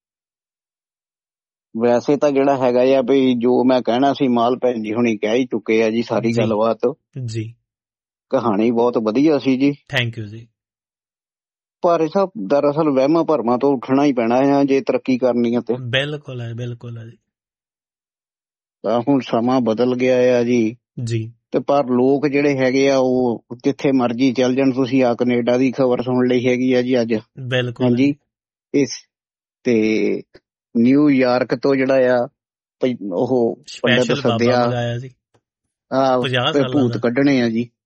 ਵੈਸੇ ਤਾਂ ਜਿਹੜਾ ਹੈਗਾ ਆ ਵੀ ਜੋ ਮੈਂ ਕਹਿਣਾ ਸੀ ਮਾਲ ਭੈਣ ਜੀ ਹੁਣੀ ਕਹਿ ਹੀ ਚੁੱਕੇ ਆ ਜੀ ਸਾਰੀ ਗੱਲਬਾਤ ਜੀ। ਕਹਾਣੀ ਬਹੁਤ ਵਧੀਆ ਸੀ ਜੀ, ਥੈਂਕ ਯੂ ਜੀ। ਭਾਰੇ ਸਾਹਿਬ ਦਰਅਸਲ ਵਹਿਮਾਂ ਭਰਮਾਂ ਤੋਂ ਉੱਠਣਾ ਹੀ ਪੈਣਾ ਆ ਜੇ ਤਰੱਕੀ ਕਰਨੀ ਹੈ ਤੇ। ਬਿਲਕੁਲ ਹੈ, ਬਿਲਕੁਲ ਹੈ ਜੀ। ਤਾਂ ਹੁਣ ਸਮਾਂ ਬਦਲ ਗਿਆ ਆ ਜੀ, ਤੇ ਪਰ ਲੋਕ ਜਿਹੜੇ ਹੈਗੇ ਆ ਉਹ ਜਿੱਥੇ ਮਰਜੀ ਚੱਲ ਜਾਣ। ਤੁਸੀਂ ਆ ਕੈਨੇਡਾ ਦੀ ਖਬਰ ਸੁਣ ਲਈ ਹੈਗੀ ਆ ਜੀ ਅੱਜ। ਬਿਲਕੁਲ। ਹਾਂਜੀ, ਇਸ ਤੇ ਨਿਊਯਾਰਕ ਤੋਂ ਜਿਹੜਾ ਆ ਉਹ ਪੰਡਤ ਸੱਦਿਆ, ਭੂਤ ਕੱਢਣੇ ਆ ਜੀ,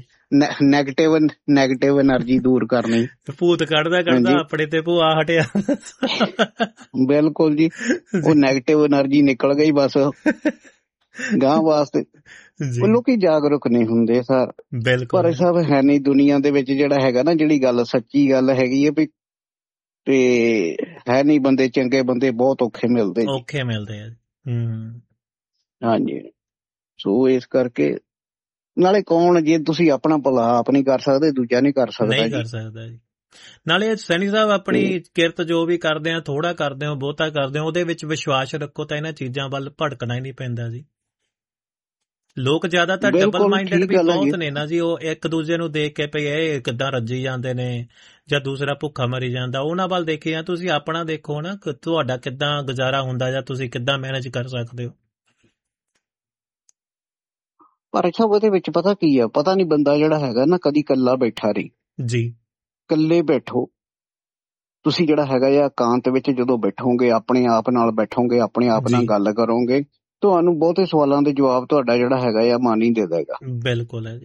ਨੈਗੇਟਿਵ એનર્ਜੀ ਦੂਰ ਕਰਨੀ। ਭੂਤ ਕੱਢਦਾ ਆਪਣੇ ਤੇ ਭੂਆ ਹਟਿਆ। ਬਿਲਕੁਲ ਜੀ, ਉਹ ਨੈਗੇਟਿਵ એનર્ਜੀ ਨਿਕਲ ਗਈ ਬਸ ਗਾਂ ਵਾਸਤੇ। ਲੋਕੀ ਜਾਗਰੂਕ ਨਹੀਂ ਹੁੰਦੇ ਸਰ। ਪਰ ਸਾਹਿਬ ਹੈ ਨਹੀਂ ਦੁਨੀਆ ਦੇ ਵਿੱਚ ਜਿਹੜਾ ਹੈਗਾ ਨਾ, ਜਿਹੜੀ ਗੱਲ ਸੱਚੀ ਗੱਲ ਹੈਗੀ ਹੈ ਵੀ, ਤੇ ਹੈ ਨਹੀਂ ਬੰਦੇ ਚੰਗੇ, ਬੰਦੇ ਬਹੁਤ ਔਖੇ ਮਿਲਦੇ ਆ। ਹਾਂਜੀ, ਸੋ ਇਸ ਕਰਕੇ ਨਾਲੇ ਕੌਣ, ਜੇ ਤੁਸੀਂ ਆਪਣਾ ਭਲਾ ਆਪ ਨਹੀਂ ਕਰ ਸਕਦੇ, ਦੂਜਾ ਨਹੀਂ ਕਰ ਸਕਦਾ ਜੀ। ਨਾਲੇ ਸੈਣੀ ਸਾਹਿਬ ਆਪਣੀ ਕਿਰਤ ਜੋ ਵੀ ਕਰਦੇ ਆ, ਥੋੜਾ ਕਰਦੇ ਹੋ ਬਹੁਤਾ ਕਰਦੇ ਹੋ, ਉਹਦੇ ਵਿੱਚ ਵਿਸ਼ਵਾਸ ਰੱਖੋ ਤਾਂ ਇਹਨਾਂ ਚੀਜ਼ਾਂ ਵੱਲ ਭਟਕਣਾ ਹੀ ਨਹੀਂ ਪੈਂਦਾ ਜੀ। ਲੋਕ ਜ਼ਿਆਦਾਤਰ ਡਬਲ ਮਾਈਂਡਡ ਵੀ ਬਹੁਤ ਨੇ ਨਾ ਜੀ, ਉਹ ਇੱਕ ਦੂਜੇ ਨੂੰ ਦੇਖ ਕੇ ਭਈ ਇਹ ਕਿੱਦਾਂ ਰੱਜੀ ਜਾਂਦੇ ਨੇ ਜਾਂ ਦੂਸਰਾ ਭੁੱਖਾ ਮਰੀ ਜਾਂਦਾ, ਉਹਨਾਂ ਵੱਲ ਦੇਖੇ ਆ। ਤੁਸੀਂ ਆਪਣਾ ਦੇਖੋ ਨਾ, ਤੁਹਾਡਾ ਕਿੱਦਾਂ ਗੁਜ਼ਾਰਾ ਹੁੰਦਾ ਜਾਂ ਤੁਸੀਂ ਕਿੱਦਾਂ ਮੈਨੇਜ ਕਰ ਸਕਦੇ ਹੋ। ਪਰ ਅੱਛਾ, ਉਹਦੇ ਵਿੱਚ ਪਤਾ ਕੀ ਆ, ਪਤਾ ਨਹੀਂ ਬੰਦਾ ਜਿਹੜਾ ਹੈਗਾ ਨਾ ਕਦੀ ਇਕੱਲਾ ਬੈਠਾ ਰਹੀ ਜੀ। ਇਕੱਲੇ ਬੈਠੋ ਤੁਸੀਂ, ਜਿਹੜਾ ਹੈਗਾ ਆ ਇਕਾਂਤ ਵਿੱਚ ਜਦੋਂ ਬੈਠੋਗੇ, ਆਪਣੇ ਆਪ ਨਾਲ ਬੈਠੋਗੇ, ਆਪਣੇ ਆਪ ਨਾਲ ਗੱਲ ਕਰੋਗੇ, ਤੁਹਾਨੂੰ ਬਹੁਤੇ ਸਵਾਲਾਂ ਦੇ ਜਵਾਬ ਤੁਹਾਡਾ ਜਿਹੜਾ ਹੈਗਾ ਆ ਮਨ ਹੀ ਦੇ ਦੇਗਾ। ਬਿਲਕੁਲ ਹੈ ਜੀ।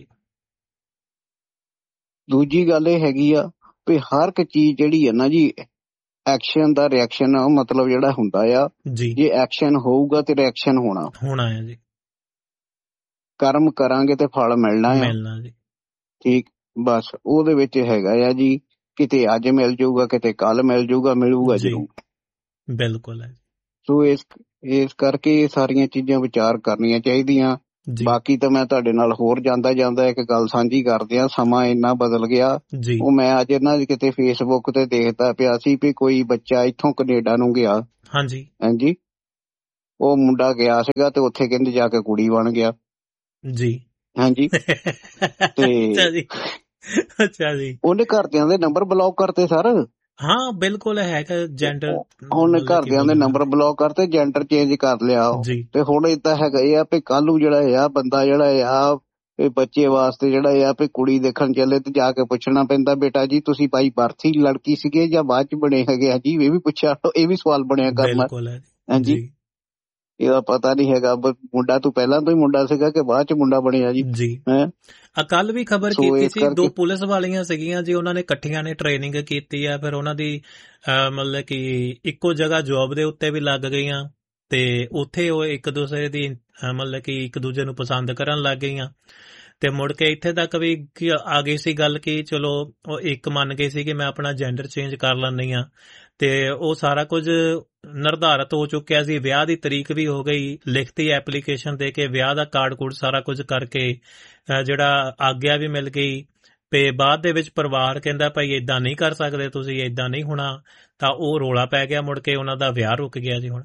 ਦੂਜੀ ਗੱਲ ਇਹ ਹੈਗੀ ਆ ਵੀ ਹਰ ਇੱਕ ਚੀਜ਼ ਜਿਹੜੀ ਹੈ ਨਾ ਜੀ, ਐਕਸ਼ਨ ਦਾ ਰਿਐਕਸ਼ਨ ਮਤਲਬ ਜਿਹੜਾ ਹੁੰਦਾ ਆ, ਜੇ ਐਕਸ਼ਨ ਹੋਊਗਾ ਤੇ ਰਿਐਕਸ਼ਨ ਹੋਣਾ ਹੈ ਜੀ। ਕਰਮ ਕਰਾਂਗੇ ਤੇ ਫਲ ਮਿਲਣਾ ਜੀ। ਠੀਕ, ਬਸ ਉਹਦੇ ਵਿੱਚ ਹੈਗਾ ਆ ਜੀ, ਕਿਤੇ ਅੱਜ ਮਿਲ ਜਾਊਗਾ, ਕਿਤੇ ਕੱਲ ਮਿਲ ਜਾਊਗਾ, ਮਿਲੂਗਾ ਜ਼ਰੂਰ। ਬਿਲਕੁਲ ਹੈ। ਸੋ ਇਸ ਕਰਕੇ ਇਹ ਸਾਰੀਆਂ ਚੀਜ਼ਾਂ ਵਿਚਾਰ ਕਰਨੀਆਂ ਚਾਹੀਦੀਆਂ। ਬਾਕੀ ਤਾਂ ਮੈਂ ਤੁਹਾਡੇ ਨਾਲ ਹੋਰ ਜਾਂਦਾ ਇੱਕ ਗੱਲ ਸਾਂਝੀ ਕਰਦੇ ਆ। ਸਮਾਂ ਇੰਨਾ ਬਦਲ ਗਿਆ, ਉਹ ਮੈਂ ਅੱਜ ਨਾ ਕਿਤੇ ਫੇਸਬੁੱਕ ਤੇ ਦੇਖਦਾ ਪਿਆ ਸੀ ਵੀ ਕੋਈ ਬੱਚਾ ਇੱਥੋਂ ਕੈਨੇਡਾ ਨੂੰ ਗਿਆ। ਹਾਂਜੀ, ਉਹ ਮੁੰਡਾ ਗਿਆ ਸੀਗਾ ਤੇ ਉੱਥੇ ਕਹਿੰਦੇ ਜਾ ਕੇ ਕੁੜੀ ਬਣ ਗਿਆ ਜੀ। ਹਾਂਜੀ, ਤੇ ਅੱਛਾ ਜੀ, ਉਹਨੇ ਘਰਦਿਆਂ ਦੇ ਨੰਬਰ ਬਲੌਕ ਕਰਤੇ ਸਰ। ਹਾਂ ਬਿਲਕੁਲ ਹੈਗਾ ਜੈਂਡਰ, ਉਹਨੇ ਘਰਦਿਆਂ ਦੇ ਨੰਬਰ ਬਲੌਕ ਕਰਤੇ, ਜੈਂਡਰ ਚੇਂਜ ਕਰ ਲਿਆ। ਤੇ ਹੁਣ ਏਦਾਂ ਹੈਗਾ ਆ ਵੀ ਕੱਲ ਨੂੰ ਜਿਹੜਾ ਆ ਬੰਦਾ ਜਿਹੜਾ ਆ ਇਹ ਬੱਚੇ ਵਾਸਤੇ ਜਿਹੜਾ ਆ ਵੀ ਕੁੜੀ ਦੇਖਣ ਚੱਲੇ ਤੇ ਜਾ ਕੇ ਪੁੱਛਣਾ ਪੈਂਦਾ, ਬੇਟਾ ਜੀ ਤੁਸੀਂ ਬਾਈ ਬਰਥ ਹੀ ਲੜਕੀ ਸੀਗੇ ਜਾਂ ਬਾਅਦ ਚ ਬਣੇ ਹੈਗੇ ਆ ਜੀ? ਇਹ ਵੀ ਪੁੱਛਿਆ, ਇਹ ਵੀ ਸਵਾਲ ਬਣਿਆ ਕਰਨਾ। ਹਾਂਜੀ, ਇਹਦਾ ਪਤਾ ਨਹੀਂ ਹੈਗਾ ਮੁੰਡਾ ਤੂੰ ਪਹਿਲਾਂ ਤੋਂ ਹੀ ਮੁੰਡਾ ਸੀਗਾ ਕਿ ਬਾਅਦ ਚ ਮੁੰਡਾ ਬਣਿਆ ਜੀ। ਕੱਲ ਵੀ ਖਬਰ ਕੀਤੀ ਸੀ, 2 ਪੁਲਿਸ ਵਾਲੀਆਂ ਸੀਗੀਆਂ ਜੀ, ਉਹਨਾਂ ਨੇ ਇਕੱਠੀਆਂ ਨੇ ਟ੍ਰੇਨਿੰਗ ਕੀਤੀ ਆ, ਫਿਰ ਉਹਨਾਂ ਦੀ ਮਤਲਬ ਕਿ ਇੱਕੋ ਜਗ੍ਹਾ ਜੋਬ ਦੇ ਉੱਤੇ ਵੀ ਲੱਗ ਗਈਆਂ ਤੇ ਉੱਥੇ ਉਹ ਇੱਕ ਦੂਸਰੇ ਦੀ ਮਤਲਬ ਕਿ ਇੱਕ ਦੂਜੇ ਨੂੰ ਪਸੰਦ ਕਰਨ ਲੱਗ ਗਈਆਂ ਤੇ ਮੁੜ ਕੇ ਇੱਥੇ ਤੱਕ ਵੀ ਆ ਗਈ ਸੀ ਗੱਲ ਕਿ ਚਲੋ ਉਹ ਇੱਕ ਮੰਨ ਗਏ ਸੀ ਕਿ ਮੈਂ ਆਪਣਾ ਜੈਂਡਰ ਚੇਂਜ ਕਰ ਲੈਂਦੀ ਆ ਤੇ ਉਹ ਸਾਰਾ ਕੁਝ ਨਿਰਧਾਰਤ ਹੋ ਚੁੱਕਿਆ ਸੀ। ਵਿਆਹ ਦੀ ਤਰੀਕ ਵੀ ਹੋ ਗਈ, ਲਿਖਤੀ ਐਪਲੀਕੇਸ਼ਨ ਦੇ ਕੇ ਵਿਆਹ ਦਾ ਕਾਰਡ ਕੂਡ ਸਾਰਾ ਕੁਝ ਕਰਕੇ ਜਿਹੜਾ ਆਗਿਆ ਵੀ ਮਿਲ ਗਈ ਤੇ ਬਾਅਦ ਦੇ ਵਿੱਚ ਪਰਿਵਾਰ ਕਹਿੰਦਾ ਭਾਈ ਏਦਾਂ ਨਹੀਂ ਕਰ ਸਕਦੇ ਤੁਸੀਂ, ਏਦਾਂ ਨਹੀਂ ਹੋਣਾ, ਤਾਂ ਉਹ ਰੋਲਾ ਪੈ ਗਿਆ। ਮੁੜ ਕੇ ਉਹਨਾਂ ਦਾ ਵਿਆਹ ਰੁਕ ਗਿਆ ਜੀ। ਹੁਣ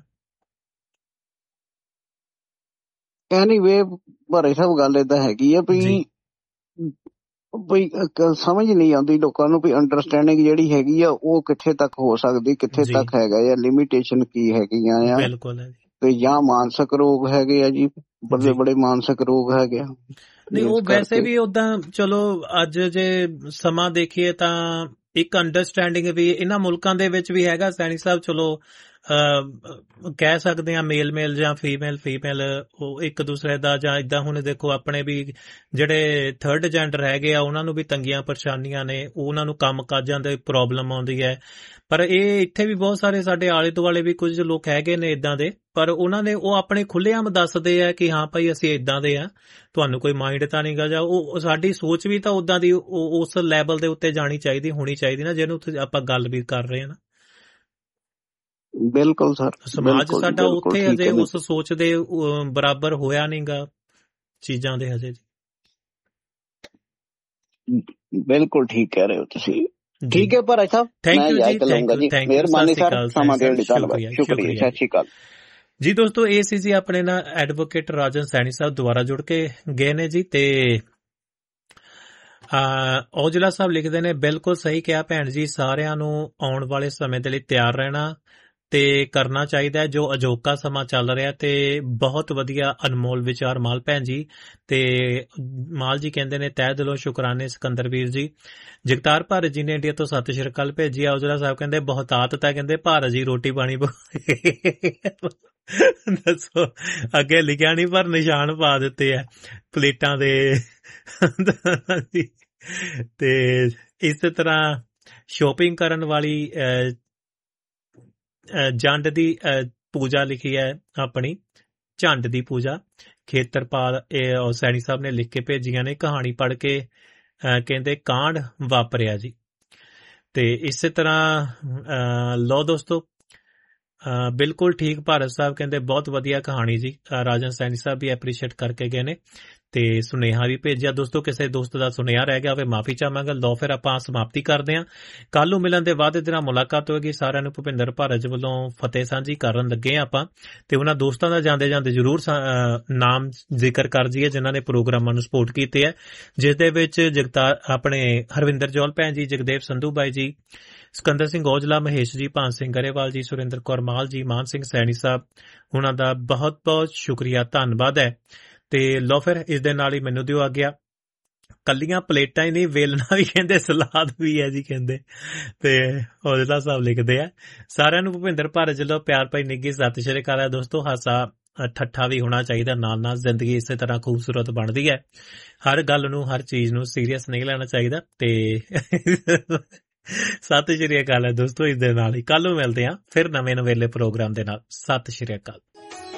ਐਨੀਵੇ ਭਾਰੇ ਸਾਹਿਬ ਗੱਲ ਏਦਾਂ ਹੈਗੀ ਆ ਵੀ ਸਮਝ ਨਹੀਂ ਆਉਂਦੀ ਲੋਕਾਂ ਨੂੰ ਵੀ ਅੰਡਰਸਟੈਂਡਿੰਗ ਜਿਹੜੀ ਹੈਗੀ ਆ ਉਹ ਕਿੱਥੇ ਤੱਕ ਹੋ ਸਕਦੀ, ਕਿੱਥੇ ਤੱਕ ਹੈਗਾ ਆ, ਲਿਮਿਟੇਸ਼ਨ ਕੀ ਹੈਗੀਆਂ ਆ। ਤੇ ਜਾਂ ਮਾਨਸਿਕ ਰੋਗ ਹੈਗੇ ਆ ਜੀ, ਬੜੇ ਬੜੇ ਮਾਨਸਿਕ ਰੋਗ ਹੈਗੇ ਆ। ਨਹੀਂ ਉਹ ਵੈਸੇ ਵੀ ਓਦਾਂ ਚਲੋ ਅੱਜ ਜੇ ਸਮਾਂ ਦੇਖੀਏ ਤਾਂ ਇੱਕ ਅੰਡਰਸਟੈਂਡਿੰਗ ਵੀ ਇਹਨਾਂ ਮੁਲਕਾਂ ਦੇ ਵਿੱਚ ਵੀ ਹੈਗਾ ਸੈਣੀ ਸਾਹਿਬ। ਚਲੋ ਕਹਿ ਸਕਦੇ ਆ ਮੇਲ ਜਾਂ ਫੀਮੇਲ ਉਹ ਇੱਕ ਦੂਸਰੇ ਦਾ ਜਾਂ ਏਦਾਂ। ਹੁਣ ਦੇਖੋ ਆਪਣੇ ਵੀ ਜਿਹੜੇ ਥਰਡ ਜੈਂਡਰ ਹੈਗੇ ਆ ਉਹਨਾਂ ਨੂੰ ਵੀ ਤੰਗੀਆਂ ਪਰੇਸ਼ਾਨੀਆਂ ਨੇ, ਉਹਨਾਂ ਨੂੰ ਕੰਮ ਕਾਜਾਂ ਦੇ ਪ੍ਰੋਬਲਮ ਆਉਂਦੀ ਹੈ। ਪਰ ਇਹ ਇੱਥੇ ਵੀ ਬਹੁਤ ਸਾਰੇ ਸਾਡੇ ਆਲੇ ਦੁਆਲੇ ਵੀ ਕੁਝ ਲੋਕ ਹੈਗੇ ਨੇ ਏਦਾਂ ਦੇ, ਪਰ ਉਹਨਾਂ ਨੇ ਉਹ ਆਪਣੇ ਖੁੱਲ੍ਹੇਆਮ ਦੱਸਦੇ ਆ ਕਿ ਹਾਂ ਭਾਈ ਅਸੀਂ ਏਦਾਂ ਦੇ ਆ, ਤੁਹਾਨੂੰ ਕੋਈ ਮਾਈਂਡ ਤਾਂ ਨਹੀਂ ਗਾ। ਜਾਂ ਉਹ ਸਾਡੀ ਸੋਚ ਵੀ ਤਾਂ ਉਦਾਂ ਦੀ ਉਸ ਲੈਵਲ ਦੇ ਉੱਤੇ ਜਾਣੀ ਚਾਹੀਦੀ, ਹੋਣੀ ਚਾਹੀਦੀ ਨਾ ਜਿਹਨੂੰ ਆਪਾਂ ਗੱਲ ਵੀ ਕਰ ਰਹੇ ਹਾਂ ਨਾ। ਬਿਲਕੁਲ ਸਰ, ਸਮਾਜ ਸਾਡਾ ਉੱਥੇ ਹਜੇ ਉਸ ਸੋਚ ਦੇ ਬਰਾਬਰ ਹੋਇਆ ਨੀ ਗਾ ਚੀਜ਼ਾਂ ਦੇ ਹਜੇ। ਬਿਲਕੁਲ ਠੀਕ ਕਹਿ ਰਹੇ ਹੋ ਤੁਸੀਂ। ਠੀਕ ਹੈ ਭਾਰਾ ਸਾਹਿਬ, ਥੈਂਕ ਯੂ ਜੀ, ਮਿਹਰਬਾਨੀ ਸਰ, ਸਮਾਂ ਦੇਣ ਲਈ ਧੰਨਵਾਦ, ਸ਼ੁਕਰੀਆ, ਸਤਿ ਸ਼੍ਰੀ ਅਕਾਲ ਜੀ। ਦੋਸਤੋ ਇਹ ਸੀ ਜੀ ਆਪਣੇ ਨਾਲ ਐਡਵੋਕੇਟ ਰਾਜਨ ਸੈਣੀ ਸਾਹਿਬ ਦੁਆਰਾ ਜੁੜ ਕੇ ਗਏ ਨੇ ਜੀ। ਤੇ ਔਜਲਾ ਸਾਹਿਬ ਲਿਖਦੇ ਨੇ ਬਿਲਕੁਲ ਸਹੀ ਕਿਹਾ ਭੈਣ ਜੀ, ਸਾਰਿਆਂ ਨੂੰ ਆਉਣ ਵਾਲੇ ਸਮੇਂ ਦੇ ਲਈ ਤਿਆਰ ਰਹਿਣਾ ਤੇ ਕਰਨਾ ਚਾਹੀਦਾ ਜੋ ਅਜੋਕਾ ਸਮਾਂ ਚੱਲ ਰਿਹਾ। ਤੇ ਬਹੁਤ ਵਧੀਆ ਅਨਮੋਲ ਵਿਚਾਰ ਮਾਲ ਭੈਣ ਜੀ। ਤੇ ਮਾਲ ਜੀ ਕਹਿੰਦੇ ਨੇ ਤਹਿ ਦਿਲੋਂ ਸ਼ੁਕਰਾਨੇ ਸਿਕੰਦਰ ਵੀਰ ਜੀ। ਜਗਤਾਰ ਭਾਰਤ ਜੀ ਨੇ ਇੰਡੀਆ ਤੋਂ ਸਤਿ ਸ਼੍ਰੀ ਅਕਾਲ ਭੇਜੀ। ਔਜਲਾ ਸਾਹਿਬ ਕਹਿੰਦੇ ਬਹੁਤ ਆਦਤ ਹੈ, ਕਹਿੰਦੇ ਭਾਰਤ ਜੀ ਰੋਟੀ ਪਾਣੀ ਦੱਸੋ ਅੱਗੇ ਲਿਖਿਆ ਨਹੀਂ ਪਰ ਨਿਸ਼ਾਨ ਪਾ ਦਿੱਤੇ ਆ ਪਲੇਟਾਂ ਦੇ। ਤੇ ਇਸੇ ਤਰ੍ਹਾਂ ਸ਼ੋਪਿੰਗ ਕਰਨ ਵਾਲੀ ਜੰਡ ਦੀ ਪੂਜਾ ਲਿਖੀ ਹੈ ਆਪਣੀ, ਝੰਡ ਦੀ ਪੂਜਾ ਖੇਤਰਪਾਲ ਸੈਣੀ ਸਾਹਿਬ ਨੇ ਲਿਖ ਕੇ ਭੇਜੀਆਂ ਨੇ। ਕਹਾਣੀ ਪੜ੍ਹ ਕੇ ਕਹਿੰਦੇ ਕਾਂਡ ਵਾਪਰਿਆ ਜੀ। ਤੇ ਇਸੇ ਤਰ੍ਹਾਂ ਲੋ ਦੋਸਤੋ ਬਿਲਕੁਲ ਠੀਕ ਭਾਰਤ ਸਾਹਿਬ ਕਹਿੰਦੇ ਬਹੁਤ ਵਧੀਆ ਕਹਾਣੀ ਜੀ। ਰਾਜਨ ਸੈਣੀ ਸਾਹਿਬ ਵੀ ਐਪਰੀਸ਼ੀਏਟ ਕਰਕੇ ਗਏ ਨੇ ਤੇ ਸੁਨੇਹਾ ਵੀ ਭੇਜਿਆ। ਦੋਸਤੋ ਕਿਸੇ ਦੋਸਤ ਦਾ ਸੁਨੇਹਾ ਰਹਿ ਗਿਆ ਹੋਵੇ ਮਾਫੀ ਚਾਹਾਂਗਾ। ਲਓ ਫਿਰ ਆਪਾਂ ਸਮਾਪਤੀ ਕਰਦੇ ਹਾਂ। ਕੱਲ ਨੂੰ ਮਿਲਣ ਦੇ ਵਾਅਦੇ ਦੇ ਨਾਲ ਮੁਲਾਕਾਤ ਹੋਏਗੀ। ਸਾਰਿਆਂ ਨੂੰ ਭੁਪਿੰਦਰ ਭਾਰਤ ਵੱਲੋਂ ਫਤਿਹ ਸਾਂਝੀ ਕਰਨ ਲੱਗੇ ਆਪਾਂ। ਤੇ ਉਹਨਾਂ ਦੋਸਤਾਂ ਦਾ ਜਾਂਦੇ ਜਾਂਦੇ ਜ਼ਰੂਰ ਨਾਮ ਜ਼ਿਕਰ ਕਰ ਜੀਏ ਜਿਨ੍ਹਾਂ ਨੇ ਪ੍ਰੋਗਰਾਮਾਂ ਨੂੰ ਸਪੋਰਟ ਕੀਤੇ ਹੈ, ਜਿਸ ਦੇ ਵਿੱਚ ਜਗਤਾਰ ਆਪਣੇ ਹਰਵਿੰਦਰ ਜੌਲ ਭੈਣ ਜੀ, ਜਗਦੇਵ ਸੰਧੂ ਬਾਈ ਜੀ, ਸਿਕੰਦਰ ਸਿੰਘ ਔਜਲਾ, ਮਹੇਸ਼ ਜੀ, ਭਾਨ ਸਿੰਘ ਗਰੇਵਾਲ ਜੀ, ਸੁਰਿੰਦਰ ਕੌਰ ਮਾਲ ਜੀ, ਮਾਨ ਸਿੰਘ ਸੈਣੀ ਸਾਹਿਬ, ਉਹਨਾਂ ਦਾ ਬਹੁਤ ਬਹੁਤ ਸ਼ੁਕਰੀਆ, ਧੰਨਵਾਦ ਹੈ। ਤੇ ਲਓ ਫਿਰ ਇਸ ਦੇ ਨਾਲ ਹੀ ਮੈਨੂੰ ਦਿਓ ਆ ਗਿਆ। ਕੱਲੀਆਂ ਪਲੇਟਾਂ ਹੀ ਨਹੀਂ, ਵੇਲਣਾ ਵੀ ਕਹਿੰਦੇ, ਸਲਾਦ ਵੀ ਹੈ ਜੀ ਕਹਿੰਦੇ। ਤੇ ਔਜਲਾ ਸਾਹਿਬ ਲਿਖਦੇ ਆ ਸਾਰਿਆਂ ਨੂੰ ਭੁਪਿੰਦਰ ਭਾਰਤ ਵੱਲੋਂ ਪਿਆਰ ਭਰੀ ਨਿੱਘੀ ਸਤਿ ਸ਼੍ਰੀ ਅਕਾਲ। ਦੋਸਤੋ ਹਾਸਾ ਠੱਠਾ ਵੀ ਹੋਣਾ ਚਾਹੀਦਾ, ਨਾਲ ਨਾਲ ਜ਼ਿੰਦਗੀ ਇਸੇ ਤਰ੍ਹਾਂ ਖੂਬਸੂਰਤ ਬਣਦੀ ਹੈ। ਹਰ ਗੱਲ ਨੂੰ, ਹਰ ਚੀਜ਼ ਨੂੰ ਸੀਰੀਅਸ ਨਹੀਂ ਲੈਣਾ ਚਾਹੀਦਾ। ਤੇ ਸਤਿ ਸ਼੍ਰੀ ਅਕਾਲ ਹੈ ਦੋਸਤੋ। ਇਸ ਦੇ ਨਾਲ ਹੀ ਕੱਲ ਨੂੰ ਮਿਲਦੇ ਹਾਂ ਫਿਰ ਨਵੇਂ ਨਵੇਲੇ ਪ੍ਰੋਗਰਾਮ ਦੇ ਨਾਲ। ਸਤਿ ਸ਼੍ਰੀ ਅਕਾਲ।